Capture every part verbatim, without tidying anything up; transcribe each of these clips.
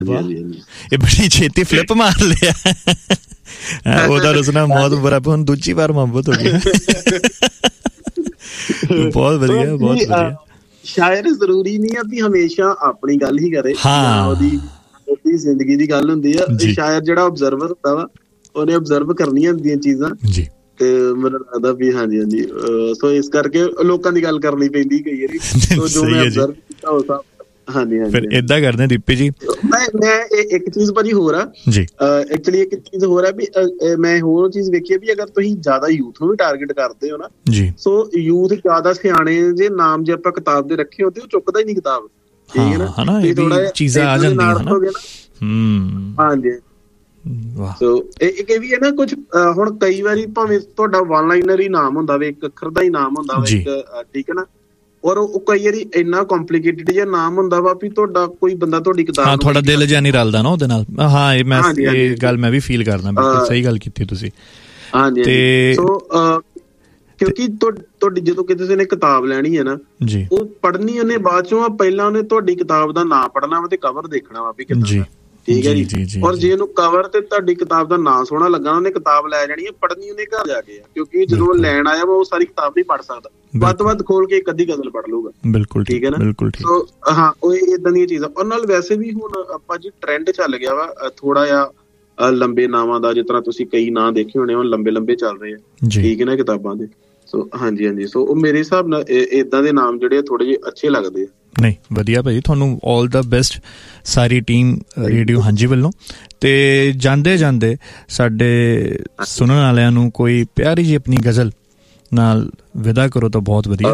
ਇਹ ਬੜੀ ਛੇਤੀ ਫਲਿੱਪ ਮਾਰ ਲਿਆ। ਉਹਦਾ ਰੁਸਨਾ ਮੌਤ ਬਰਾਬਰ, ਹੁਣ ਦੂਜੀ ਵਾਰ ਮੁਹੱਬਤ ਹੋ ਗਈ। ਬਹੁਤ ਵਧੀਆ, ਬਹੁਤ ਵਧੀਆ। ਸ਼ਾਇਰ ਜ਼ਰੂਰੀ ਨਹੀਂ ਆ ਵੀ ਹਮੇਸ਼ਾ ਆਪਣੀ ਗੱਲ ਹੀ ਕਰੇ, ਉਹਦੀ ਉਹਦੀ ਜ਼ਿੰਦਗੀ ਦੀ ਗੱਲ ਹੁੰਦੀ ਆ। ਸ਼ਾਇਰ ਜਿਹੜਾ ਓਬਜ਼ਰਵਰ ਹੁੰਦਾ ਵਾ, ਉਹਨੇ ਓਬਜ਼ਰਵ ਕਰਨੀਆਂ ਹੁੰਦੀਆਂ ਚੀਜ਼ਾਂ ਜੀ, ਤੇ ਮੈਨੂੰ ਲੱਗਦਾ ਵੀ ਹਾਂਜੀ ਹਾਂਜੀ ਸੋ ਇਸ ਕਰਕੇ ਲੋਕਾਂ ਦੀ ਗੱਲ ਕਰਨੀ ਪੈਂਦੀ ਕਈ ਵਾਰੀ। ਜੋ ਮੈਂ ਓਬਜ਼ਰਵ ਕੀਤਾ ਉਹ ਸਭ ਹਾਂਜੀ ਹਾਂਜੀ। ਫਿਰ ਏਦਾਂ ਕਰਦੇ ਦੀਪੀ ਜੀ, ਮੈਂ ਮੈਂ ਇੱਕ ਚੀਜ਼ ਭਾਜੀ ਹੋਰ ਆ ਜੀ, ਐਕਚੁਅਲੀ ਇੱਕ ਚੀਜ਼ ਹੋਰ ਆ ਵੀ ਮੈਂ ਹੋਰ ਚੀਜ਼ ਵੇਖੀ ਵੀ ਅਗਰ ਤੁਸੀਂ ਜ਼ਿਆਦਾ ਯੂਥ ਨੂੰ ਵੀ ਟਾਰਗੇਟ ਕਰਦੇ ਹੋ ਨਾ ਜੀ, ਸੋ ਯੂਥ ਜ਼ਿਆਦਾ ਸਿਆਣੇ ਜੇ ਨਾਮ ਜੇ ਆਪਾਂ ਕਿਤਾਬ ਦੇ ਰੱਖੇ ਹੁੰਦੇ ਉਹ ਚੁੱਕਦਾ ਹੀ ਨਹੀਂ ਕਿਤਾਬ, ਠੀਕ ਹੈ ਨਾ, ਥੋੜਾ ਚੀਜ਼ਾਂ ਆ ਜਾਂਦੀਆਂ ਹਾਂਜੀ। ਸੋ ਇੱਕ ਇਹ ਵੀ ਹੈ ਨਾ ਕੁਛ ਹੁਣ ਕਈ ਵਾਰੀ ਭਾਵੇਂ ਤੁਹਾਡਾ ਵਨ ਲਾਈਨਰ ਹੀ ਨਾਮ ਹੁੰਦਾ ਵਾ, ਇੱਕ ਅੱਖਰ ਦਾ ਹੀ ਨਾਮ ਹੁੰਦਾ ਵਾ ਇੱਕ, ਠੀਕ ਹੈ ਨਾ, ਔਰ ਉਹ ਕਈ ਵਾਰੀ ਇੰਨਾ ਕੰਪਲੀਕੇਟਡ ਜਿਹਾ ਨਾਮ ਹੁੰਦਾ ਵਾ ਵੀ ਤੁਹਾਡਾ ਕੋਈ ਬੰਦਾ ਤੁਹਾਡੀ ਕਿਤਾਬ ਤੁਹਾਡਾ ਦਿਲ ਜਿਹਾ ਨਹੀਂ ਰਲਦਾ ਨਾ ਉਹਦੇ ਨਾਲ। ਹਾਂ ਇਹ ਮੈਂ ਇਹ ਗੱਲ ਮੈਂ ਵੀ ਫੀਲ ਕਰਦਾ, ਬਿਲਕੁਲ ਸਹੀ ਗੱਲ ਕੀਤੀ ਤੁਸੀਂ। ਹਾਂਜੀ ਤੇ ਸੋ ਕਿਉਂਕਿ ਤੁਹਾਡੀ ਜਦੋਂ ਕਿਸੇ ਨੇ ਕਿਤਾਬ ਲੈਣੀ ਹੈ ਨਾ ਜੀ, ਉਹ ਪੜ੍ਹਨੀ ਉਹਨੇ ਬਾਅਦ ਚੋਂ, ਪਹਿਲਾਂ ਉਹਨੇ ਤੁਹਾਡੀ ਕਿਤਾਬ ਦਾ ਨਾਂ ਪੜ੍ਹਨਾ ਵਾ ਤੇ ਕਵਰ ਦੇਖਣਾ ਵਾ ਵੀ ਕਿੱਦਾਂ, ਠੀਕ ਹੈ ਜੀ। ਔਰ ਜੇ ਉਹਨੂੰ ਕਵਰ ਤੇ ਤੁਹਾਡੀ ਕਿਤਾਬ ਦਾ ਨਾਂ ਸੋਹਣਾ ਲੱਗਾ, ਉਹਨੇ ਕਿਤਾਬ ਲੈ ਜਾਣੀ ਹੈ, ਪੜ੍ਹਨੀ ਉਹਨੇ ਘਰ ਜਾ ਕੇ ਆ, ਕਿਉਂਕਿ ਜਦੋਂ ਉਹ ਲੈਣ ਆਇਆ ਵਾ ਉਹ ਸਾਰੀ ਕਿਤਾਬ ਨਹੀਂ ਪੜ੍ਹ ਸਕਦਾ, ਵੱਧ ਤੋਂ ਵੱਧ ਖੋਲ ਕੇ ਇੱਕ ਅੱਧੀ ਗਜ਼ਲ ਪੜ੍ਹ ਲੂਗਾ, ਬਿਲਕੁਲ ਠੀਕ ਹੈ ਨਾ, ਬਿਲਕੁਲ ਠੀਕ। ਸੋ ਹਾਂ ਉਹ ਏਦਾਂ ਦੀਆਂ ਚੀਜ਼ਾਂ। ਔਰ ਨਾਲ ਵੈਸੇ ਵੀ ਹੁਣ ਆਪਾਂ ਜੀ ਟਰੈਂਡ ਚੱਲ ਗਿਆ ਵਾ ਥੋੜਾ ਜਿਹਾ ਲੰਬੇ ਨਾਵਾਂ ਦਾ, ਜਿਸ ਤਰ੍ਹਾਂ ਤੁਸੀਂ ਕਈ ਨਾਂ ਦੇਖੇ ਹੋਣੇ ਹੁਣ ਲੰਬੇ ਲੰਬੇ ਚੱਲ ਰਹੇ ਆ, ਠੀਕ ਹੈ ਨਾ, ਕਿਤਾਬਾਂ ਦੇ। ਸੋ ਹਾਂਜੀ ਹਾਂਜੀ, ਸੋ ਉਹ ਮੇਰੇ ਹਿਸਾਬ ਨਾਲ ਏਦਾਂ ਦੇ ਨਾਮ ਜਿਹੜੇ ਥੋੜੇ ਜਿਹੇ ਅੱਛੇ ਲੱਗਦੇ ਆ। ਨਹੀਂ ਵਧੀਆ ਭਾਜੀ, ਤੁਹਾਨੂੰ ਆਲ ਦਾ ਬੈਸਟ ਸਾਰੀ ਟੀਮ ਰੇਡੀਓ ਹਾਂਜੀ ਵੱਲੋਂ। ਤੇ ਜਾਂਦੇ ਜਾਂਦੇ ਸਾਡੇ ਸੁਣਨ ਵਾਲਿਆਂ ਨੂੰ ਕੋਈ ਪਿਆਰੀ ਜਿਹੀ ਆਪਣੀ ਗਜ਼ਲ ਨਾਲ ਵਿਦਾ ਕਰੋ ਤਾਂ ਬਹੁਤ ਵਧੀਆ।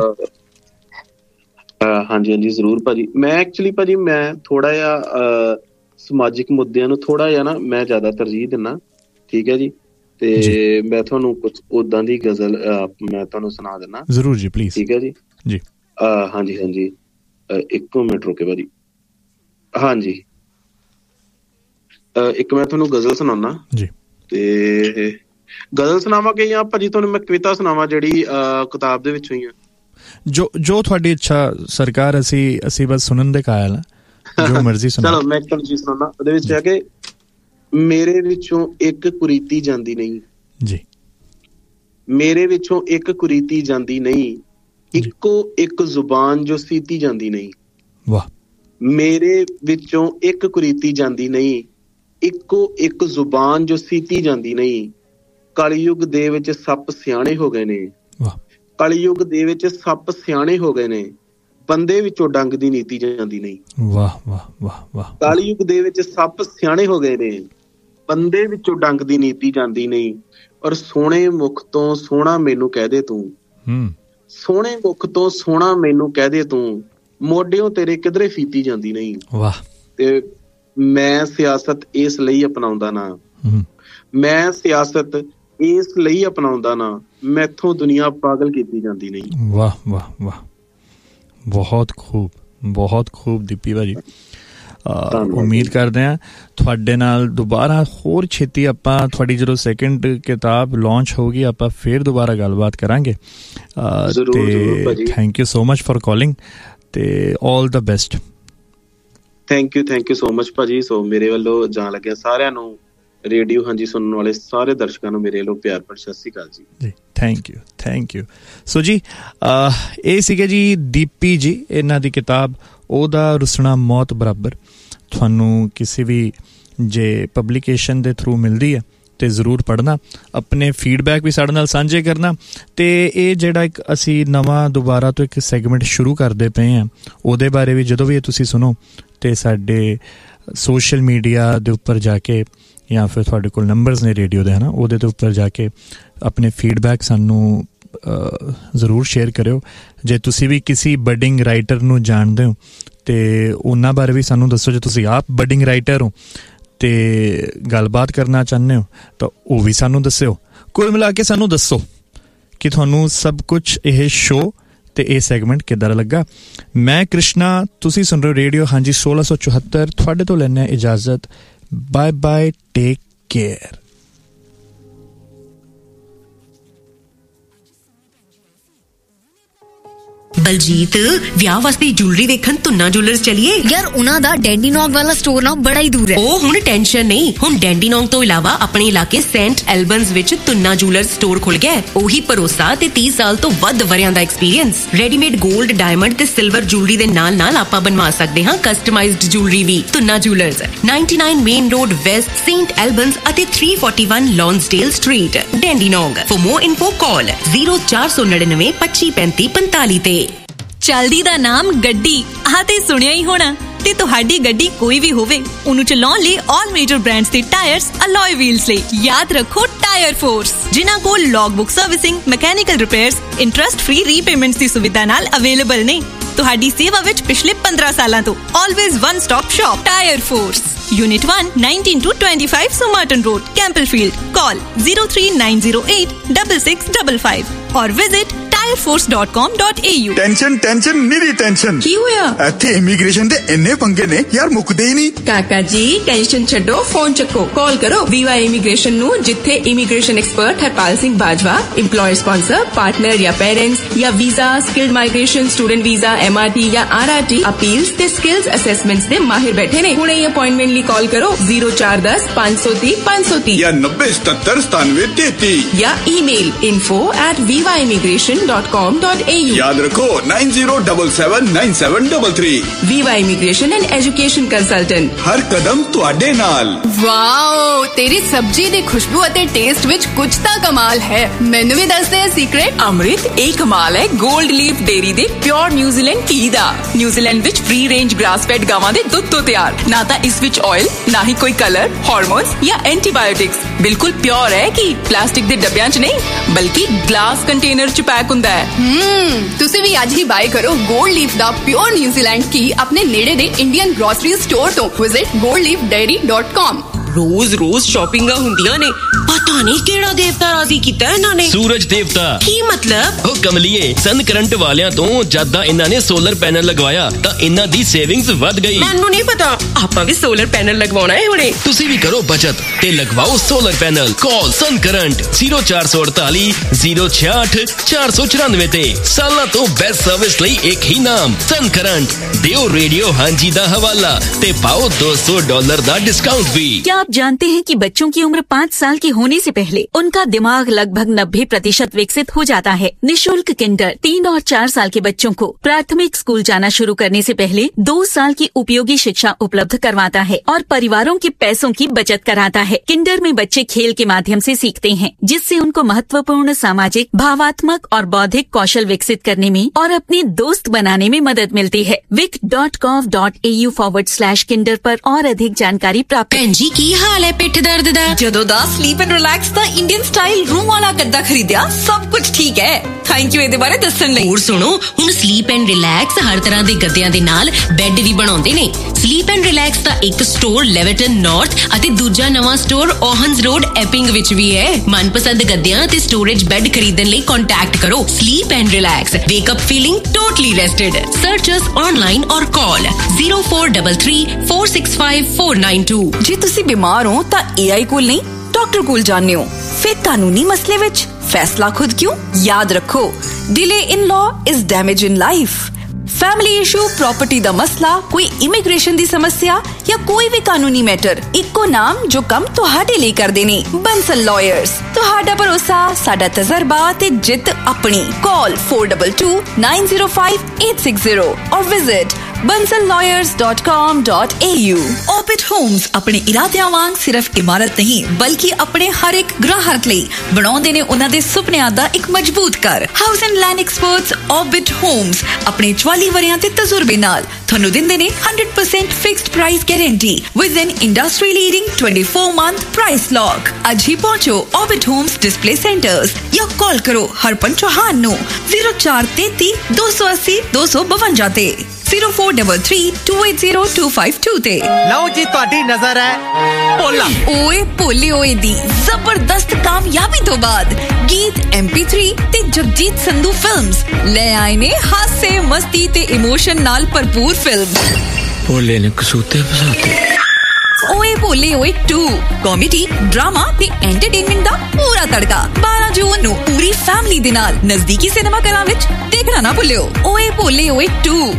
ਹਾਂਜੀ ਹਾਂਜੀ ਜ਼ਰੂਰ ਭਾਜੀ। ਮੈਂ ਐਕਚੁਅਲੀ ਭਾਜੀ ਮੈਂ ਥੋੜਾ ਜਿਹਾ ਸਮਾਜਿਕ ਮੁੱਦਿਆਂ ਨੂੰ ਥੋੜਾ ਜਿਹਾ ਨਾ ਮੈਂ ਜ਼ਿਆਦਾ ਤਰਜੀਹ ਦਿੰਦਾ, ਠੀਕ ਹੈ ਜੀ, ਤੇ ਮੈਂ ਤੁਹਾਨੂੰ ਕੁਛ ਓਦਾਂ ਦੀ ਗਜ਼ਲ ਮੈਂ ਤੁਹਾਨੂੰ ਸੁਣਾ ਦਿੰਦਾ। ਜ਼ਰੂਰ ਜੀ ਪਲੀਜ਼। ਠੀਕ ਹੈ ਜੀ ਜੀ ਹਾਂਜੀ ਹਾਂਜੀ ਇੱਕੋ ਮਿੰਟ ਰੁਕੇ ਭਾਜੀ। ਹਾਂਜੀ ਇੱਕ ਮੈਂ ਤੁਹਾਨੂੰ ਗਜ਼ਲ ਸੁਣਾਉਣਾ ਜੀ, ਤੇ ਗਜ਼ਲ ਸੁਣਾਵਾਂ ਕਿ ਜਾਂ ਭਾਜੀ ਤੁਹਾਨੂੰ ਮੈਂ ਕਵਿਤਾ ਸੁਣਾਵਾਂ ਜਿਹੜੀ ਕਿਤਾਬ ਦੇ ਵਿੱਚੋਂ ਹੀ ਆ? ਜੋ ਜੋ ਤੁਹਾਡੀ ਇੱਛਾ ਸਰਕਾਰ, ਅਸੀਂ ਅਸੀਂ ਬਸ ਸੁਣਨ ਦੇ ਕਾਇਲ ਹਾਂ, ਜੋ ਮਰਜ਼ੀ ਸੁਣਾਓ। ਚਲੋ ਮੈਂ ਇੱਕ ਤੁਹਾਨੂੰ ਚੀਜ਼ ਸੁਣਾਉਣਾ, ਉਹਦੇ ਵਿੱਚ ਹੈ ਕਿ ਮੇਰੇ ਵਿੱਚੋਂ ਇੱਕ ਕੁਰੀਤੀ ਜਾਂਦੀ ਨਹੀਂ ਜੀ, ਮੇਰੇ ਵਿੱਚੋਂ ਇੱਕ ਕੁਰੀਤੀ ਜਾਂਦੀ ਨਹੀਂ, ਇੱਕੋ ਇੱਕ ਜ਼ੁਬਾਨ ਜੋ ਸੀਤੀ ਜਾਂਦੀ ਨਹੀਂ। ਵਾਹ। ਮੇਰੇ ਵਿੱਚੋਂ ਇੱਕ ਕੁਰੀਤੀ ਜਾਂਦੀ ਨਹੀਂ, ਇੱਕੋ ਇੱਕ ਜ਼ੁਬਾਨ ਜੋ ਸੀਤੀ ਜਾਂਦੀ ਨਹੀਂ। ਕਲਯੁੱਗ ਦੇ ਵਿੱਚ ਸੱਪ ਸਿਆਣੇ ਹੋ ਗਏ ਨੇ, ਕਲਯੁੱਗ ਦੇ ਵਿੱਚ ਸੱਪ ਸਿਆਣੇ ਹੋ ਗਏ ਨੇ, ਬੰਦੇ ਵਿੱਚੋਂ ਡੰਗ ਦੀ ਨੀਤੀ ਜਾਂਦੀ ਨਹੀਂ। ਵਾਹ ਵਾਹ ਵਾਹ ਵਾਹ। ਕਲਯੁੱਗ ਦੇ ਵਿੱਚ ਸੱਪ ਸਿਆਣੇ ਹੋ ਗਏ ਨੇ, ਬੰਦੇ ਵਿੱਚੋਂ ਡੰਗ ਦੀ ਨੀਤੀ ਜਾਂਦੀ ਨਹੀਂ। ਔਰ ਸੋਹਣੇ ਮੁਖ ਤੋਂ ਸੋਹਣਾ ਮੈਨੂੰ ਕਹਿ ਦੇ ਤੂੰ, ਹੂੰ, ਸੋਹਣੇ ਮੁਖ ਤੋਂ ਸੋਹਣਾ ਮੈਨੂੰ ਕਹਿ ਦੇ ਤੂੰ, ਮੋਢਿਓਂ ਤੇਰੇ ਕਿਧਰੇ ਫੀਤੀ ਜਾਂਦੀ ਨਹੀਂ। ਵਾਹ। ਤੇ ਮੈਂ ਸਿਆਸਤ ਇਸ ਲਈ ਅਪਣਾਉਂਦਾ ਨਾ, ਮੈਂ ਸਿਆਸਤ ਇਸ ਲਈ ਅਪਣਾਉਂਦਾ ਨਾ, ਮੈਥੋਂ ਦੁਨੀਆ ਪਾਗਲ ਕੀਤੀ ਜਾਂਦੀ ਨਹੀਂ। ਵਾਹ ਵਾਹ ਵਾਹ, ਬਹੁਤ ਖੂਬ, ਬਹੁਤ ਖੂਬ ਦੀਪੀ ਭਾਜੀ। ਉਮੀਦ ਕਰਦੇ ਹਾਂ ਤੁਹਾਡੇ ਨਾਲ ਦੁਬਾਰਾ ਹੋਰ ਛੇਤੀ ਆਪਾਂ, ਤੁਹਾਡੀ ਜਦੋਂ ਸੈਕਿੰਡ ਕਿਤਾਬ ਲਾਂਚ ਹੋਊਗੀ ਆਪਾਂ ਫਿਰ ਦੁਬਾਰਾ ਗੱਲਬਾਤ ਕਰਾਂਗੇ। ਤੇ thank you so much for calling ਤੇ ਆਲ ਦਾ best. Thank you thank you so much ਭਾਜੀ। ਸੋ ਮੇਰੇ ਵੱਲੋਂ ਜਾਣ ਲੱਗਿਆ ਸਾਰਿਆਂ ਨੂੰ, ਰੇਡੀਓ ਹਾਂਜੀ ਸੁਣਨ ਵਾਲੇ ਸਾਰੇ ਦਰਸ਼ਕਾਂ ਨੂੰ ਮੇਰੇ ਵੱਲੋਂ ਪਿਆਰ ਭਰੀ ਸਤਿ ਸ਼੍ਰੀ ਅਕਾਲ ਜੀ। ਜੀ ਥੈਂਕ ਯੂ ਥੈਂਕ ਯੂ। ਸੋ ਜੀ ਇਹ ਸੀਗੇ ਜੀ ਦੀਪੀ ਜੀ, ਇਹਨਾਂ ਦੀ ਕਿਤਾਬ ਉਹਦਾ ਰੁਸਣਾ ਮੌਤ ਬਰਾਬਰ। ਤੁਹਾਨੂੰ ਕਿਸੇ ਵੀ ਜੇ ਪਬਲੀਕੇਸ਼ਨ ਦੇ ਥਰੂ ਮਿਲਦੀ ਹੈ ਤੇ ਜ਼ਰੂਰ ਪੜ੍ਹਨਾ, ਆਪਣੇ ਫੀਡਬੈਕ ਵੀ ਸਾਡੇ ਨਾਲ ਸਾਂਝੇ ਕਰਨਾ। ਤੇ ਇਹ ਜਿਹੜਾ ਇੱਕ ਅਸੀਂ ਨਵਾਂ ਦੁਬਾਰਾ ਤੋਂ ਇੱਕ ਸੈਗਮੈਂਟ ਸ਼ੁਰੂ ਕਰਦੇ ਪਏ ਹਾਂ, ਉਹਦੇ ਬਾਰੇ ਵੀ ਜਦੋਂ ਵੀ ਇਹ ਤੁਸੀਂ ਸੁਣੋ ਤੇ ਸਾਡੇ ਸੋਸ਼ਲ ਮੀਡੀਆ ਦੇ ਉੱਪਰ ਜਾ ਕੇ ਜਾਂ ਫਿਰ ਤੁਹਾਡੇ ਕੋਲ ਨੰਬਰਸ ਨੇ ਰੇਡੀਓ ਦੇ ਹੈ ਨਾ, ਉਹਦੇ ਦੇ ਉੱਪਰ ਜਾ ਕੇ ਆਪਣੇ ਫੀਡਬੈਕ ਸਾਨੂੰ ਜ਼ਰੂਰ ਸ਼ੇਅਰ ਕਰਿਓ। ਜੇ ਤੁਸੀਂ ਵੀ ਕਿਸੇ ਬਡਿੰਗ ਰਾਈਟਰ ਨੂੰ ਜਾਣਦੇ ਹੋ ਤੇ ਉਹਨਾਂ ਬਾਰੇ ਵੀ ਸਾਨੂੰ ਦੱਸੋ। ਜੇ ਤੁਸੀਂ ਆਪ ਬਡਿੰਗ ਰਾਈਟਰ ਹੋ ਤੇ ਗੱਲਬਾਤ ਕਰਨਾ ਚਾਹੁੰਦੇ ਹੋ ਤਾਂ ਉਹ ਵੀ ਸਾਨੂੰ ਦੱਸਿਓ। ਕੁੱਲ ਮਿਲਾ ਕੇ ਸਾਨੂੰ ਦੱਸੋ ਕਿ ਤੁਹਾਨੂੰ ਸਭ ਕੁਛ ਇਹ ਸ਼ੋਅ ਤੇ ਇਹ ਸੈਗਮੈਂਟ ਕਿੱਦਾਂ ਲੱਗਾ। ਮੈਂ ਕ੍ਰਿਸ਼ਨਾ, ਤੁਸੀਂ ਸੁਣ ਰਹੇ ਹੋ ਰੇਡੀਓ ਹਾਂਜੀ ਸੋਲਾਂ ਸੌ ਚੁਹੱਤਰ। ਤੁਹਾਡੇ ਤੋਂ ਲੈਂਦੇ ਹਾਂ ਇਜਾਜ਼ਤ। Bye bye, take care. Baljit ਵਿਆਹ ਵਾਸਤੇ ਜੁਐਲਰੀ ਵੇਖਣ ਤੁੰਨਾ ਜੁਐਲਰਸ ਚਲੀਏ ਯਾਰ ਉਹਨਾਂ ਦਾ ਡੈਂਡੀਨੋਂਗ ਵਾਲਾ ਸਟੋਰ ਨਾ ਬੜਾ ਹੀ ਦੂਰ ਹੈ ਉਹ ਹੁਣ ਟੈਨਸ਼ਨ ਨਹੀਂ ਹੁਣ ਡੈਂਡੀਨੋਂਗ ਤੋਂ ਇਲਾਵਾ ਆਪਣੇ ਇਲਾਕੇ ਸੈਂਟ ਐਲਬਨਸ ਵਿੱਚ ਤੁੰਨਾ ਜੁਐਲਰਸ ਸਟੋਰ ਖੁੱਲ ਗਿਆ ਉਹੀ ਭਰੋਸਾ ਤੇ ਤੀਹ ਸਾਲ ਤੋਂ ਵੱਧ ਵਰਿਆਂ ਦਾ ਐਕਸਪੀਰੀਅੰਸ ਰੈਡੀਮੇਡ 골ਡ ਡਾਇਮੰਡ ਤੇ ਸਿਲਵਰ ਜੁਐਲਰੀ ਦੇ ਨਾਲ ਨਾਲ ਆਪਾਂ ਬਣਵਾ ਸਕਦੇ ਹਾਂ ਕਸਟਮਾਈਜ਼ਡ ਜੁਐਲਰੀ ਵੀ tuna jewellers ninety-nine main road West Saint ਐਲਬਨਸ ਅਤੇ three forty-one ਲੌਂਸਡੇਲ street ਡੈਂਡੀਨੋਂਗ for more info call zero four nine nine twenty पैंतीस पैंतालीस ਤੇ ਚਲਦੀ ਦਾ ਨਾਮ ਗੱਡੀ ਆਹ ਤੇ ਸੁਣਿਆ ਹੀ ਹੋਣਾ ਤੇ ਤੁਹਾਡੀ ਗੱਡੀ ਕੋਈ ਵੀ ਹੋਵੇ ਉਹਨੂੰ ਚਲਾਉਣ ਲਈ ਆਲ ਮੇਜਰ ਬ੍ਰਾਂਡਸ ਦੇ ਟਾਇਰਸ ਅਲੋਏ ਵੀਲਸ ਲਈ ਯਾਦ ਰੱਖੋ ਟਾਇਰ ਫੋਰਸ ਜਿਨ੍ਹਾਂ ਕੋਲ ਲੌਗਬੁੱਕ servicing mechanical repairs interest free repayments ਦੀ ਸੁਵਿਧਾ ਨਾਲ ਅਵੇਲੇਬਲ ਨੇ ਤੁਹਾਡੀ ਸੇਵਾ ਵਿੱਚ ਪਿਛਲੇ ਪੰਦਰਾਂ ਸਾਲਾਂ ਤੋਂ always one stop shop tyre force Unit one, nineteen to twenty-five Somerton Road, Campbellfield. Call zero three nine zero eight six six five five or visit tire force dot com dot a u. Tension tension ਨਿਰੀ tension ਕੀ ਹੋਇਆ ਇੱਥੇ immigration ਦੇ ਇੰਨੇ ਪੰਗੇ ਨੇ ਯਾਰ ਮੁੱਕਦੇ ਹੀ ਨਹੀਂ ਕਾਕਾ ਜੀ ਟੈਨਸ਼ਨ ਛੱਡੋ ਫੋਨ ਚੱਕੋ ਕਾਲ ਕਰੋ ਵੀਵਾ ਇਮੀਗ੍ਰੇਸ਼ਨ ਨੂੰ ਜਿੱਥੇ immigration expert Harpal Singh Bajwa EMPLOYER sponsor partner ਜਾਂ ਪੇਰੈਂਟਸ ਜਾਂ visa skilled migration student visa M R T ਜਾਂ R R T ਅਪੀਲਸ ਤੇ ਸਕਿਲਸ ਅਸੈਸਮੈਂਟਸ ਦੇ ਮਾਹਿਰ ਬੈਠੇ ਨੇ ਹੁਣੇ ਅਪਾਇੰਟਮੈਂਟ ਲਈ ਕਾਲ ਕਰੋ zero four one zero five three zero five three zero ਜਾਂ ninety seventy-seven ninety-nine thirty ਜਾਂ email info at viva immigration dot com dot a u ਯਾਦ ਰੱਖੋ nine zero seven seven nine seven three three Viva Immigration and Education Consultant ਹਰ ਕਦਮ ਤੁਹਾਡੇ ਨਾਲ wow ਤੇਰੀ ਸਬਜ਼ੀ ਦੀ ਖੁਸ਼ਬੂ ਅਤੇ ਟੇਸਟ ਵਿੱਚ ਕੁਝ ਤਾਂ ਕਮਾਲ ਹੈ ਮੈਨੂੰ ਵੀ ਦੱਸ ਦੇ ਸੀਕ੍ਰੇਟ ਅੰਮ੍ਰਿਤ ਇਹ ਕਮਾਲ ਹੈ 골ਡ ਲੀਫ ਡੇਰੀ ਦੇ ਪਿਓਰ ਨਿਊਜ਼ੀਲੈਂਡ ਘੀ ਦਾ ਨਿਊਜ਼ੀਲੈਂਡ ਵਿੱਚ ਫ੍ਰੀ ਰੇਂਜ ਗ੍ਰਾਸ ਫੈਡ ਗਾਵਾਂ ਦੇ ਦੁੱਧ ਤੋਂ ਤਿਆਰ ਨਾ ਤਾਂ ਇਸ ਵਿੱਚ ਆਇਲ ਨਾ ਹੀ ਕੋਈ ਕਲਰ ਹਾਰਮੋਨਸ ਜਾਂ ਐਂਟੀਬਾਇਓਟਿਕਸ ਬਿਲਕੁਲ ਪਿਓਰ ਹੈ ਕਿ ਪਲਾਸਟਿਕ ਦੇ ਡੱਬਿਆਂ 'ਚ ਨਹੀਂ ਬਲਕਿ ਗਲਾਸ ਕੰਟੇਨਰ 'ਚ ਪੈਕ ਹੁੰਦਾ ਹੈ ਹਮ ਤੁਸੀਂ ਵੀ ਅੱਜ ਹੀ ਬਾਏ ਕਰੋ 골ਡ ਲੀਫ ਦਾ ਪਿਓਰ ਨਿਊਜ਼ੀਲੈਂਡ ਘੀ ਆਪਣੇ ਨੇੜੇ ਦੇ ਇੰਡੀਅਨ ਗ੍ਰੋਸਰੀ ਸਟੋਰ ਤੋਂ visit gold leaf dairy dot com ਰੋਜ਼ ਰੋਜ਼ ਸ਼ਾਪਿੰਗਾਂ ਹੁੰਦੀਆਂ ਨੇ ਪਤਾ ਨਹੀਂ ਕਿਹੜਾ ਦੇਵਤਾ ਰਾਜ਼ੀ ਕੀਤਾ ਇਹਨਾਂ ਨੇ ਸੂਰਜ ਦੇਵਤਾ ਕੀ ਮਤਲਬ ਉਹ ਕਮਲੀਏ ਸਨ ਕਰੰਟ ਵਾਲਿਆਂ ਤੋਂ ਜਦਾਂ ਇਹਨਾਂ ਨੇ ਸੋਲਰ ਪੈਨਲ ਲਗਵਾਇਆ ਤਾਂ ਇਹਨਾਂ ਦੀ ਸੇਵਿੰਗਸ ਵੱਧ ਗਈ ਮੈਨੂੰ ਨਹੀਂ ਪਤਾ ਆਪਾਂ ਵੀ ਸੋਲਰ ਪੈਨਲ ਲਗਵਾਉਣਾ ਹੈ ਹੁਣੇ ਤੁਸੀਂ ਵੀ ਕਰੋ ਬਚਤ ਤੇ ਲਗਵਾਓ ਸੋਲਰ ਪੈਨਲ ਕਾਲ ਸਨ current zero four four four zero six eight four four nine ਤੇ ਸਾਲਾਂ ਤੋਂ ਬੈਸਟ ਸਰਵਿਸ ਲਈ ਇੱਕ ਹੀ ਨਾਮ ਸਨ ਕਰੰਟ ਦਿਓ ਰੇਡੀਓ ਹਾਂਜੀ ਦਾ ਹਵਾਲਾ ਤੇ ਪਾਓ two hundred डॉलर ਦਾ डिस्काउंट भी क्या आप जानते हैं कि बच्चों की उम्र पाँच साल की होने से पहले उनका दिमाग लगभग नब्बे प्रतिशत विकसित हो जाता है। निशुल्क किंडर तीन और चार साल के बच्चों को प्राथमिक स्कूल जाना शुरू करने से पहले दो साल की उपयोगी शिक्षा उपलब्ध करवाता है और परिवारों के पैसों की बचत कराता है। किंडर में बच्चे खेल के माध्यम से सीखते हैं जिससे उनको महत्वपूर्ण सामाजिक भावात्मक और बौद्धिक कौशल विकसित करने में और अपने दोस्त बनाने में मदद मिलती है। Wick dot gov dot A you forward slash Kinder पर और अधिक जानकारी प्राप्त। जी की हाल है पिठ दर्द दा ਜਦੋਂ ਦਾ sleep and relax the Indian style room ਵਾਲਾ ਗੱਦਾ ਖਰੀਦਿਆ ਸਭ ਕੁਝ ਠੀਕ ਹੈ। ਥੈਂਕ ਯੂ ਇਹਦੇ ਬਾਰੇ ਦੱਸਣ ਲਈ। ਹੋਰ ਸੁਣੋ ਹੁਣ ਸਲੀਪ ਐਂਡ ਰਿਲੈਕਸ ਹਰ ਤਰ੍ਹਾਂ ਦੇ ਗੱਦਿਆਂ ਦੇ ਨਾਲ ਬੈੱਡ ਵੀ ਬਣਾਉਂਦੇ ਨੇ। ਸਲੀਪ ਐਂਡ ਰਿਲੈਕਸ ਦਾ ਇੱਕ ਸਟੋਰ ਲੈਵਰਟਨ ਨਾਰਥ ਅਤੇ ਦੂਜਾ ਨਵਾਂ ਸਟੋਰ ਓਹਨਸ ਰੋਡ ਐਪਿੰਗ ਵਿੱਚ ਵੀ ਹੈ। ਮਨਪਸੰਦ ਗੱਦਿਆਂ ਤੇ ਸਟੋਰੇਜ ਬੈੱਡ ਖਰੀਦਣ ਲਈ ਕੰਟੈਕਟ ਕਰੋ sleep and relax ਵੇਕ up feeling totally ਰੈਸਟਡ search us online ਔਰ ਕਾਲ zero four three three four six five four nine two। ਜੇ ਤੁਸੀਂ ਬਿਮਾਰ ਹੋ ਤਾਂ A I ਕੋਲ ਨਹੀਂ ਡਾਕਟਰ ਕੋਲ ਜਾਣੇ ਹੋ ਫਿਰ ਕਾਨੂੰਨੀ ਮਸਲੇ ਵਿੱਚ ਫੈਸਲਾ ਖੁਦ ਕਿਉਂ। ਯਾਦ ਰੱਖੋ delay in law is damage in life। Family issue property दा मसला कोई इमिग्रेशन दी समस्या या कोई भी कानूनी मैटर इक्को नाम जो कम तुहाडे लिए कर देनी बंसल लॉयर्स तुहाडा भरोसा साडा तजर्बा ते जित अपनी call four two two nine zero five eight six zero और visit bansal lawyers dot com dot a u। Orbit Homes अपने इरादियां वांग सिर्फ इमारत नहीं बल्कि अपने हर एक ग्राहक ਲਈ ਬਣਾਉਂਦੇ ਨੇ ਉਹਨਾਂ ਦੇ ਸੁਪਨਿਆਂ ਦਾ ਇੱਕ ਮਜ਼ਬੂਤ ਘਰ। House and land experts Orbit Homes ਆਪਣੇ ਚੁਆਲੀ ਵਰਿਆਂ ਦੇ ਤਜਰਬੇ ਨਾਲ ਤੁਹਾਨੂੰ ਦਿੰਦੇ ਨੇ one hundred percent fixed price guarantee with N industry leading twenty-four month price lock. ਅੱਜ ਹੀ ਪਹੁੰਚੋ Orbit Homes ਡਿਸਪਲੇ ਸੈਂਟਰਸ ਜਾਂ ਕਾਲ ਕਰੋ ਹਰਪਨ ਚੌਹਾਨ ਨੂੰ zero four three three two eight zero two two five ਤੇ zero four three three two eight zero two five two ਤੇ। ਲਓ ਜੀ ਤੁਹਾਡੀ ਨਜ਼ਰ ਹੈ ਭੋਲਾ ਓਏ ਭੋਲੇ ਓਏ ਦੀ ਜ਼ਬਰਦਸਤ ਕਾਮਯਾਬੀ ਤੋਂ ਬਾਅਦ ਗੀਤ M P three ਤੇ ਜਗਜੀਤ ਸੰਧੂ ਫਿਲਮਸ ਲੈ ਆਏ ਨੇ ਹਾਸੇ ਮਸਤੀ ਤੇ ਇਮੋਸ਼ਨ ਨਾਲ ਭਰਪੂਰ ਫਿਲਮ ਭੋਲੇ ਨੇ ਕਸੂਤੇ ਫਸਾਤੇ। ਓਏ ਭੋਲੇ ਓਏ ਟੂ ਕਾਮੇਡੀ ਡਰਾਮਾ ਤੇ ਐਂਟਰਟੇਨਮੈਂਟ ਦਾ ਪੂਰਾ ਤੜਕਾ ਬਾਰਾਂ ਜੂਨ ਨੂੰ ਪੂਰੀ ਫੈਮਿਲੀ ਦੇ ਨਾਲ ਨਜ਼ਦੀਕੀ ਸਿਨੇਮਾ ਘਰਾਂ ਵਿੱਚ ਦੇਖਣਾ ਨਾ ਭੁੱਲਿਓ। ਓਏ ਭੋਲੇ ਓਏ ਟੂ।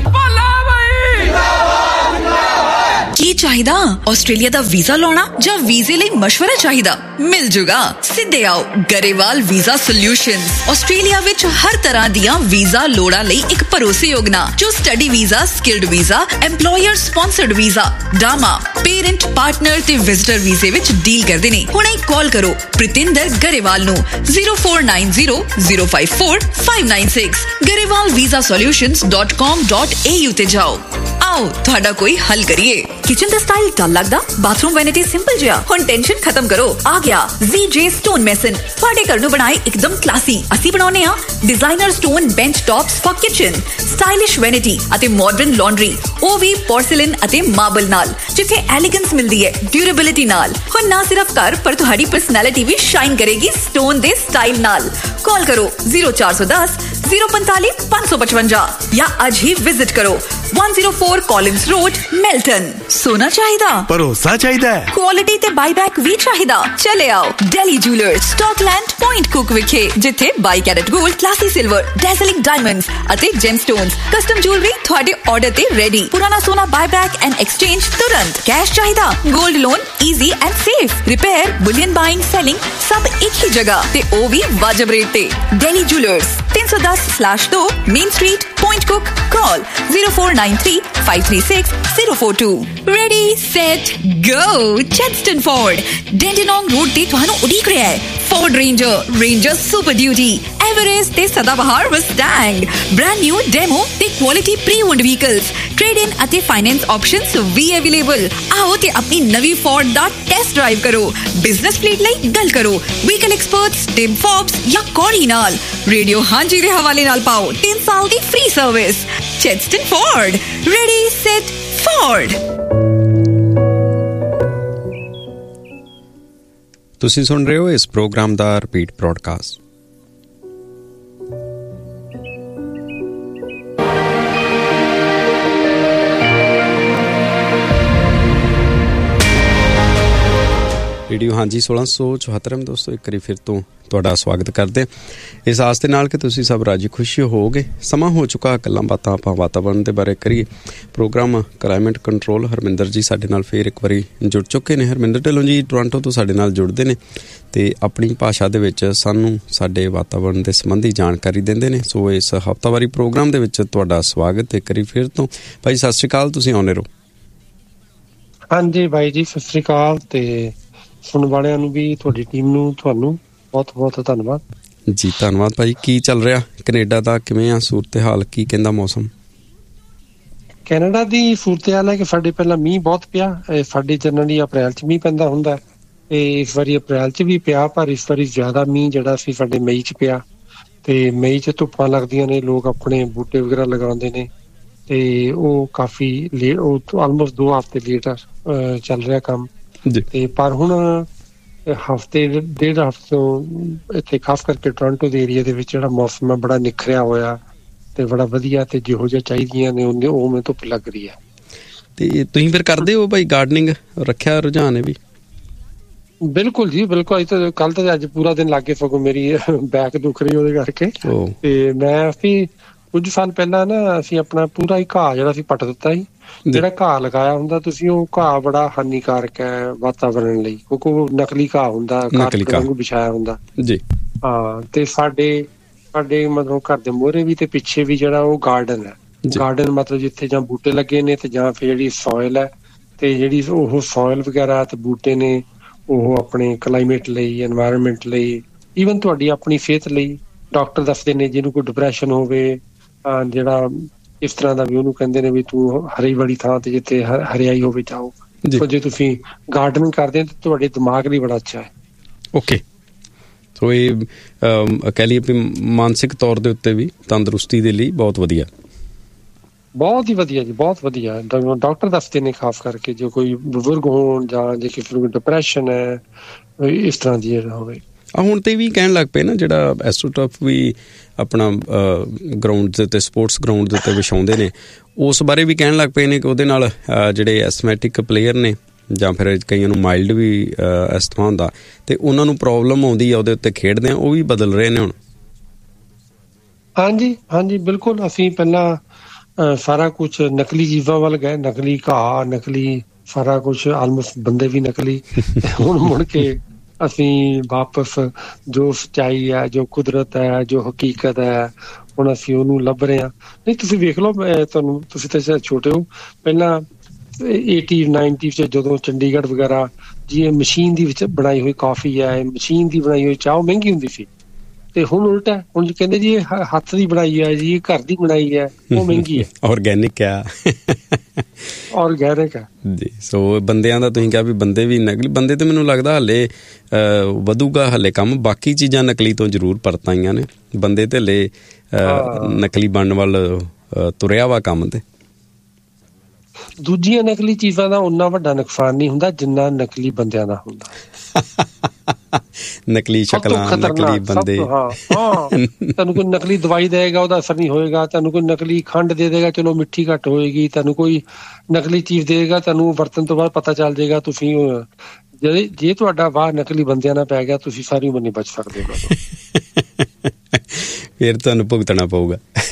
ਕੀ ਚਾਹੀਦਾ? ਆਸਟ੍ਰੇਲੀਆ ਦਾ ਵੀਜ਼ਾ ਲਾਉਣਾ ਜਾਂ ਵੀਜ਼ੇ ਲਈ ਮਸ਼ਵਰਾ ਚਾਹੀਦਾ? ਮਿਲ ਜੂਗਾ। ਸਿੱਧੇ ਆਓ ਗਰੇਵਾਲ ਵੀਜ਼ਾ ਸੋਲਿਊਸ਼ਨਸ। ਆਸਟ੍ਰੇਲੀਆ ਵਿੱਚ ਹਰ ਤਰ੍ਹਾਂ ਦੀਆਂ ਵੀਜ਼ਾ ਲੋੜਾਂ ਲਈ ਇੱਕ ਭਰੋਸੇਯੋਗ ਨਾਂ ਜੋ study visa, skilled visa, employer sponsored visa, ਡਾਮਾ, parent, partner ਤੇ ਵਿਜ਼ਟਰ ਵੀਜ਼ੇ ਵਿੱਚ ਡੀਲ ਕਰਦੇ ਨੇ। ਹੁਣੇ ਕਾਲ ਕਰੋ ਪ੍ਰਿਤਿੰਦਰ ਗਰੇਵਾਲ ਨੂੰ zero four nine zero zero five four five nine six Grewal visa solutions dot com dot A you ਤੇ ਜਾਓ। ਆਓ ਤੁਹਾਡਾ ਕੋਈ ਹੱਲ ਕਰੀਏ। ਕਿਚਨ ਦਾ ਸਟਾਈਲ ਡਲ ਲੱਗਦਾ? ਬਾਥਰੂਮ ਵੈਨਿਟੀ ਸਿੰਪਲ ਜਿਹਾ? ਹੁਣ ਟੈਨਸ਼ਨ ਖਤਮ ਕਰੋ, ਆ ਗਿਆ Z J Stone Mason। ਤੁਹਾਡੇ ਘਰ ਨੂੰ ਬਣਾਏ ਇੱਕਦਮ ਕਲਾਸੀ। ਅਸੀਂ ਬਣਾਉਨੇ ਆ designer stone bench tops for kitchen, stylish vanity ਅਤੇ ਮਾਡਰਨ ਲਾਂਡਰੀ, ਉਹ ਵੀ ਪੋਰਸਿਲਨ ਅਤੇ ਮਾਰਬਲ ਨਾਲ, ਜਿੱਥੇ ਐਲੀਗੈਂਸ ਮਿਲਦੀ ਹੈ ਡਿਊਰੇਬਿਲਿਟੀ ਨਾਲ। ਹੁਣ ਨਾ ਸਿਰਫ ਘਰ ਪਰ ਤੁਹਾਡੀ ਪਰਸਨੈਲਿਟੀ ਵੀ ਸ਼ਾਈਨ ਕਰੇਗੀ ਸਟੋਨ ਦੇ ਸਟਾਈਲ ਨਾਲ। ਕਾਲ ਕਰੋ ਜ਼ੀਰੋ ਚਾਰ ਸੌ ਦਸ ਜ਼ੀਰੋ ਪੰਤਾਲੀ ਪੰਜ ਸੌ ਪਚਵੰਜਾ ਜਾਂ ਅੱਜ ਹੀ ਵਿਜ਼ਿਟ ਕਰੋ one oh four Collins Road, Melton। सोना चाहिदा? भरोसा चाहिदा है? क्वालिटी ते बाईबैक भी चाहिदा? चले आओ Delhi Jewelers, Stockland, Point Cook विखे, जिथे by carat gold, classy silver, dazzling diamonds अते gemstones, custom jewelry थोड़े ऑर्डर ते रेडी। पुराना सोना बाईबैक एंड एक्सचेंज तुरंत। कैश चाहिदा? Gold loan easy and safe. Repair, Boolean buying, selling सब एक ही जगह ते ओ भी वाजिब रेट ते। Delhi Jewelers तीन सौ दस स्लैश दो Main Street, Point Cook। Call zero four nine three five three six zero four two। Ready, set, go। Chadstone Ford, Dandenong Road ਤੇ ਤੁਹਾਨੂੰ ਉਡੀਕ ਰਿਹਾ ਹੈ। Ford Ranger, Ranger Super Duty, Everest ਤੇ ਸਦਾਬਹਾਰ Mustang, brand new demo ਤੇ quality pre-owned vehicles, trade-in ਅਤੇ finance options ਵੀ available। ਆਓ ਤੇ ਆਪਣੀ ਨਵੀਂ Ford ਦਾ ਟੈਸਟ ਡਰਾਈਵ ਕਰੋ। ਬਿਜ਼ਨਸ ਫਲੀਟ ਲਈ ਗੱਲ ਕਰੋ ਵਹੀਕਲ ਐਕਸਪਰਟਸ ਟਿਮ ਫੋਬਸ ਜਾਂ ਕੋਰੀ ਨਾਲ। ਰੇਡੀਓ ਹਾਂਜੀ ਦੇ ਹਵਾਲੇ ਨਾਲ ਪਾਓ ਤਿੰਨ ਸਾਲ ਦੀ free service. Chadstone Ford, ready, set, Ford। ਤੁਸੀਂ ਸੁਣ ਰਹੇ ਹੋ ਇਸ ਪ੍ਰੋਗਰਾਮ ਦਾ ਰਿਪੀਟ ਬ੍ਰੌਡਕਾਸਟ। ਰੇਡੀਓ ਹਾਂਜੀ ਸੋਲਾਂ ਸੌ ਚੁਹੱਤਰ में ਦੋਸਤੋ ਇੱਕ ਵਾਰੀ ਫਿਰ ਤੋਂ ਤੁਹਾਡਾ ਸਵਾਗਤ ਕਰਦੇ ਇਸ ਆਸ ਦੇ ਨਾਲ ਕਿ ਤੁਸੀਂ ਸਭ ਰਾਜੀ ਖੁਸ਼ੀ ਹੋਵੋਗੇ। ਸਮਾਂ ਹੋ ਚੁੱਕਾ ਗੱਲਾਂ ਬਾਤਾਂ ਆਪਾਂ ਵਾਤਾਵਰਨ ਦੇ ਬਾਰੇ ਕਰੀਏ। ਪ੍ਰੋਗਰਾਮ ਕਲਾਈਮੇਟ ਕੰਟਰੋਲ ਹਰਮਿੰਦਰ ਜੀ ਸਾਡੇ ਨਾਲ ਫਿਰ ਇੱਕ ਵਾਰੀ ਜੁੜ ਚੁੱਕੇ ਨੇ। ਹਰਮਿੰਦਰ ਢਿੱਲੋਂ ਜੀ ਟੋਰਾਂਟੋ ਤੋਂ ਸਾਡੇ ਨਾਲ ਜੁੜਦੇ ਨੇ ਤੇ ਆਪਣੀ ਭਾਸ਼ਾ ਦੇ ਵਿੱਚ ਸਾਨੂੰ ਸਾਡੇ ਵਾਤਾਵਰਨ ਦੇ ਸੰਬੰਧੀ ਜਾਣਕਾਰੀ ਦਿੰਦੇ ਨੇ। ਸੋ ਇਸ ਹਫ਼ਤਾਵਾਰੀ ਪ੍ਰੋਗਰਾਮ ਦੇ ਵਿੱਚ ਤੁਹਾਡਾ ਸਵਾਗਤ ਇੱਕ ਵਾਰੀ ਫਿਰ ਤੋਂ। ਭਾਈ ਸਤਿ ਸ਼੍ਰੀ ਅਕਾਲ, ਤੁਸੀਂ ਆਉਂਦੇ ਰਹੋ। ਹਾਂਜੀ ਬਾਈ ਜੀ ਸਤਿ ਸ਼੍ਰੀ ਅਕਾਲ ਤੇ ਸੁਣਨ ਵਾਲਿਆਂ ਨੂੰ ਵੀ, ਤੁਹਾਡੀ ਟੀਮ ਨੂੰ ਤੁਹਾਨੂੰ ਬਹੁਤ ਬਹੁਤ ਧੰਨਵਾਦ ਜੀ। ਧੰਨਵਾਦ ਭਾਈ। ਕੀ ਚੱਲ ਰਿਹਾ ਕੈਨੇਡਾ ਦਾ, ਕਿਵੇਂ ਆ ਸੂਰਤ ਹਾਲ, ਕੀ ਕਹਿੰਦਾ ਮੌਸਮ? ਕੈਨੇਡਾ ਦੀ ਸੂਰਤ ਹਾਲ ਹੈ ਕਿ ਸਾਡੇ ਪਹਿਲਾਂ ਮੀਂਹ ਬਹੁਤ ਪਿਆ। ਸਾਡੇ ਜਨਰਲੀ ਅਪ੍ਰੈਲ ਚ ਮੀਂਹ ਪੈਂਦਾ ਹੁੰਦਾ ਤੇ ਇਸ ਵਾਰੀ ਅਪ੍ਰੈਲ ਚ ਵੀ ਪਿਆ, ਪਰ ਇਸ ਵਾਰੀ ਜ਼ਿਆਦਾ ਮੀਂਹ ਜਿਹੜਾ ਸੀ ਸਾਡੇ ਮਈ ਚ ਪਿਆ। ਤੇ ਮਈ ਚ ਧੁੱਪਾਂ ਲੱਗਦੀਆਂ ਨੇ, ਲੋਕ ਆਪਣੇ ਬੂਟੇ ਵਗੈਰਾ ਲਗਾਉਂਦੇ ਨੇ ਤੇ ਉਹ ਕਾਫੀ ਲੇਟ, ਉਹ ਆਲਮੋਸਟ ਦੋ ਹਫ਼ਤੇ ਲੇਟ ਚੱਲ ਰਿਹਾ ਕੰਮ। ਤੇ ਪਰ ਹੁਣ ਹਫ਼ਤੇ ਡੇਢ ਹਫ਼ਤੇ ਤੋਂ ਇੱਥੇ ਖਾਸ ਕਰਕੇ ਟੋਰਾਂਟੋ ਦੇ ਏਰੀਆ ਦੇ ਵਿੱਚ ਜਿਹੜਾ ਮੌਸਮ ਹੈ ਬੜਾ ਨਿਖਰਿਆ ਹੋਇਆ ਤੇ ਬੜਾ ਵਧੀਆ, ਤੇ ਜਿਹੋ ਜਿਹਾ ਚਾਹੀਦੀਆਂ ਨੇ ਉਹਨੇ ਉਹ ਮੈਨੂੰ ਧੁੱਪ ਲੱਗ ਰਹੀ ਹੈ। ਤੇ ਤੁਸੀਂ ਫਿਰ ਕਰਦੇ ਹੋ ਭਾਈ ਗਾਰਡਨਿੰਗ, ਰੱਖਿਆ ਰੁਝਾਨ ਹੈ ਵੀ? ਬਿਲਕੁਲ ਜੀ ਬਿਲਕੁਲ। ਅੱਜ ਕੱਲ ਤਾਂ ਅੱਜ ਪੂਰਾ ਦਿਨ ਲੱਗੇ, ਸਗੋਂ ਮੇਰੀ ਬੈਕ ਦੁਖ ਰਹੀ ਉਹਦੇ ਕਰਕੇ। ਤੇ ਮੈਂ ਅਸੀਂ ਕੁਝ ਸਾਲ ਪਹਿਲਾਂ ਨਾ ਅਸੀਂ ਆਪਣਾ ਪੂਰਾ ਹੀ ਘਾਹ ਜਿਹੜਾ ਸੀ ਪੱਟ ਦਿੱਤਾ ਸੀ। ਜਿਹੜਾ ਘਾਹ ਲਗਾਇਆ ਹੁੰਦਾ ਤੁਸੀਂ, ਉਹ ਘਾਹ ਬੜਾ ਹਾਨੀਕਾਰਕ ਹੈ ਵਾਤਾਵਰਨ ਲਈ, ਕਿਉਂਕਿ ਉਹ ਨਕਲੀ ਘਾਹ ਹੁੰਦਾ, ਕਾਰਪੇਟ ਵਾਂਗੂ ਵਿਛਾਇਆ ਹੁੰਦਾ ਜੀ। ਹਾਂ ਤੇ ਸਾਡੇ ਸਾਡੇ ਮਤਲਬ ਘਰ ਦੇ ਮੂਹਰੇ ਵੀ ਤੇ ਪਿੱਛੇ ਵੀ ਜਿਹੜਾ ਉਹ ਗਾਰਡਨ ਹੈ। ਗਾਰਡਨ ਮਤਲਬ ਜਿੱਥੇ ਜਾਂ ਬੂਟੇ ਲੱਗੇ ਨੇ ਤੇ ਜਾਂ ਫਿਰ ਜਿਹੜੀ ਸੋਇਲ ਹੈ, ਤੇ ਜਿਹੜੀ ਉਹ ਸੋਇਲ ਵਗੈਰਾ ਤੇ ਬੂਟੇ ਨੇ ਉਹ ਆਪਣੇ ਕਲਾਈਮੇਟ ਲਈ, ਐਨਵਾਇਰਨਮੈਂਟ ਲਈ, ਈਵਨ ਤੁਹਾਡੀ ਆਪਣੀ ਸਿਹਤ ਲਈ। ਡਾਕਟਰ ਦੱਸਦੇ ਨੇ ਜਿਹਨੂੰ ਕੋਈ ਡਿਪਰੈਸ਼ਨ ਹੋਵੇ, ਜਿਹੜਾ ਇਸ ਤਰ੍ਹਾਂ ਦਾ ਵੀ, ਉਹਨੂੰ ਕਹਿੰਦੇ ਨੇ ਵੀ ਤੂੰ ਹਰੀ ਵਾਲੀ ਥਾਂ ਤੇ ਜਿੱਥੇ ਹਰਿਆਈ ਹੋਵੇ ਜਾਓ। ਜੇ ਤੁਸੀਂ ਗਾਰਡਨਿੰਗ ਕਰਦੇ ਤਾਂ ਤੁਹਾਡੇ ਦਿਮਾਗ ਲਈ ਬੜਾ ਅੱਛਾ ਹੈ। ਓਕੇ ਸੋ ਇਹ ਕਹਿ ਲਈਏ ਵੀ ਮਾਨਸਿਕ ਤੌਰ ਦੇ ਉੱਤੇ ਵੀ ਤੰਦਰੁਸਤੀ ਦੇ ਲਈ ਬਹੁਤ ਵਧੀਆ, ਬਹੁਤ ਹੀ ਵਧੀਆ ਜੀ, ਬਹੁਤ ਵਧੀਆ। ਡਾਕਟਰ ਦੱਸਦੇ ਨੇ ਖਾਸ ਕਰਕੇ ਜੇ ਕੋਈ ਬਜ਼ੁਰਗ ਹੋਣ ਜਾਂ ਜੇ ਕਿਸੇ ਨੂੰ ਡਿਪਰੈਸ਼ਨ ਹੈ, ਇਸ ਤਰ੍ਹਾਂ ਦੀ ਹੋਵੇ। ਆ ਹੁਣ ਤੇ ਵੀ ਕਹਿਣ ਲੱਗ ਪਏ ਨਾ, ਜਿਹੜਾ ਐਸਟ੍ਰੋਟਰਫ ਵੀ ਆਪਣਾ ਗਰਾਊਂਡ ਦੇ ਉੱਤੇ, ਸਪੋਰਟਸ ਗਰਾਊਂਡ ਦੇ ਉੱਤੇ ਵਿਛਾਉਂਦੇ ਨੇ, ਉਸ ਬਾਰੇ ਵੀ ਕਹਿਣ ਲੱਗ ਪਏ ਨੇ ਕਿ ਉਹਦੇ ਨਾਲ ਜਿਹੜੇ ਐਸਥਮੈਟਿਕ ਪਲੇਅਰ ਨੇ ਜਾਂ ਫਿਰ ਕਈਆਂ ਨੂੰ ਮਾਈਲਡ ਵੀ ਅਸਥਮਾ ਹੁੰਦਾ, ਤੇ ਉਹਨਾਂ ਨੂੰ ਪ੍ਰੋਬਲਮ ਆਉਂਦੀ ਆ ਉਹਦੇ ਉੱਤੇ ਖੇਡਦੇ ਆ, ਉਹ ਵੀ ਬਦਲ ਰਹੇ ਨੇ ਹੁਣ? ਹਾਂਜੀ ਹਾਂਜੀ ਬਿਲਕੁਲ। ਅਸੀਂ ਪਹਿਲਾਂ ਸਾਰਾ ਕੁਛ ਨਕਲੀ ਚੀਜ਼ਾਂ ਵੱਲ ਗਏ, ਨਕਲੀ ਘਾਹ, ਨਕਲੀ ਸਾਰਾ ਕੁਛ, ਆਲਮੋਸਟ ਬੰਦੇ ਵੀ ਨਕਲੀ। ਹੁਣ ਮੁੜ ਕੇ ਅਸੀਂ ਵਾਪਸ ਜੋ ਸੱਚਾਈ ਹੈ, ਜੋ ਕੁਦਰਤ ਹੈ, ਜੋ ਹਕੀਕਤ ਹੈ, ਹੁਣ ਅਸੀਂ ਉਹਨੂੰ ਲੱਭ ਰਹੇ ਹਾਂ। ਨਹੀਂ ਤੁਸੀਂ ਵੇਖ ਲਓ, ਤੁਹਾਨੂੰ, ਤੁਸੀਂ ਤਾਂ ਸ਼ਾਇਦ ਛੋਟੇ ਹੋ, ਪਹਿਲਾਂ ਏਟੀ ਨਾਈਨਟੀ ਚ ਜਦੋਂ ਚੰਡੀਗੜ੍ਹ ਵਗੈਰਾ ਜੀ ਇਹ ਮਸ਼ੀਨ ਦੀ ਵਿੱਚ ਬਣਾਈ ਹੋਈ ਕਾਫੀ ਹੈ, ਮਸ਼ੀਨ ਦੀ ਬਣਾਈ ਹੋਈ ਚਾਹ ਮਹਿੰਗੀ ਹੁੰਦੀ ਸੀ, ਤੇ ਹੁਣ ਉਲਟਾ, ਹੁਣ ਕਹਿੰਦੇ ਜੀ ਇਹ ਹੱਥ ਦੀ ਬਣਾਈ ਹੈ ਜੀ, ਘਰ ਦੀ ਬਣਾਈ ਹੈ, ਉਹ ਮਹਿੰਗੀ ਹੈ। ਆਰਗੈਨਿਕ ਆ, ਆਰਗੈਨਿਕ ਹੈ ਜੀ। ਸੋ ਬੰਦਿਆਂ ਦਾ ਤੁਸੀਂ ਕਿਹਾ ਵੀ ਬੰਦੇ ਵੀ ਨਕਲੀ, ਬੰਦੇ ਤੇ ਮੈਨੂੰ ਲੱਗਦਾ ਹਲੇ ਵਧੂਗਾ ਹਲੇ ਕੰਮ, ਬਾਕੀ ਚੀਜ਼ਾਂ ਨਕਲੀ ਤੋਂ ਜ਼ਰੂਰ ਪਰਤ ਆਈਆਂ ਨੇ, ਬੰਦੇ ਤੇ ਹਲੇ ਨਕਲੀ ਬਣਨ ਵੱਲ ਤੁਰਿਆ ਵਾ ਕੰਮ। ਤੇ ਦੂਜੀਆਂ ਨਕਲੀ ਚੀਜ਼ਾਂ ਦਾ ਉਨਾ ਵੱਡਾ ਨੁਕਸਾਨ ਨਹੀਂ ਹੁੰਦਾ ਜਿੰਨਾ ਨਕਲੀ ਬੰਦਿਆਂ ਦਾ ਹੁੰਦਾ। ਨਕਲੀ ਸ਼ਕਲਾਂ, ਨਕਲੀ ਬੰਦੇ। ਹਾਂ ਹਾਂ ਤੁਹਾਨੂੰ ਕੋਈ ਨਕਲੀ ਦਵਾਈ ਦੇਗਾ, ਉਹਦਾ ਅਸਰ ਨਹੀਂ ਹੋਏਗਾ। ਤੁਹਾਨੂੰ ਕੋਈ ਨਕਲੀ ਖੰਡ ਦੇ ਦੇਗਾ, ਚਲੋ ਮਿੱਠੀ ਘੱਟ ਹੋਏਗੀ। ਤੁਹਾਨੂੰ ਕੋਈ ਨਕਲੀ ਚੀਜ਼ ਦੇਗਾ, ਤੁਹਾਨੂੰ ਵਰਤਣ ਤੋਂ ਬਾਅਦ ਪਤਾ ਚੱਲ ਜਾਏਗਾ। ਤੁਸੀਂ ਜੇ ਜੇ ਤੁਹਾਡਾ ਵਾਹ ਨਕਲੀ ਬੰਦਿਆਂ ਨਾਲ ਪੈ ਗਿਆ, ਤੁਸੀਂ ਸਾਰੀ ਉਮਰ ਨਹੀਂ ਬਚ ਸਕਦੇ। ਫਿਰ ਤੁਹਾਨੂੰ ਭੁਗਤਣਾ ਪਊਗਾ।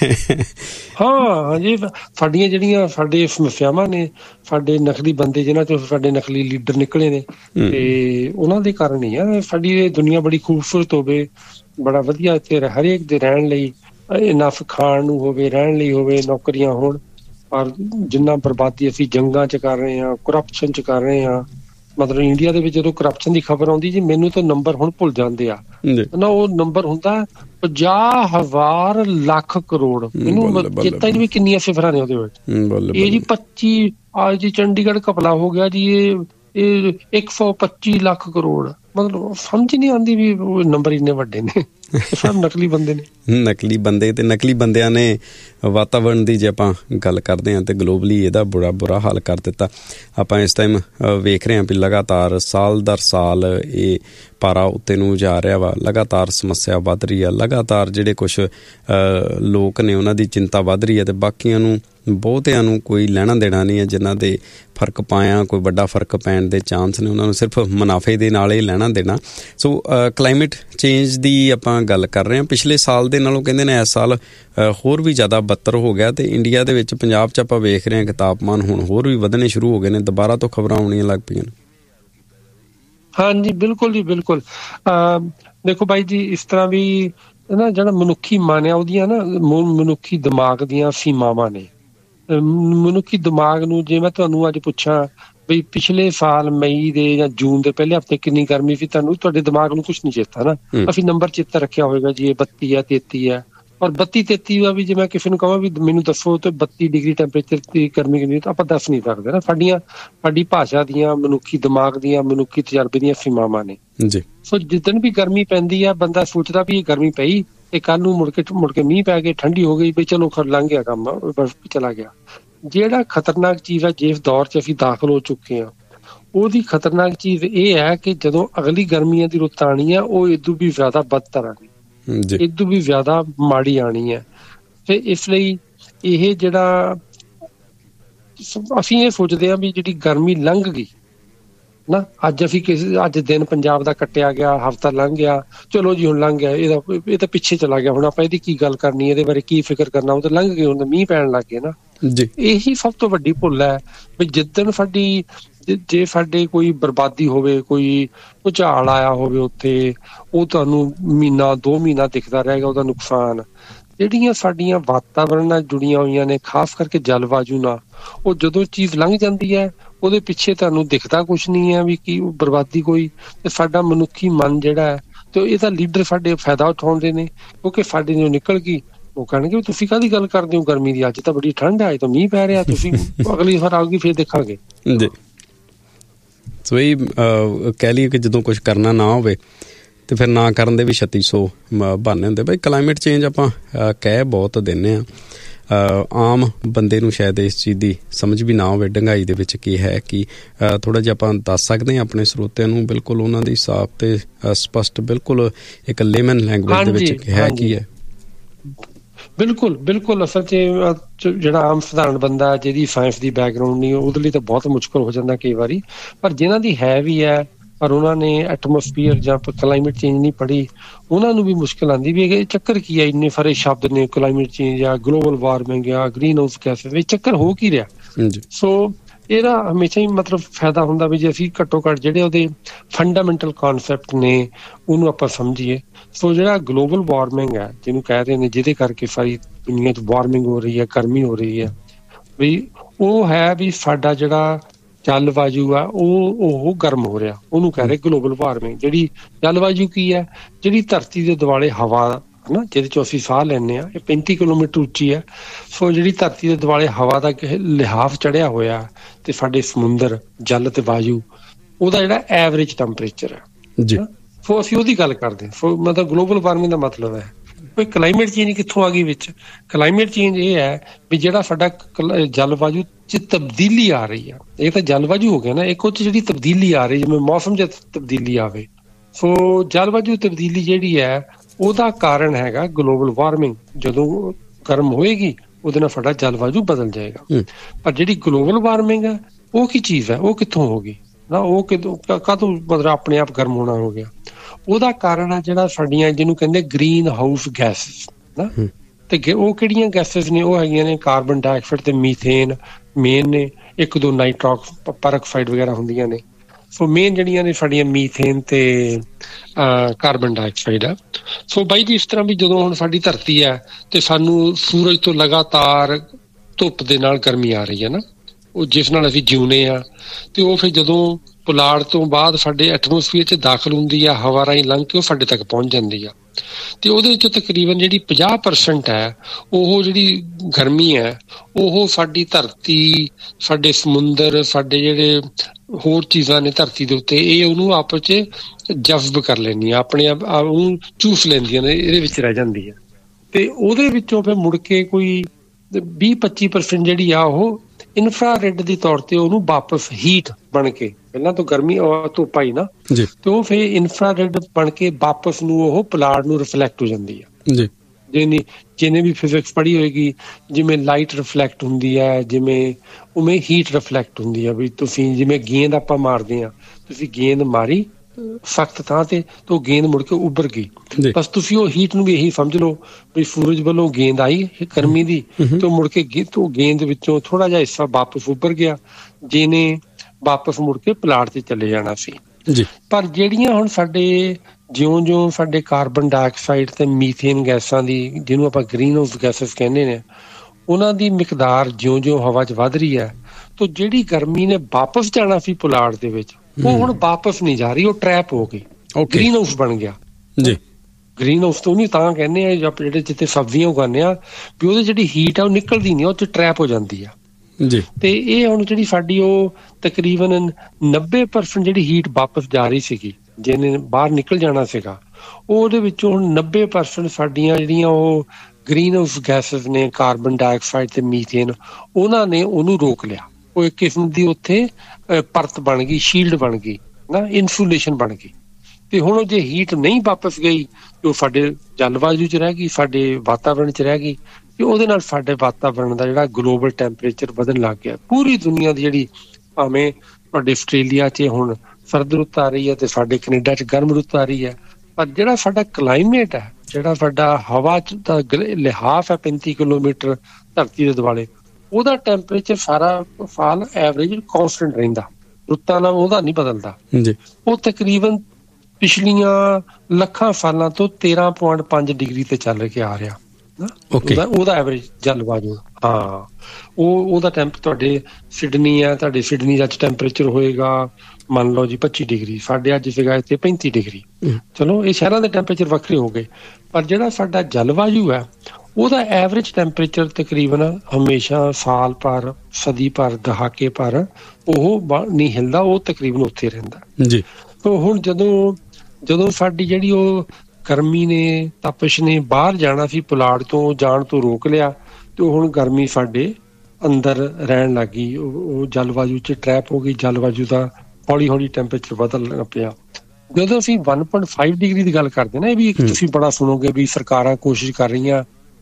ਹਾਂ ਹਾਂਜੀ, ਸਾਡੀਆਂ ਜਿਹੜੀਆਂ ਸਾਡੇ ਸਮੱਸਿਆਵਾਂ ਨੇ, ਸਾਡੇ ਨਕਲੀ ਬੰਦੇ ਜਿਨ੍ਹਾਂ ਚੋਂ ਸਾਡੇ ਨਕਲੀ ਲੀਡਰ ਨਿਕਲੇ ਨੇ, ਤੇ ਉਹਨਾਂ ਦੇ ਕਾਰਨ ਹੀ ਆ। ਸਾਡੀ ਇਹ ਦੁਨੀਆ ਬੜੀ ਖੂਬਸੂਰਤ ਹੋਵੇ, ਬੜਾ ਵਧੀਆ ਇੱਥੇ ਹਰੇਕ ਦੇ ਰਹਿਣ ਲਈ ਇਨਫ ਖਾਣ ਨੂੰ ਹੋਵੇ, ਰਹਿਣ ਲਈ ਹੋਵੇ, ਨੌਕਰੀਆਂ ਹੋਣ, ਪਰ ਜਿੰਨਾ ਬਰਬਾਦੀ ਅਸੀਂ ਜੰਗਾਂ 'ਚ ਕਰ ਰਹੇ ਹਾਂ, ਕਰਪਸ਼ਨ 'ਚ ਕਰ ਰਹੇ ਹਾਂ। ਮਤਲਬ ਇੰਡੀਆ ਦੇ ਵਿੱਚ ਜਦੋਂ ਕਰਪਸ਼ਨ ਦੀ ਖਬਰ ਆਉਂਦੀ ਜੀ, ਮੈਨੂੰ ਤਾਂ ਨੰਬਰ ਹੁਣ ਭੁੱਲ ਜਾਂਦੇ ਆ ਨਾ, ਉਹ ਨੰਬਰ ਹੁੰਦਾ ਪੰਜਾਹ ਹਜ਼ਾਰ ਲੱਖ ਕਰੋੜ, ਮੈਨੂੰ ਚੇਤਾ ਹੀ ਨਹੀਂ ਵੀ ਕਿੰਨੀਆਂ ਸਿਫਰਾਂ ਨੇ ਉਹਦੇ ਵਿੱਚ। ਇਹ ਜੀ ਪੱਚੀ ਅੱਜ ਜੀ ਚੰਡੀਗੜ੍ਹ ਘਪਲਾ ਹੋ ਗਿਆ ਜੀ, ਇਹ ਇਹ ਇੱਕ ਸੌ ਪੱਚੀ ਲੱਖ ਕਰੋੜ। ਮਤਲਬ ਸਮਝ ਨਹੀਂ ਆਉਂਦੀ ਵੀ ਨੰਬਰ ਇੰਨੇ ਵੱਡੇ ਨੇ। ਸਭ ਨਕਲੀ ਬੰਦੇ ਨੇ, ਨਕਲੀ ਬੰਦੇ। ਤੇ ਨਕਲੀ ਬੰਦਿਆਂ ਨੇ ਵਾਤਾਵਰਨ ਦੀ ਜੇ ਆਪਾਂ ਗੱਲ ਕਰਦੇ ਹਾਂ ਤੇ ਗਲੋਬਲੀ ਇਹਦਾ ਬੜਾ ਬੁਰਾ ਹਾਲ ਕਰ ਦਿੱਤਾ। ਆਪਾਂ ਇਸ ਟਾਈਮ ਵੇਖ ਰਹੇ ਹਾਂ ਵੀ ਲਗਾਤਾਰ ਸਾਲ ਦਰ ਸਾਲ ਇਹ ਪਾਰਾ ਉੱਤੇ ਨੂੰ ਜਾ ਰਿਹਾ ਵਾ, ਲਗਾਤਾਰ ਸਮੱਸਿਆ ਵੱਧ ਰਹੀ ਆ, ਲਗਾਤਾਰ ਜਿਹੜੇ ਕੁਛ ਲੋਕ ਨੇ ਉਹਨਾਂ ਦੀ ਚਿੰਤਾ ਵੱਧ ਰਹੀ ਹੈ, ਤੇ ਬਾਕੀਆਂ ਨੂੰ ਬਹੁਤਿਆਂ ਨੂੰ ਕੋਈ ਲੈਣਾ ਦੇਣਾ ਨਹੀਂ ਹੈ। ਜਿਨ੍ਹਾਂ ਦੇ ਫਰਕ ਪਾਇਆ, ਕੋਈ ਵੱਡਾ ਫਰਕ ਪੈਣ ਦੇ ਚਾਂਸ ਨੇ, ਉਹਨਾਂ ਨੂੰ ਸਿਰਫ ਮੁਨਾਫੇ ਦੇ ਨਾਲ ਹੀ ਲੈਣਾ ਦੇਣਾ। ਸੋ ਕਲਾਈਮੇਟ ਚੇਂਜ ਦੀ ਆਪਾਂ ਗੱਲ ਕਰ ਰਹੇ ਹਾਂ। ਪਿਛਲੇ ਸਾਲ ਦੇ ਨਾਲੋਂ ਕਹਿੰਦੇ ਨੇ ਇਸ ਸਾਲ ਹੋਰ ਵੀ ਜ਼ਿਆਦਾ ਬੱਤਰ ਹੋ ਗਿਆ, ਤੇ ਇੰਡੀਆ ਦੇ ਵਿੱਚ ਪੰਜਾਬ 'ਚ ਆਪਾਂ ਵੇਖ ਰਹੇ ਹਾਂ ਕਿ ਤਾਪਮਾਨ ਹੁਣ ਹੋਰ ਵੀ ਵਧਣੇ ਸ਼ੁਰੂ ਹੋ ਗਏ ਨੇ, ਦੁਬਾਰਾ ਤੋਂ ਖਬਰਾਂ ਆਉਣੀਆਂ ਲੱਗ ਪਈਆਂ ਨੇ। ਹਾਂਜੀ ਬਿਲਕੁਲ ਜੀ ਬਿਲਕੁਲ। ਦੇਖੋ ਬਾਈ ਜੀ, ਇਸ ਤਰ੍ਹਾਂ ਵੀ ਨਾ ਜਿਹੜਾ ਮਨੁੱਖੀ ਮਨ ਆ, ਉਹਦੀਆਂ ਨਾ ਮਨੁੱਖੀ ਦਿਮਾਗ ਦੀਆਂ ਸੀਮਾਵਾਂ ਨੇ। ਮਨੁੱਖੀ ਦਿਮਾਗ ਨੂੰ ਜੇ ਮੈਂ ਤੁਹਾਨੂੰ ਅੱਜ ਪੁੱਛਾਂ ਬਈ ਪਿਛਲੇ ਸਾਲ ਮਈ ਦੇ ਜਾਂ ਜੂਨ ਦੇ ਪਹਿਲੇ ਹਫ਼ਤੇ ਕਿੰਨੀ ਗਰਮੀ ਸੀ, ਤੁਹਾਨੂੰ ਤੁਹਾਡੇ ਦਿਮਾਗ ਨੂੰ ਕੁਛ ਨਹੀਂ ਚੇਤਾ ਨਾ। ਅਸੀਂ ਨੰਬਰ ਚੇਤਾ ਰੱਖਿਆ ਹੋਏਗਾ ਜੀ ਇਹ ਬੱਤੀ ਹੈ, ਤੇਤੀ ਹੈ, ਔਰ ਬੱਤੀ ਤੇਤੀ ਦਾ ਵੀ ਜੇ ਮੈਂ ਕਿਸੇ ਨੂੰ ਕਹਾਂ ਵੀ ਮੈਨੂੰ ਦੱਸੋ ਤੇ ਬੱਤੀ ਡਿਗਰੀ ਟੈਂਪਰੇਚਰ ਦੀ ਗਰਮੀ ਕਿੰਨੀ, ਤਾਂ ਆਪਾਂ ਦੱਸ ਨਹੀਂ ਸਕਦੇ ਨਾ। ਸਾਡੀਆਂ ਸਾਡੀ ਭਾਸ਼ਾ ਦੀਆਂ, ਮਨੁੱਖੀ ਦਿਮਾਗ ਦੀਆਂ, ਮਨੁੱਖੀ ਤਜਰਬੇ ਦੀਆਂ ਸੀਮਾਵਾਂ ਨੇ ਜੀ। ਸੋ ਜਿੱਦਣ ਵੀ ਗਰਮੀ ਪੈਂਦੀ ਆ, ਬੰਦਾ ਸੋਚਦਾ ਵੀ ਇਹ ਗਰਮੀ ਪਈ ਤੇ ਕੱਲ ਨੂੰ ਮੁੜ ਕੇ ਮੁੜ ਕੇ ਮੀਂਹ ਪੈ ਕੇ ਠੰਡੀ ਹੋ ਗਈ, ਵੀ ਚਲੋ ਖਰ ਲੰਘ ਗਿਆ ਕੰਮ, ਬਰਫ਼ ਚਲਾ ਗਿਆ। ਜਿਹੜਾ ਖਤਰਨਾਕ ਚੀਜ਼ ਆ ਜਿਸ ਦੌਰ 'ਚ ਅਸੀਂ ਦਾਖਲ ਹੋ ਚੁੱਕੇ ਹਾਂ, ਉਹਦੀ ਖਤਰਨਾਕ ਚੀਜ਼ ਇਹ ਹੈ ਕਿ ਜਦੋਂ ਅਗਲੀ ਗਰਮੀਆਂ ਦੀ ਰੁੱਤ ਆਉਣੀ ਆ, ਉਹ ਇਦੋਂ ਵੀ ਜ਼ਿਆਦਾ ਬਦਤਰ ਆਣੀ, ਇਦੋਂ ਵੀ ਜ਼ਿਆਦਾ ਮਾੜੀ ਆਣੀ ਹੈ। ਤੇ ਇਸ ਲਈ ਇਹ ਜਿਹੜਾ ਅਸੀਂ ਇਹ ਸੋਚਦੇ ਹਾਂ ਵੀ ਜਿਹੜੀ ਗਰਮੀ ਲੰਘ ਗਈ ਨਾ, ਅੱਜ ਅਸੀਂ ਕਿਸੇ ਅੱਜ ਦਿਨ ਪੰਜਾਬ ਦਾ ਕੱਟਿਆ ਗਿਆ, ਹਫ਼ਤਾ ਲੰਘ ਗਿਆ, ਚਲੋ ਜੀ ਹੁਣ ਲੰਘ ਗਿਆ, ਇਹਦਾ ਇਹ ਤਾਂ ਪਿੱਛੇ ਚਲਾ ਗਿਆ, ਹੁਣ ਆਪਾਂ ਇਹਦੀ ਕੀ ਗੱਲ ਕਰਨੀ, ਇਹਦੇ ਬਾਰੇ ਕੀ ਫਿਕਰ ਕਰਨਾ, ਉਹ ਤਾਂ ਲੰਘ ਗਏ, ਹੁਣ ਮੀਂਹ ਪੈਣ ਲੱਗ ਗਏ ਨਾ। ਇਹੀ ਸਭ ਤੋਂ ਵੱਡੀ ਭੁੱਲ ਹੈ ਵੀ ਜਿੱਦਣ ਸਾਡੀ ਜੇ ਸਾਡੇ ਕੋਈ ਬਰਬਾਦੀ ਹੋਵੇ, ਕੋਈ ਭੁਚਾਲ ਆਇਆ ਹੋਵੇ ਉੱਥੇ, ਉਹ ਤੁਹਾਨੂੰ ਮਹੀਨਾ ਦੋ ਮਹੀਨਾ ਦਿਖਦਾ ਰਹੇਗਾ ਉਹਦਾ ਨੁਕਸਾਨ। ਜਿਹੜੀਆਂ ਸਾਡੀਆਂ ਵਾਤਾਵਰਨ ਨਾਲ ਜੁੜੀਆਂ ਹੋਈਆਂ ਨੇ, ਖਾਸ ਕਰਕੇ ਜਲਵਾਯੂ ਨਾਲ, ਉਹ ਜਦੋਂ ਚੀਜ਼ ਲੰਘ ਜਾਂਦੀ ਹੈ ਉਹਦੇ ਪਿੱਛੇ ਤੁਹਾਨੂੰ ਦਿਖਦਾ ਕੁਛ ਨਹੀਂ ਹੈ ਵੀ ਕੀ ਬਰਬਾਦੀ ਕੋਈ। ਤੇ ਸਾਡਾ ਮਨੁੱਖੀ ਮਨ ਜਿਹੜਾ ਹੈ, ਤੇ ਇਹਦਾ ਲੀਡਰ ਸਾਡੇ ਫਾਇਦਾ ਉਠਾਉਂਦੇ ਨੇ, ਕਿਉਂਕਿ ਸਾਡੇ ਨੂੰ ਨਿਕਲ ਗਈ। ਉਹ ਕਹਿਣਗੇ ਤੁਸੀਂ ਕਾਹਦੀ ਗੱਲ ਕਰਦੇ ਹੋ ਗਰਮੀ ਦੀ, ਅੱਜ ਤਾਂ ਬੜੀ ਠੰਡ ਹੈ, ਅੱਜ ਤਾਂ ਮੀਂਹ ਪੈ ਰਿਹਾ, ਤੁਸੀਂ ਅਗਲੀ ਵਾਰ ਆਉਗੀ ਫੇਰ ਦੇਖਾਂਗੇ ਜੀ। ਸੋ ਇਹ ਕਹਿ ਲਈਏ ਕਿ ਜਦੋਂ ਕੁਛ ਕਰਨਾ ਨਾ ਹੋਵੇ ਤੇ ਫਿਰ ਨਾ ਕਰਨ ਦੇ ਵੀ ਛੱਤੀ ਸੌ ਬਹਾਨੇ ਹੁੰਦੇ। ਬਈ ਕਲਾਈਮੇਟ ਚੇਂਜ ਆਪਾਂ ਕਹਿ ਬਹੁਤ ਦਿੰਦੇ ਹਾਂ, ਆਮ ਬੰਦੇ ਨੂੰ ਸ਼ਾਇਦ ਇਸ ਚੀਜ਼ ਦੀ ਸਮਝ ਵੀ ਨਾ ਹੋਵੇ ਡੂੰਘਾਈ ਦੇ ਵਿੱਚ ਕੀ ਹੈ ਕਿ ਥੋੜ੍ਹਾ ਜਿਹਾ ਆਪਾਂ ਦੱਸ ਸਕਦੇ ਹਾਂ ਆਪਣੇ ਸਰੋਤਿਆਂ ਨੂੰ, ਬਿਲਕੁਲ ਉਹਨਾਂ ਦੀ ਸਾਫ਼ ਤੇ ਸਪਸ਼ਟ, ਬਿਲਕੁਲ ਇੱਕ ਲੇਮਨ ਲੈਂਗੁਏਜ ਦੇ ਵਿੱਚ ਹੈ ਕੀ ਹੈ। ਬਿਲਕੁਲ ਬਿਲਕੁਲ। ਅਸਲ 'ਚ ਜਿਹੜਾ ਆਮ ਸਧਾਰਨ ਬੰਦਾ ਜਿਹਦੀ ਸਾਇੰਸ ਦੀ ਬੈਕਗਰਾਊਂਡ ਨਹੀਂ, ਉਹਦੇ ਲਈ ਤਾਂ ਬਹੁਤ ਮੁਸ਼ਕਲ ਹੋ ਜਾਂਦਾ ਕਈ ਵਾਰੀ। ਪਰ ਜਿਨ੍ਹਾਂ ਦੀ ਹੈ ਵੀ ਹੈ ਪਰ ਉਹਨਾਂ ਨੇ ਐਟਮੋਸਫੀਅਰ ਜਾਂ ਕਲਾਈਮੇਟ ਚੇਂਜ ਨਹੀਂ ਪੜ੍ਹੀ, ਉਹਨਾਂ ਨੂੰ ਵੀ ਮੁਸ਼ਕਿਲ ਆਉਂਦੀ ਵੀ ਇਹ ਚੱਕਰ ਕੀ ਹੈ। ਇੰਨੇ ਸਾਰੇ ਸ਼ਬਦ ਨੇ, ਕਲਾਈਮੇਟ ਚੇਂਜ ਆ, ਗਲੋਬਲ ਵਾਰਮਿੰਗ ਆ, ਗ੍ਰੀਨ ਹਾਊਸ ਗੈਸਿਸ, ਇਹ ਚੱਕਰ ਹੋ ਕੀ ਰਿਹਾ। ਸੋ ਇਹਦਾ ਹਮੇਸ਼ਾ ਹੀ ਮਤਲਬ ਫਾਇਦਾ ਹੁੰਦਾ ਵੀ ਜੇ ਅਸੀਂ ਘੱਟੋ ਘੱਟ ਜਿਹੜੇ ਉਹਦੇ ਫੰਡਾਮੈਂਟਲ ਕਨਸੈਪਟ ਨੇ ਉਹਨੂੰ ਆਪਾਂ ਸਮਝੀਏ। ਸੋ ਜਿਹੜਾ ਗਲੋਬਲ ਵਾਰਮਿੰਗ ਹੈ ਜਿਹਨੂੰ ਕਹਿ ਰਹੇ ਨੇ, ਜਿਹਦੇ ਕਰਕੇ ਸਾਰੀ ਦੁਨੀਆ 'ਚ ਵਾਰਮਿੰਗ ਹੋ ਰਹੀ ਹੈ, ਗਰਮੀ ਹੋ ਰਹੀ ਹੈ, ਵੀ ਉਹ ਹੈ ਵੀ ਸਾਡਾ ਜਿਹੜਾ ਜਲਵਾਯੂ ਆ ਉਹ ਉਹ ਗਰਮ ਹੋ ਰਿਹਾ, ਉਹਨੂੰ ਕਹਿ ਰਹੇ ਗਲੋਬਲ ਵਾਰਮਿੰਗ। ਜਿਹੜੀ ਜਲਵਾਯੂ ਕੀ ਹੈ, ਜਿਹੜੀ ਧਰਤੀ ਦੇ ਦੁਆਲੇ ਹਵਾ ਹਨਾ ਜਿਹਦੇ 'ਚੋਂ ਅਸੀਂ ਸਾਹ ਲੈਂਦੇ ਹਾਂ, ਇਹ ਪੈਂਤੀ ਕਿਲੋਮੀਟਰ ਉੱਚੀ ਹੈ। ਸੋ ਜਿਹੜੀ ਧਰਤੀ ਦੇ ਦੁਆਲੇ ਹਵਾ ਦਾ ਲਿਹਾਫ ਚੜਿਆ ਹੋਇਆ ਤੇ ਸਾਡੇ ਸਮੁੰਦਰ, ਜਲ ਤੇ ਵਾਯੂ, ਉਹਦਾ ਜਿਹੜਾ ਐਵਰੇਜ ਟੈਂਪਰੇਚਰ ਹੈ ਜੀ। ਸੋ ਅਸੀਂ ਉਹਦੀ ਗੱਲ ਕਰਦੇ। ਸੋ ਮਤਲਬ ਗਲੋਬਲ ਵਾਰਮਿੰਗ ਦਾ ਮਤਲਬ ਹੈ ਕੋਈ ਕਲਾਈਮੇਟ ਚੇਂਜ ਕਿੱਥੋਂ ਆ ਗਈ ਵਿੱਚ। ਕਲਾਈਮੇਟ ਚੇਂਜ ਇਹ ਹੈ ਵੀ ਜਿਹੜਾ ਸਾਡਾ ਜਲਵਾਯੂ 'ਚ ਤਬਦੀਲੀ ਆ ਰਹੀ ਆ, ਇਹ ਤਾਂ ਜਲਵਾਯੂ ਹੋ ਗਿਆ ਨਾ, ਇੱਕ ਉਹ 'ਚ ਜਿਹੜੀ ਤਬਦੀਲੀ ਆ ਰਹੀ, ਜਿਵੇਂ ਮੌਸਮ 'ਚ ਤਬਦੀਲੀ ਆਵੇ। ਸੋ ਜਲਵਾਯੂ ਤਬਦੀਲੀ ਜਿਹੜੀ ਹੈ ਉਹਦਾ ਕਾਰਨ ਹੈਗਾ ਗਲੋਬਲ ਵਾਰਮਿੰਗ। ਜਦੋਂ ਗਰਮ ਹੋਏਗੀ ਉਹਦੇ ਨਾਲ ਸਾਡਾ ਜਲਵਾਯੂ ਬਦਲ ਜਾਏਗਾ। ਪਰ ਜਿਹੜੀ ਗਲੋਬਲ ਵਾਰਮਿੰਗ ਹੈ ਉਹ ਕੀ ਚੀਜ਼ ਹੈ, ਉਹ ਕਿੱਥੋਂ ਹੋ ਗਈ ਨਾ, ਉਹ ਕਿਦੋਂ ਕਾਹਤੋਂ ਮਤਲਬ ਆਪਣੇ ਆਪ ਗਰਮ ਹੋਣਾ ਹੋ ਗਿਆ। ਉਹਦਾ ਕਾਰਨ ਹੈ ਜਿਹੜਾ ਸਾਡੀਆਂ ਜਿਹਨੂੰ ਕਹਿੰਦੇ ਗ੍ਰੀਨ ਹਾਊਸ ਗੈਸਿਸ ਨਾ, ਤੇ ਉਹ ਕਿਹੜੀਆਂ ਗੈਸਿਸ ਨੇ, ਉਹ ਹੈਗੀਆਂ ਨੇ ਕਾਰਬਨ ਡਾਈਆਕਸਾਈਡ ਤੇ ਮੀਥੇਨ ਮੇਨ ਨੇ, ਇੱਕ ਦੋ ਨਾਈਟ੍ਰੋਕਸ ਪੈਰੋਕਸਾਈਡ ਵਗੈਰਾ ਹੁੰਦੀਆਂ ਨੇ। ਸੋ ਮੇਨ ਜਿਹੜੀਆਂ ਨੇ ਸਾਡੀਆਂ ਮੀਥੇਨ ਤੇ ਕਾਰਬਨ ਡਾਈਆਕਸਾਈਡ ਆ। ਸੋ ਬਾਈ ਜੀ ਇਸ ਤਰ੍ਹਾਂ ਵੀ ਜਦੋਂ ਹੁਣ ਸਾਡੀ ਧਰਤੀ ਹੈ ਤੇ ਸਾਨੂੰ ਸੂਰਜ ਤੋਂ ਲਗਾਤਾਰ ਧੁੱਪ ਦੇ ਨਾਲ ਗਰਮੀ ਆ ਰਹੀ ਹੈ ਨਾ, ਉਹ ਜਿਸ ਨਾਲ ਅਸੀਂ ਜਿਉਂਦੇ ਆ, ਤੇ ਉਹ ਫਿਰ ਜਦੋਂ ਪੁਲਾੜ ਤੋਂ ਬਾਅਦ ਸਾਡੇ ਐਟਮੋਸਫੀਅਰ 'ਚ ਦਾਖਲ ਹੁੰਦੀ ਆ, ਹਵਾ ਰਾਹੀਂ ਲੰਘ ਕੇ ਉਹ ਸਾਡੇ ਤੱਕ ਪਹੁੰਚ ਜਾਂਦੀ ਆ। ਤੇ ਉਹਦੇ ਵਿੱਚ ਤਕਰੀਬਨ ਜਿਹੜੀ ਪੰਜਾਹ ਪਰਸੈਂਟ ਹੈ ਉਹ ਜਿਹੜੀ ਗਰਮੀ ਹੈ ਉਹ ਸਾਡੀ ਧਰਤੀ, ਸਾਡੇ ਸਮੁੰਦਰ, ਸਾਡੇ ਜਿਹੜੇ ਹੋਰ ਚੀਜ਼ਾਂ ਨੇ ਧਰਤੀ ਦੇ ਉੱਤੇ, ਇਹ ਉਹਨੂੰ ਆਪਸ 'ਚ ਜਜ਼ਬ ਕਰ ਲੈਂਦੀਆਂ, ਆਪਣੇ ਆਪ ਉਹਨੂੰ ਚੂਸ ਲੈਂਦੀਆਂ ਨੇ, ਇਹਦੇ ਵਿੱਚ ਰਹਿ ਜਾਂਦੀ ਹੈ। ਤੇ ਉਹਦੇ ਵਿੱਚੋਂ ਫਿਰ ਮੁੜ ਕੇ ਕੋਈ ਵੀਹ ਪੱਚੀ ਪਰਸੈਂਟ ਜਿਹੜੀ ਆ ਉਹ ਇਨਫਰਾਰੈਡ ਦੇ ਤੌਰ ਤੇ ਉਹਨੂੰ ਵਾਪਸ ਹੀਟ ਬਣ ਕੇ, ਪਹਿਲਾਂ ਤੋਂ ਗਰਮੀ ਧੁੱਪ ਆਈ ਨਾ, ਤੇ ਉਹ ਫਿਰ ਇਨਫਰਾਰੈਡ ਬਣ ਕੇ ਵਾਪਸ ਨੂੰ ਉਹ ਪੁਲਾੜ ਨੂੰ ਰਿਫਲੈਕਟ ਹੋ ਜਾਂਦੀ ਹੈ। ਜਿਹਨੇ ਜਿਹਨੇ ਵੀ ਫਿਜ਼ਿਕਸ ਪੜ੍ਹੀ ਹੋਏਗੀ, ਜਿਵੇਂ ਲਾਈਟ ਰਿਫਲੈਕਟ ਹੁੰਦੀ ਹੈ, ਜਿਵੇਂ ਉਵੇਂ ਹੀਟ ਰਿਫਲੈਕਟ ਹੁੰਦੀ ਹੈ। ਵੀ ਤੁਸੀਂ ਜਿਵੇਂ ਗੇਂਦ ਆਪਾਂ ਮਾਰਦੇ ਹਾਂ, ਤੁਸੀਂ ਗੇਂਦ ਮਾਰੀ ਸਖਤ ਥਾਂ ਤੇ ਉਹ ਗੇਂਦ ਮੁੜ ਕੇ ਉੱਭਰ ਗਈ, ਬਸ ਤੁਸੀਂ ਉਹ ਹੀਟ ਨੂੰ ਵੀ ਇਹੀ ਸਮਝ ਲਓ ਵੀ ਸੂਰਜ ਵੱਲੋਂ ਗੇਂਦ ਆਈ ਗਰਮੀ ਦੀ, ਤੇ ਉਹ ਮੁੜ ਕੇ ਉਹ ਗੇਂਦ ਵਿੱਚੋਂ ਥੋੜਾ ਜਿਹਾ ਹਿੱਸਾ ਵਾਪਸ ਉੱਭਰ ਗਿਆ, ਜਿਹਨੇ ਵਾਪਸ ਮੁੜ ਕੇ ਪਲਾਟ ਤੇ ਚਲੇ ਜਾਣਾ ਸੀ। ਪਰ ਜਿਹੜੀਆਂ ਹੁਣ ਸਾਡੇ ਜਿਉਂ-ਜਿਉਂ ਸਾਡੇ ਕਾਰਬਨ ਡਾਈਆਕਸਾਈਡ ਤੇ ਮੀਥੇਨ ਗੈਸਾਂ ਦੀ, ਜਿਹਨੂੰ ਆਪਾਂ ਗ੍ਰੀਨ ਹਾਊਸ ਗੈਸਿਸ ਕਹਿੰਦੇ ਨੇ, ਉਹਨਾਂ ਦੀ ਮਿਕਦਾਰ ਜਿਉਂ-ਜਿਉਂ ਹਵਾ 'ਚ ਵੱਧ ਰਹੀ ਹੈ, ਤਾਂ ਜਿਹੜੀ ਗਰਮੀ ਨੇ ਵਾਪਸ ਜਾਣਾ ਸੀ ਪੁਲਾੜ ਦੇ ਵਿੱਚ, ਉਹ ਹੁਣ ਵਾਪਸ ਨਹੀਂ ਜਾ ਰਹੀ, ਉਹ ਟਰੈਪ ਹੋ ਗਈ, ਗ੍ਰੀਨ ਹਾਊਸ ਬਣ ਗਿਆ ਜੀ। ਗ੍ਰੀਨ ਹਾਊਸ ਤੋਂ ਨਹੀਂ ਤਾਂ ਕਹਿੰਦੇ ਆ ਜਿਹੜੇ ਜਿੱਥੇ ਸਬਜ਼ੀਆਂ ਉਗਾਉਂਦੇ ਆ ਵੀ ਉਹਦੀ ਜਿਹੜੀ ਹੀਟ ਆ ਉਹ ਨਿਕਲਦੀ ਨਹੀਂ, ਉਹ 'ਚ ਟਰੈਪ ਹੋ ਜਾਂਦੀ ਆ ਜੀ। ਤੇ ਇਹ ਹੁਣ ਜਿਹੜੀ ਸਾਡੀ ਉਹ ਤਕਰੀਬਨ ਨੱਬੇ ਪਰਸੈਂਟ ਜਿਹੜੀ ਹੀਟ ਵਾਪਸ ਜਾ ਰਹੀ ਸੀਗੀ, ਜਿਹਨੇ ਬਾਹਰ ਨਿਕਲ ਜਾਣਾ ਸੀਗਾ, ਉਹਦੇ ਵਿੱਚੋਂ ਹੁਣ ਨੱਬੇ ਪਰਸੈਂਟ ਸਾਡੀਆਂ ਜਿਹੜੀਆਂ ਉਹ ਗ੍ਰੀਨ ਹਾਊਸ ਗੈਸਿਸ ਨੇ, ਕਾਰਬਨ ਡਾਈਆਕਸਾਈਡ ਤੇ ਮੀਥੇਨ, ਉਹਨਾਂ ਨੇ ਉਹਨੂੰ ਰੋਕ ਲਿਆ। ਉਹ ਇੱਕ ਕਿਸਮ ਦੀ ਉੱਥੇ ਪਰਤ ਬਣ ਗਈ, ਸ਼ੀਲਡ ਬਣ ਗਈ ਨਾ, ਇਨਸੂਲੇਸ਼ਨ ਬਣ ਗਈ। ਤੇ ਹੁਣ ਜੇ ਹੀਟ ਨਹੀਂ ਵਾਪਸ ਗਈ ਤੇ ਉਹ ਸਾਡੇ ਜਲਵਾਯੂ 'ਚ ਰਹਿ ਗਈ, ਸਾਡੇ ਵਾਤਾਵਰਣ 'ਚ ਰਹਿ ਗਈ, ਤੇ ਉਹਦੇ ਨਾਲ ਸਾਡੇ ਵਾਤਾਵਰਣ ਦਾ ਜਿਹੜਾ ਗਲੋਬਲ ਟੈਂਪਰੇਚਰ ਵਧਣ ਲੱਗ ਗਿਆ। ਪੂਰੀ ਦੁਨੀਆ ਦੀ ਜਿਹੜੀ, ਭਾਵੇਂ ਤੁਹਾਡੇ ਆਸਟ੍ਰੇਲੀਆ 'ਚ ਹੁਣ ਸਰਦ ਰੁੱਤ ਆ ਰਹੀ ਹੈ ਤੇ ਸਾਡੇ ਕੈਨੇਡਾ 'ਚ ਗਰਮ ਰੁੱਤ ਆ ਰਹੀ ਹੈ, ਪਰ ਜਿਹੜਾ ਸਾਡਾ ਕਲਾਈਮੇਟ ਹੈ, ਜਿਹੜਾ ਸਾਡਾ ਹਵਾ 'ਚ ਦਾ ਲਿਹਾਫ ਹੈ ਪੈਂਤੀ ਕਿਲੋਮੀਟਰ ਧਰਤੀ ਦੇ ਦੁਆਲੇ, ਉਹਦਾ ਟੈਂਪਰੇਚਰ ਸਾਰਾ ਸਾਲ ਐਵਰੇਜ ਕਾਂਸਟੈਂਟ ਰਹਿੰਦਾ, ਰੁੱਤਾਂ ਨਾਲ ਉਹਦਾ ਨਹੀਂ ਬਦਲਦਾ। ਉਹ ਤਕਰੀਬਨ ਪਿਛਲੀਆਂ ਲੱਖਾਂ ਸਾਲਾਂ ਤੋਂ ਤੇਰਾਂ ਪੁਆਇੰਟ ਪੰਜ ਡਿਗਰੀ ਤੇ ਚੱਲ ਕੇ ਆ ਰਿਹਾ ਉਹਦਾ ਉਹਦਾ ਐਵਰੇਜ ਜਲਵਾਯੂ। ਹਾਂ, ਉਹ ਉਹਦਾ ਟੈਂਪ ਤੁਹਾਡੇ ਸਿਡਨੀ ਆ, ਤੁਹਾਡੇ ਸਿਡਨੀ ਅੱਜ ਟੈਂਪਰੇਚਰ ਹੋਏਗਾ ਮੰਨ ਲਓ ਜੀ ਪੱਚੀ ਡਿਗਰੀ, ਸਾਡੇ ਅੱਜ ਸੀਗਾ ਇੱਥੇ ਪੈਂਤੀ ਡਿਗਰੀ। ਚਲੋ ਇਹ ਸ਼ਹਿਰਾਂ ਦੇ ਟੈਂਪਰੇਚਰ ਵੱਖਰੇ ਹੋ ਗਏ, ਪਰ ਜਿਹੜਾ ਸਾਡਾ ਜਲਵਾਯੂ ਹੈ ਉਹਦਾ ਐਵਰੇਜ ਟੈਂਪਰੇਚਰ ਤਕਰੀਬਨ ਹਮੇਸ਼ਾ ਸਾਲ ਭਰ, ਸਦੀ ਭਰ, ਦਹਾਕੇ ਭਰ ਉਹ ਨਹੀਂ ਹਿਲਦਾ, ਉਹ ਤਕਰੀਬਨ ਉੱਥੇ ਰਹਿੰਦਾ ਜੀ। ਤਾਂ ਹੁਣ ਜਦੋਂ ਜਦੋਂ ਸਾਡੀ ਜਿਹੜੀ ਉਹ ਗਰਮੀ ਨੇ, ਤਪਸ਼ ਨੇ ਬਾਹਰ ਜਾਣਾ ਸੀ, ਪੁਲਾੜ ਤੋਂ ਜਾਣ ਤੋਂ ਰੋਕ ਲਿਆ, ਤੇ ਹੁਣ ਗਰਮੀ ਸਾਡੇ ਅੰਦਰ ਰਹਿਣ ਲੱਗ ਗਈ, ਉਹ ਜਲਵਾਯੂ 'ਚ ਟਰੈਪ ਹੋ ਗਈ, ਜਲਵਾਯੂ ਦਾ ਹੌਲੀ ਹੌਲੀ ਟੈਂਪਰੇਚਰ ਬਦਲਣਾ ਪਿਆ। ਜਦੋਂ ਅਸੀਂ ਇੱਕ ਪੁਆਇੰਟ ਪੰਜ ਡਿਗਰੀ ਦੀ ਗੱਲ ਕਰਦੇ ਨਾ, ਇਹ ਵੀ ਤੁਸੀਂ ਬੜਾ ਸੁਣੋਗੇ ਵੀ ਸਰਕਾਰਾਂ ਕੋਸ਼ਿਸ਼ ਕਰ ਰਹੀਆਂ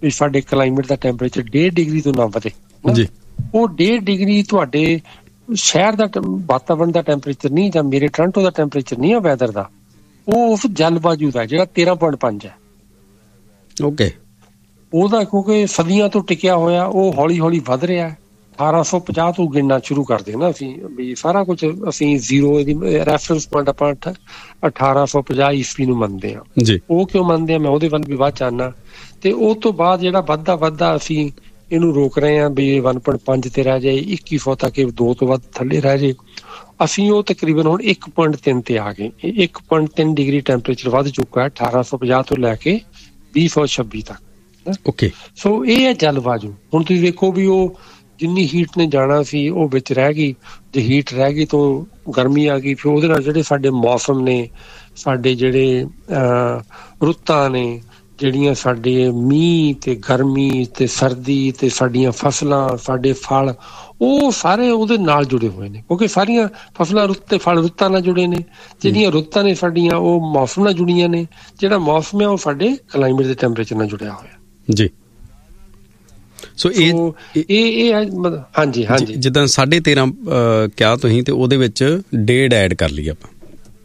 ਵੀ ਸਾਡੇ ਕਲਾਈਮੇਟ ਦਾ ਟੈਂਪਰੇਚਰ ਡੇਢ ਡਿਗਰੀ ਤੋਂ ਨਾ ਵਧੇ ਜੀ, ਉਹ ਡੇਢ ਡਿਗਰੀ ਤੁਹਾਡੇ ਸ਼ਹਿਰ ਦਾ ਵਾਤਾਵਰਨ ਦਾ ਟੈਂਪਰੇਚਰ ਨਹੀਂ, ਜਾਂ ਮੇਰੇ ਟੋਰਾਂਟੋ ਦਾ ਟੈਂਪਰੇਚਰ ਨਹੀਂ ਆ ਵੈਦਰ ਦਾ, ਉਹ ਉਸ ਜਲਵਾਯੂ ਦਾ ਜਿਹੜਾ ਤੇਰਾਂ ਪੁਆਇੰਟ ਪੰਜ ਹੈ ਓਕੇ ਉਹਦਾ, ਕਿਉਂਕਿ ਸਦੀਆਂ ਤੋਂ ਟਿਕਿਆ ਹੋਇਆ, ਉਹ ਹੌਲੀ ਹੌਲੀ ਵੱਧ ਰਿਹਾ। ਅਠਾਰਾਂ ਸੌ ਪੰਜਾਹ ਤੋਂ ਗਿਣਨਾ ਸ਼ੁਰੂ ਕਰਦੇ ਨਾ ਅਸੀਂ, ਵੀ ਸਾਰਾ ਕੁਝ ਅਸੀਂ ਜ਼ੀਰੋ ਦੀ ਰੈਫਰੈਂਸ ਪੁਆਇੰਟ ਆਪਾਂ ਅਠਾਰਾਂ ਸੌ ਪੰਜਾਹ ਈਸਵੀ ਨੂੰ ਮੰਨਦੇ ਹਾਂ ਜੀ। ਉਹ ਕਿਉਂ ਮੰਨਦੇ ਆ ਮੈਂ ਉਹਦੇ ਵੱਲ ਵੀ ਬਾਅਦ ਚਾਹਨਾ। ਤੇ ਉਹ ਤੋਂ ਬਾਅਦ ਜਿਹੜਾ ਵੱਧਦਾ ਵੱਧਦਾ ਅਸੀਂ ਇਹਨੂੰ ਰੋਕ ਰਹੇ ਹਾਂ ਵੀ ਇੱਕ ਪੁਆਇੰਟ ਪੰਜ ਤੇ ਰਹਿ ਜਾਏ, ਇੱਕੀ ਸੌ ਤੱਕ ਇਹ ਦੋ ਤੋਂ ਵੱਧ ਥੱਲੇ ਰਹਿ ਜਾਏ। ਅਸੀਂ ਉਹ ਤਕਰੀਬਨ ਹੁਣ ਇੱਕ ਪੁਆਇੰਟ ਤਿੰਨ ਤੇ ਆ ਗਏ। ਇੱਕ ਪੁਆਇੰਟ ਤਿੰਨ ਡਿਗਰੀ ਟੈਂਪਰੇਚਰ ਵੱਧ ਚੁੱਕਾ ਹੈ ਅਠਾਰਾਂ ਸੌ ਪੰਜਾਹ ਤੋਂ ਲੈ ਕੇ ਵੀਹ ਸੌ ਛੱਬੀ ਤੱਕ। ਓਕੇ, ਸੋ ਇਹ ਹੈ ਜਲਵਾਯੂ। ਹੁਣ ਤੁਸੀਂ ਵੇਖੋ ਵੀ ਉਹ ਜਿੰਨੀ ਹੀਟ ਨੇ ਜਾਣਾ ਸੀ ਉਹ ਵਿੱਚ ਰਹਿ ਗਈ, ਜੇ ਹੀਟ ਰਹਿ ਗਈ ਤਾਂ ਗਰਮੀ ਆ ਗਈ, ਫਿਰ ਉਹਦੇ ਨਾਲ ਜਿਹੜੇ ਸਾਡੇ ਮੌਸਮ ਨੇ, ਸਾਡੇ ਜਿਹੜੇ ਰੁੱਤਾਂ ਨੇ, ਜਿਹੜੀਆਂ ਸਾਡੇ ਮੀਂਹ ਤੇ ਗਰਮੀ ਤੇ ਸਰਦੀ ਤੇ ਸਾਡੀਆਂ ਫਸਲਾਂ, ਸਾਡੇ ਫਲ, ਉਹ ਸਾਰੇ ਉਹਦੇ ਨਾਲ ਜੁੜੇ ਹੋਏ ਨੇ, ਕਿਉਂਕਿ ਸਾਰੀਆਂ ਫਸਲਾਂ ਰੁੱਤ ਤੇ ਫਲ ਰੁੱਤਾਂ ਨਾਲ ਜੁੜੇ ਨੇ। ਜਿਹੜੀਆਂ ਰੁੱਤਾਂ ਨੇ ਸਾਡੀਆਂ ਉਹ ਮੌਸਮ ਨਾਲ ਜੁੜੀਆਂ ਨੇ, ਜਿਹੜਾ ਮੌਸਮ ਹੈ ਉਹ ਸਾਡੇ ਕਲਾਈਮੇਟ ਦੇ ਟੈਂਪਰੇਚਰ ਨਾਲ ਜੁੜਿਆ ਹੋਇਆ ਜੀ। ਸੋ ਇਹ ਇਹ ਹਾਂਜੀ ਹਾਂਜੀ ਜਿੱਦਾਂ ਸਾਢੇ ਤੇਰਾਂ ਕਿਹਾ ਤੁਸੀਂ, ਤੇ ਉਹਦੇ ਵਿੱਚ ਡੇਢ ਐਡ ਕਰ ਲਈ ਆਪਾਂ,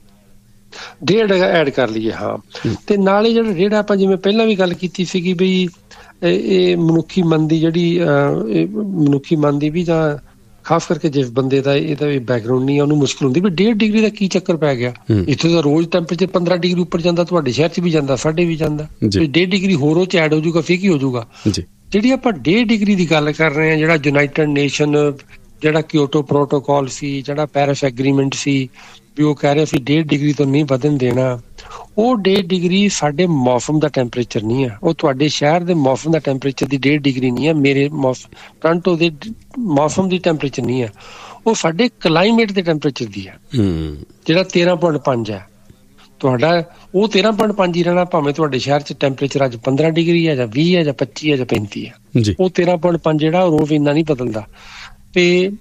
ਡੇਢ ਐਡ ਕਰ ਲਈਏ ਹਾਂ। ਤੇ ਨਾਲੇ ਜਿਹੜਾ ਡੇਢ ਆਪਾਂ ਜਿਵੇਂ ਪਹਿਲਾਂ ਵੀ ਗੱਲ ਕੀਤੀ ਸੀਗੀ ਬਈ ਇਹ ਮਨੁੱਖੀ ਮਨ ਦੀ ਜਿਹੜੀ ਮਨੁੱਖੀ ਮਨ ਦੀ ਵੀ, ਜਾਂ ਖਾਸ ਕਰਕੇ ਜਿਸ ਬੰਦੇ ਦਾ ਇਹਦਾ ਬੈਕਗਰਾਉਂਡ ਨਹੀਂ, ਉਹਨੂੰ ਮੁਸ਼ਕਿਲ ਹੁੰਦੀ ਵੀ ਡੇਢ ਡਿਗਰੀ ਦਾ ਕੀ ਚੱਕਰ ਪੈ ਗਿਆ। ਇੱਥੇ ਤਾਂ ਰੋਜ਼ ਟੈਂਪਰੇਚਰ ਪੰਦਰਾਂ ਡਿਗਰੀ ਉੱਪਰ ਜਾਂਦਾ, ਤੁਹਾਡੇ ਸ਼ਹਿਰ 'ਚ ਵੀ ਜਾਂਦਾ, ਸਾਡੇ ਵੀ ਜਾਂਦਾ, ਡੇਢ ਡਿਗਰੀ ਹੋਰ ਉਹ 'ਚ ਐਡ ਹੋ ਜਾਊਗਾ, ਫਿਰ ਕੀ ਹੋ ਜਾਊਗਾ। ਜਿਹੜੀ ਆਪਾਂ ਡੇਢ ਡਿਗਰੀ ਦੀ ਗੱਲ ਕਰ ਰਹੇ ਹਾਂ, ਜਿਹੜਾ ਯੂਨਾਈਟਿਡ ਨੇਸ਼ਨ, ਜਿਹੜਾ ਕਿਓਟੋ ਪ੍ਰੋਟੋਕਾਲ ਸੀ, ਜਿਹੜਾ ਪੈਰਿਸ ਐਗਰੀਮੈਂਟ ਸੀ, ਵੀ ਉਹ ਕਹਿ ਰਿਹਾ ਸੀ ਡੇਢ ਡਿਗਰੀ ਤੋਂ ਨਹੀਂ ਵਧਣ ਦੇਣਾ, ਉਹ ਡੇਢ ਡਿਗਰੀ ਸਾਡੇ ਮੌਸਮ ਦਾ ਟੈਂਪਰੇਚਰ ਨਹੀਂ ਹੈ, ਉਹ ਤੁਹਾਡੇ ਸ਼ਹਿਰ ਦੇ ਮੌਸਮ ਦਾ ਟੈਂਪਰੇਚਰ ਦੀ ਡੇਢ ਡਿਗਰੀ ਨਹੀਂ ਹੈ, ਮੇਰੇ ਮੌਸਮ ਟੋਰਾਂਟੋ ਦੇ ਮੌਸਮ ਦੀ ਟੈਂਪਰੇਚਰ ਨਹੀਂ ਹੈ, ਉਹ ਸਾਡੇ ਕਲਾਈਮੇਟ ਦੇ ਟੈਂਪਰੇਚਰ ਦੀ ਹੈ, ਜਿਹੜਾ ਤੇਰਾਂ ਪੁਆਇੰਟ ਪੰਜ ਹੈ ਤੁਹਾਡਾ, ਉਹ ਤੇਰਾਂ ਪੁਆਇੰਟ ਪੰਜ ਹੀ ਰਹਿਣਾ, ਭਾਵੇਂ ਤੁਹਾਡੇ ਸ਼ਹਿਰ 'ਚ ਟੈਂਪਰੇਚਰ ਅੱਜ ਪੰਦਰਾਂ ਡਿਗਰੀ ਹੈ ਜਾਂ ਵੀਹ ਹੈ ਜਾਂ ਪੱਚੀ ਹੈ ਜਾਂ ਪੈਂਤੀ ਹੈ, ਉਹ ਤੇਰਾਂ ਪੁਆਇੰਟ ਪੰਜ ਜਿਹੜਾ ਰੋਜ਼ ਇੰਨਾ ਨਹੀਂ ਬਦਲਦਾ। ਤੇ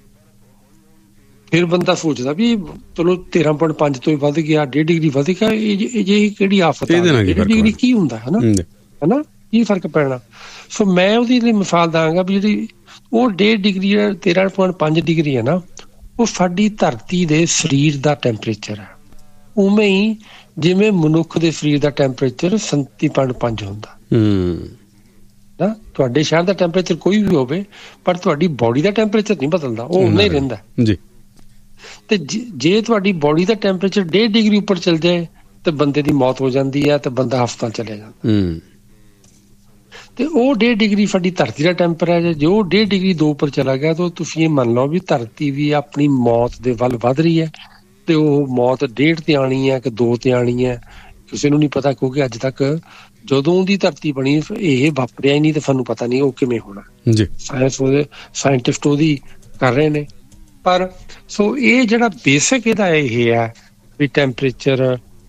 ਫਿਰ ਬੰਦਾ ਸੋਚਦਾ ਵੀ ਚਲੋ ਤੇਰਾਂ ਪੁਆਇੰਟ ਪੰਜ ਤੋਂ ਹੀ ਵੱਧ ਗਿਆ, ਡੇਢ ਡਿਗਰੀ ਵੱਧ ਗਿਆ, ਇਹ ਜੇ ਕਿਹੜੀ ਆਫਤ ਹੈ, ਡੇਢ ਡਿਗਰੀ ਕੀ ਹੁੰਦਾ ਹੈ ਨਾ, ਹਨਾ ਕੀ ਫਰਕ ਪੈਣਾ। ਸੋ ਮੈਂ ਉਹਦੀ ਲਈ ਮਿਸਾਲ ਦਾਂਗਾ ਵੀ ਜਿਹੜੀ ਉਹ ਡੇਢ ਡਿਗਰੀ ਤੇਰਾਂ ਪੁਆਇੰਟ ਪੰਜ ਡਿਗਰੀ ਹੈ ਨਾ, ਉਹ ਸਾਡੀ ਧਰਤੀ ਦੇ ਸਰੀਰ ਦਾ ਟੈਂਪਰੇਚਰ ਹੈ। ਉਵੇਂ ਹੀ ਜਿਵੇਂ ਮਨੁੱਖ ਦੇ ਸਰੀਰ ਦਾ ਟੈਂਪਰੇਚਰ ਸੈਂਤੀ ਪੁਆਇੰਟ ਪੰਜ ਹੁੰਦਾ ਨਾ, ਤੁਹਾਡੇ ਸ਼ਹਿਰ ਦਾ ਟੈਂਪਰੇਚਰ ਕੋਈ ਵੀ ਹੋਵੇ, ਪਰ ਤੁਹਾਡੀ ਬੋਡੀ ਦਾ ਟੈਂਪਰੇਚਰ ਨਹੀਂ ਬਦਲਦਾ, ਉਹ ਉਨਾ ਹੀ ਰਹਿੰਦਾ ਜੀ। ਤੇ ਜੇ ਤੁਹਾਡੀ ਬੋਡੀ ਦਾ ਟੈਂਪਰੇਚਰ ਡੇਢ ਡਿਗਰੀ ਉੱਪਰ ਚਲ ਜਾਏ ਤੇ ਬੰਦੇ ਦੀ ਮੌਤ ਹੋ ਜਾਂਦੀ ਹੈ, ਤੇ ਬੰਦਾ ਹਸਪਤਾਲ ਚਲਿਆ ਜਾਂਦਾ। ਤੇ ਉਹ ਡੇਢ ਡਿਗਰੀ ਸਾਡੀ ਧਰਤੀ ਦਾ ਟੈਂਪਰੇਚਰ ਹੈ, ਜੇ ਉਹ ਡੇਢ ਡਿਗਰੀ ਦੋ ਉੱਪਰ ਚਲਾ ਗਿਆ ਤਾਂ ਤੁਸੀਂ ਇਹ ਮੰਨ ਲਓ ਵੀ ਧਰਤੀ ਵੀ ਆਪਣੀ ਮੌਤ ਦੇ ਵੱਲ ਵੱਧ ਰਹੀ ਹੈ। ਤੇ ਉਹ ਮੌਤ ਡੇਢ ਤੇ ਆਣੀ ਹੈ ਕਿ ਦੋ ਤੇ ਆਣੀ ਹੈ, ਕਿਸੇ ਨੂੰ ਨਹੀਂ ਪਤਾ, ਕਿਉਂਕਿ ਅੱਜ ਤੱਕ ਜਦੋਂ ਦੀ ਧਰਤੀ ਬਣੀ ਇਹ ਵਾਪਰਿਆ ਹੀ ਨਹੀਂ, ਤੇ ਸਾਨੂੰ ਪਤਾ ਨਹੀਂ ਉਹ ਕਿਵੇਂ ਹੋਣਾ ਜੀ। ਸਾਇੰਸ ਉਹਦੇ ਸਾਇੰਟਿਸਟ ਉਹਦੀ ਕਰ ਰਹੇ ਨੇ। ਪਰ ਸੋ ਇਹ ਜਿਹੜਾ ਬੇਸਿਕ ਇਹਦਾ ਇਹ ਹੈ ਵੀ ਟੈਂਪਰੇਚਰ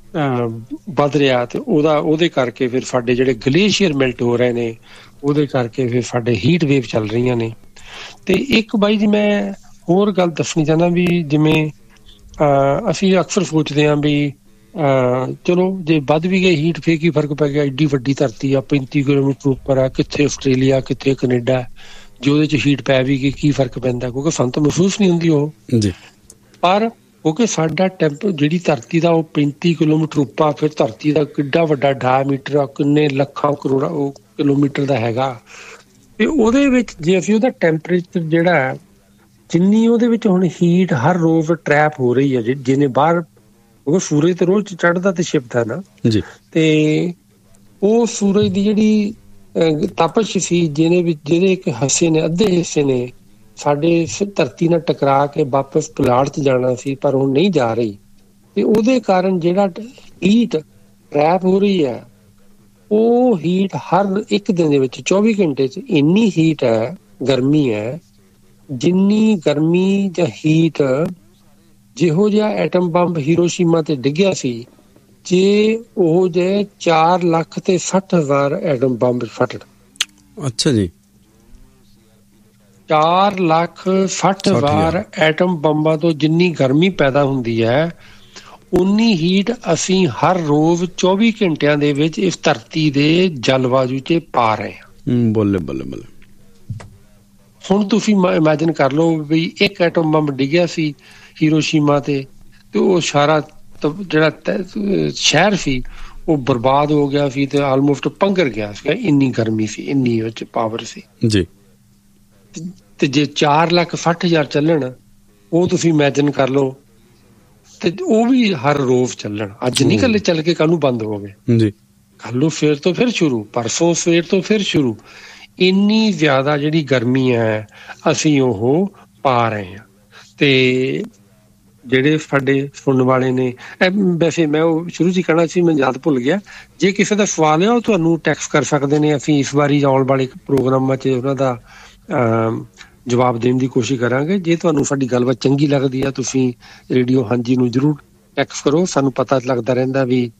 ਵੱਧ ਰਿਹਾ, ਤੇ ਉਹਦਾ ਉਹਦੇ ਕਰਕੇ ਫਿਰ ਸਾਡੇ ਜਿਹੜੇ ਗਲੇਸ਼ੀਅਰ ਮੈਲਟ ਹੋ ਰਹੇ ਨੇ, ਉਹਦੇ ਕਰਕੇ ਫਿਰ ਸਾਡੇ ਹੀਟ ਵੇਵ ਚੱਲ ਰਹੀਆਂ ਨੇ। ਤੇ ਇੱਕ ਬਾਈ ਜੀ ਮੈਂ ਹੋਰ ਗੱਲ ਦੱਸਣੀ ਚਾਹੁੰਦਾ ਵੀ ਜਿਵੇਂ ਅਸੀਂ ਅਕਸਰ ਸੋਚਦੇ ਹਾਂ ਵੀ ਚਲੋ ਜੇ ਵੱਧ ਵੀ ਗਏ ਹੀਟ, ਫੇਰ ਕੀ ਫਰਕ ਪੈ ਗਿਆ, ਐਡੀ ਵੱਡੀ ਧਰਤੀ ਆ, ਪੈਂਤੀ ਕਿਲੋਮੀਟਰ ਉੱਪਰ ਆ, ਕਿੱਥੇ ਆਸਟ੍ਰੇਲੀਆ ਕਿੱਥੇ ਕੈਨੇਡਾ, ਜੇ ਉਹਦੇ 'ਚ ਹੀਟ ਪੈ ਵੀ ਗਈ ਕੀ ਫਰਕ ਪੈਂਦਾ, ਕਿਉਂਕਿ ਸਾਨੂੰ ਤਾਂ ਮਹਿਸੂਸ ਨਹੀਂ ਹੁੰਦੀ ਉਹ ਜੀ। ਪਰ ਕਿਉਂਕਿ ਸਾਡਾ ਟੈਂਪ ਜਿਹੜੀ ਧਰਤੀ ਦਾ ਉਹ ਪੈਂਤੀ ਕਿਲੋਮੀਟਰ ਉੱਪਰ, ਫਿਰ ਧਰਤੀ ਦਾ ਕਿੱਡਾ ਵੱਡਾ ਡਾਇਮੀਟਰ ਆ, ਕਿੰਨੇ ਲੱਖਾਂ ਕਰੋੜਾਂ ਉਹ ਕਿਲੋਮੀਟਰ ਦਾ ਹੈਗਾ, ਤੇ ਉਹਦੇ ਵਿੱਚ ਜੇ ਅਸੀਂ ਉਹਦਾ ਟੈਂਪਰੇਚਰ ਜਿਹੜਾ ਜਿੰਨੀ ਉਹਦੇ ਵਿੱਚ ਹੁਣ ਹੀਟ ਹਰ ਰੋਜ਼ ਟਰੈਪ ਹੋ ਰਹੀ ਹੈ, ਜਿਹਨੇ ਬਾਹਰ ਕਿਉਂਕਿ ਸੂਰਜ ਤੇ ਰੋਜ਼ ਚੜ੍ਹਦਾ ਤੇ ਛਿਪਦਾ ਨਾ ਜੀ, ਤੇ ਉਹ ਸੂਰਜ ਦੀ ਜਿਹੜੀ ਤਪਸ਼ ਸੀ ਜਿਹਨੇ ਵਿੱਚ ਜਿਹਦੇ ਇੱਕ ਹਿੱਸੇ ਨੇ, ਅੱਧੇ ਹਿੱਸੇ ਨੇ ਸਾਡੇ ਧਰਤੀ ਨਾਲ ਟਕਰਾ ਕੇ ਵਾਪਸ ਪੁਲਾੜ 'ਚ ਜਾਣਾ ਸੀ, ਪਰ ਉਹ ਨਹੀਂ ਜਾ ਰਹੀ, ਤੇ ਉਹਦੇ ਕਾਰਨ ਜਿਹੜਾ ਹੀਟ ਟਰੈਪ ਹੋ ਰਹੀ ਹੈ, ਉਹ ਹੀਟ ਹਰ ਇੱਕ ਦਿਨ ਦੇ ਵਿੱਚ ਚੌਵੀ ਘੰਟੇ 'ਚ ਇੰਨੀ ਹੀਟ ਹੈ, ਗਰਮੀ ਹੈ, ਜਿੰਨੀ ਗਰਮੀ ਜਾਂ ਹੀਟ ਜਿਹੋ ਜਿਹਾ ਐਟਮ ਬੰਬ ਹੀਰੋਸ਼ੀਮਾ ਤੇ ਡਿੱਗਿਆ ਸੀ, ਜੇ ਉਹ ਜੇ ਚਾਰ ਲੱਖ ਤੇ ਸੱਠ ਹਜ਼ਾਰ ਐਟਮ ਬੰਬ ਫਟਣ। ਅੱਛਾ ਜੀ, ਚਾਰ ਲੱਖ ਸੱਠ ਹਜ਼ਾਰ ਐਟਮ ਬੰਬਾਂ ਤੋਂ ਜਿੰਨੀ ਗਰਮੀ ਪੈਦਾ ਹੁੰਦੀ ਹੈ, ਉਨੀ ਹੀਟ ਅਸੀਂ ਹਰ ਰੋਜ਼ ਚੌਵੀ ਘੰਟਿਆਂ ਦੇ ਵਿੱਚ ਇਸ ਧਰਤੀ ਦੇ ਜਲਵਾਯੂ 'ਚ ਪਾ ਰਹੇ ਹਾਂ। ਬੱਲੇ ਬੱਲੇ ਬੱਲੇ। ਹੁਣ ਤੁਸੀਂ ਇਮੈਜਿਨ ਕਰ ਲਓ ਵੀ ਇੱਕ ਐਟਮ ਬੰਬ ਡਿੱਗਿਆ ਸੀ ਹੀਰੋਸ਼ੀਮਾ ਤੇ ਤੇ ਉਹ ਸਾਰਾ ਜਿਹੜਾ ਸ਼ਹਿਰ ਸੀ ਉਹ ਬਰਬਾਦ ਹੋ ਗਿਆ ਸੀ ਤੇ ਆਲਮੋਸਟ ਪੰਘਰ ਗਿਆ ਸੀ, ਇੰਨੀ ਗਰਮੀ ਸੀ, ਇੰਨੀ ਵਿੱਚ ਪਾਵਰ ਸੀ ਜੀ। ਤੇ ਜੇ ਚਾਰ ਲੱਖ ਸੱਠ ਹਜ਼ਾਰ ਚੱਲਣ ਉਹ ਤੁਸੀਂ ਇਮੈਜਿਨ ਕਰ ਲਓ, ਤੇ ਉਹ ਵੀ ਹਰ ਰੋਜ਼ ਚੱਲਣ। ਅੱਜ ਨਹੀਂ ਕੱਲੇ ਚੱਲ ਕੇ ਕੱਲ ਨੂੰ ਬੰਦ ਹੋ ਗਏ ਜੀ, ਕੱਲ ਨੂੰ ਫੇਰ ਤੋਂ ਫਿਰ ਸ਼ੁਰੂ, ਪਰਸੋਂ ਸਵੇਰ ਤੋਂ ਫਿਰ ਸ਼ੁਰੂ। ਇੰਨੀ ਜ਼ਿਆਦਾ ਜਿਹੜੀ ਗਰਮੀ ਹੈ ਅਸੀਂ ਉਹ ਪਾ ਰਹੇ ਹਾਂ। ਤੇ ਜਿਹੜੇ ਸਾਡੇ ਸੁਣਨ ਵਾਲੇ ਨੇ, ਵੈਸੇ ਮੈਂ ਉਹ ਸ਼ੁਰੂ 'ਚ ਹੀ ਕਹਿਣਾ ਸੀ, ਮੈਂ ਯਾਦ ਭੁੱਲ ਗਿਆ, ਜੇ ਕਿਸੇ ਦਾ ਸਵਾਲ ਹੈ ਉਹ ਤੁਹਾਨੂੰ ਟੈਕਸਟ ਕਰ ਸਕਦੇ ਨੇ। ਅਸੀਂ ਇਸ ਵਾਰੀ ਆਉਣ ਵਾਲੇ ਪ੍ਰੋਗਰਾਮਾਂ 'ਚ ਉਹਨਾਂ ਦਾ ਜਵਾਬ ਦੇਣ ਦੀ ਕੋਸ਼ਿਸ਼ ਕਰਾਂਗੇ। ਜੇ ਤੁਹਾਨੂੰ ਸਾਡੀ ਗੱਲਬਾਤ ਚੰਗੀ ਲੱਗਦੀ ਆ ਤੁਸੀਂ ਰੇਡੀਓ ਹਾਂਜੀ ਨੂੰ ਜ਼ਰੂਰ ਟੈਕਸਟ ਕਰੋ, ਸਾਨੂੰ ਪਤਾ ਲੱਗਦਾ ਰਹਿੰਦਾ ਵੀ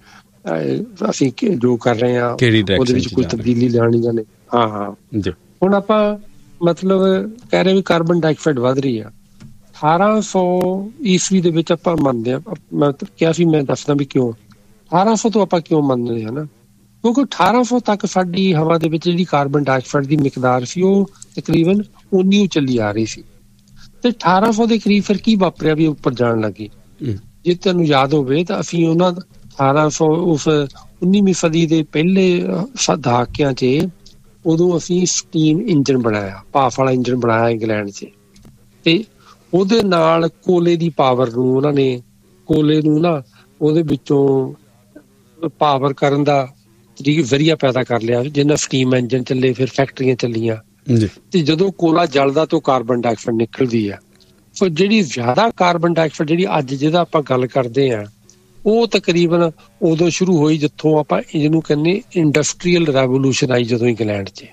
ਅਸੀਂ ਜੋ ਕਰ ਰਹੇ ਹਾਂ ਉਹਦੇ ਵਿੱਚ ਕੋਈ ਤਬਦੀਲੀ ਲਿਆਉਣੀ ਜਾਂ ਨਹੀਂ। ਹਾਂ ਹਾਂ ਹੁਣ ਆਪਾਂ ਮਤਲਬ ਕਹਿ ਰਹੇ ਵੀ ਕਾਰਬਨ ਡਾਈਆਕਸਾਈਡ ਵੱਧ ਰਹੀ ਆ। ਅਠਾਰਾਂ ਸੌ ਈਸਵੀ ਦੇ ਵਿੱਚ ਆਪਾਂ ਮੰਨਦੇ ਹਾਂ, ਮੈਂ ਕਿਹਾ ਸੀ ਮੈਂ ਦੱਸਦਾ ਵੀ ਕਿਉਂ ਅਠਾਰਾਂ ਸੌ ਤੋਂ ਆਪਾਂ ਕਿਉਂ ਮੰਨਦੇ ਹਾਂ ਨਾ, ਕਿਉਂਕਿ ਅਠਾਰਾਂ ਸੌ ਤੱਕ ਸਾਡੀ ਹਵਾ ਦੇ ਵਿੱਚ ਜਿਹੜੀ ਕਾਰਬਨ ਡਾਈਆਕਸਾਈਡ ਦੀ ਮਿਕਦਾਰ ਸੀ ਉਹ ਤਕਰੀਬਨ ਉਨੀ ਚੱਲੀ ਆ ਰਹੀ ਸੀ। ਤੇ ਅਠਾਰਾਂ ਸੌ ਦੇ ਕਰੀਬ ਫਿਰ ਕੀ ਵਾਪਰਿਆ ਵੀ ਉੱਪਰ ਜਾਣ ਲੱਗੀ। ਜੇ ਤੁਹਾਨੂੰ ਯਾਦ ਹੋਵੇ ਤਾਂ ਅਸੀਂ ਉਹਨਾਂ ਅਠਾਰਾਂ ਸੌ ਉਸ ਉੱਨੀਵੀਂ ਸਦੀ ਦੇ ਪਹਿਲੇ ਦਹਾਕਿਆਂ 'ਚ ਉਦੋਂ ਅਸੀਂ ਸਟੀਮ ਇੰਜਨ ਬਣਾਇਆ, ਭਾਫ ਵਾਲਾ ਇੰਜਨ ਬਣਾਇਆ ਇੰਗਲੈਂਡ 'ਚ, ਤੇ ਉਹਦੇ ਨਾਲ ਕੋਲੇ ਦੀ ਪਾਵਰ ਨੂੰ ਉਹਨਾਂ ਨੇ ਕੋਲੇ ਨੂੰ ਨਾ ਉਹਦੇ ਵਿੱਚੋਂ ਪਾਵਰ ਕਰਨ ਦਾ ਜ਼ਰੀਆ ਪੈਦਾ ਕਰ ਲਿਆ, ਜਿਹਨਾਂ ਸਟੀਮ ਇੰਜਨ ਚੱਲੇ, ਫਿਰ ਫੈਕਟਰੀਆਂ ਚੱਲੀਆਂ ਤੇ ਜਦੋਂ ਕੋਲਾ ਜਲਦਾ ਤੋਂ ਕਾਰਬਨ ਡਾਈਆਕਸਾਈਡ ਨਿਕਲਦੀ ਆ। ਸੋ ਜਿਹੜੀ ਜ਼ਿਆਦਾ ਕਾਰਬਨ ਡਾਈਆਕਸਾਈਡ ਜਿਹੜੀ ਅੱਜ ਜਿਹਦਾ ਆਪਾਂ ਗੱਲ ਕਰਦੇ ਹਾਂ ਉਹ ਤਕਰੀਬਨ ਉਦੋਂ ਸ਼ੁਰੂ ਹੋਈ ਜਿੱਥੋਂ ਆਪਾਂ ਜਿਹਨੂੰ ਕਹਿੰਦੇ ਇੰਡਸਟਰੀਅਲ ਰੈਵੋਲੂਸ਼ਨ ਆਈ, ਜਦੋਂ ਇੰਗਲੈਂਡ 'ਚ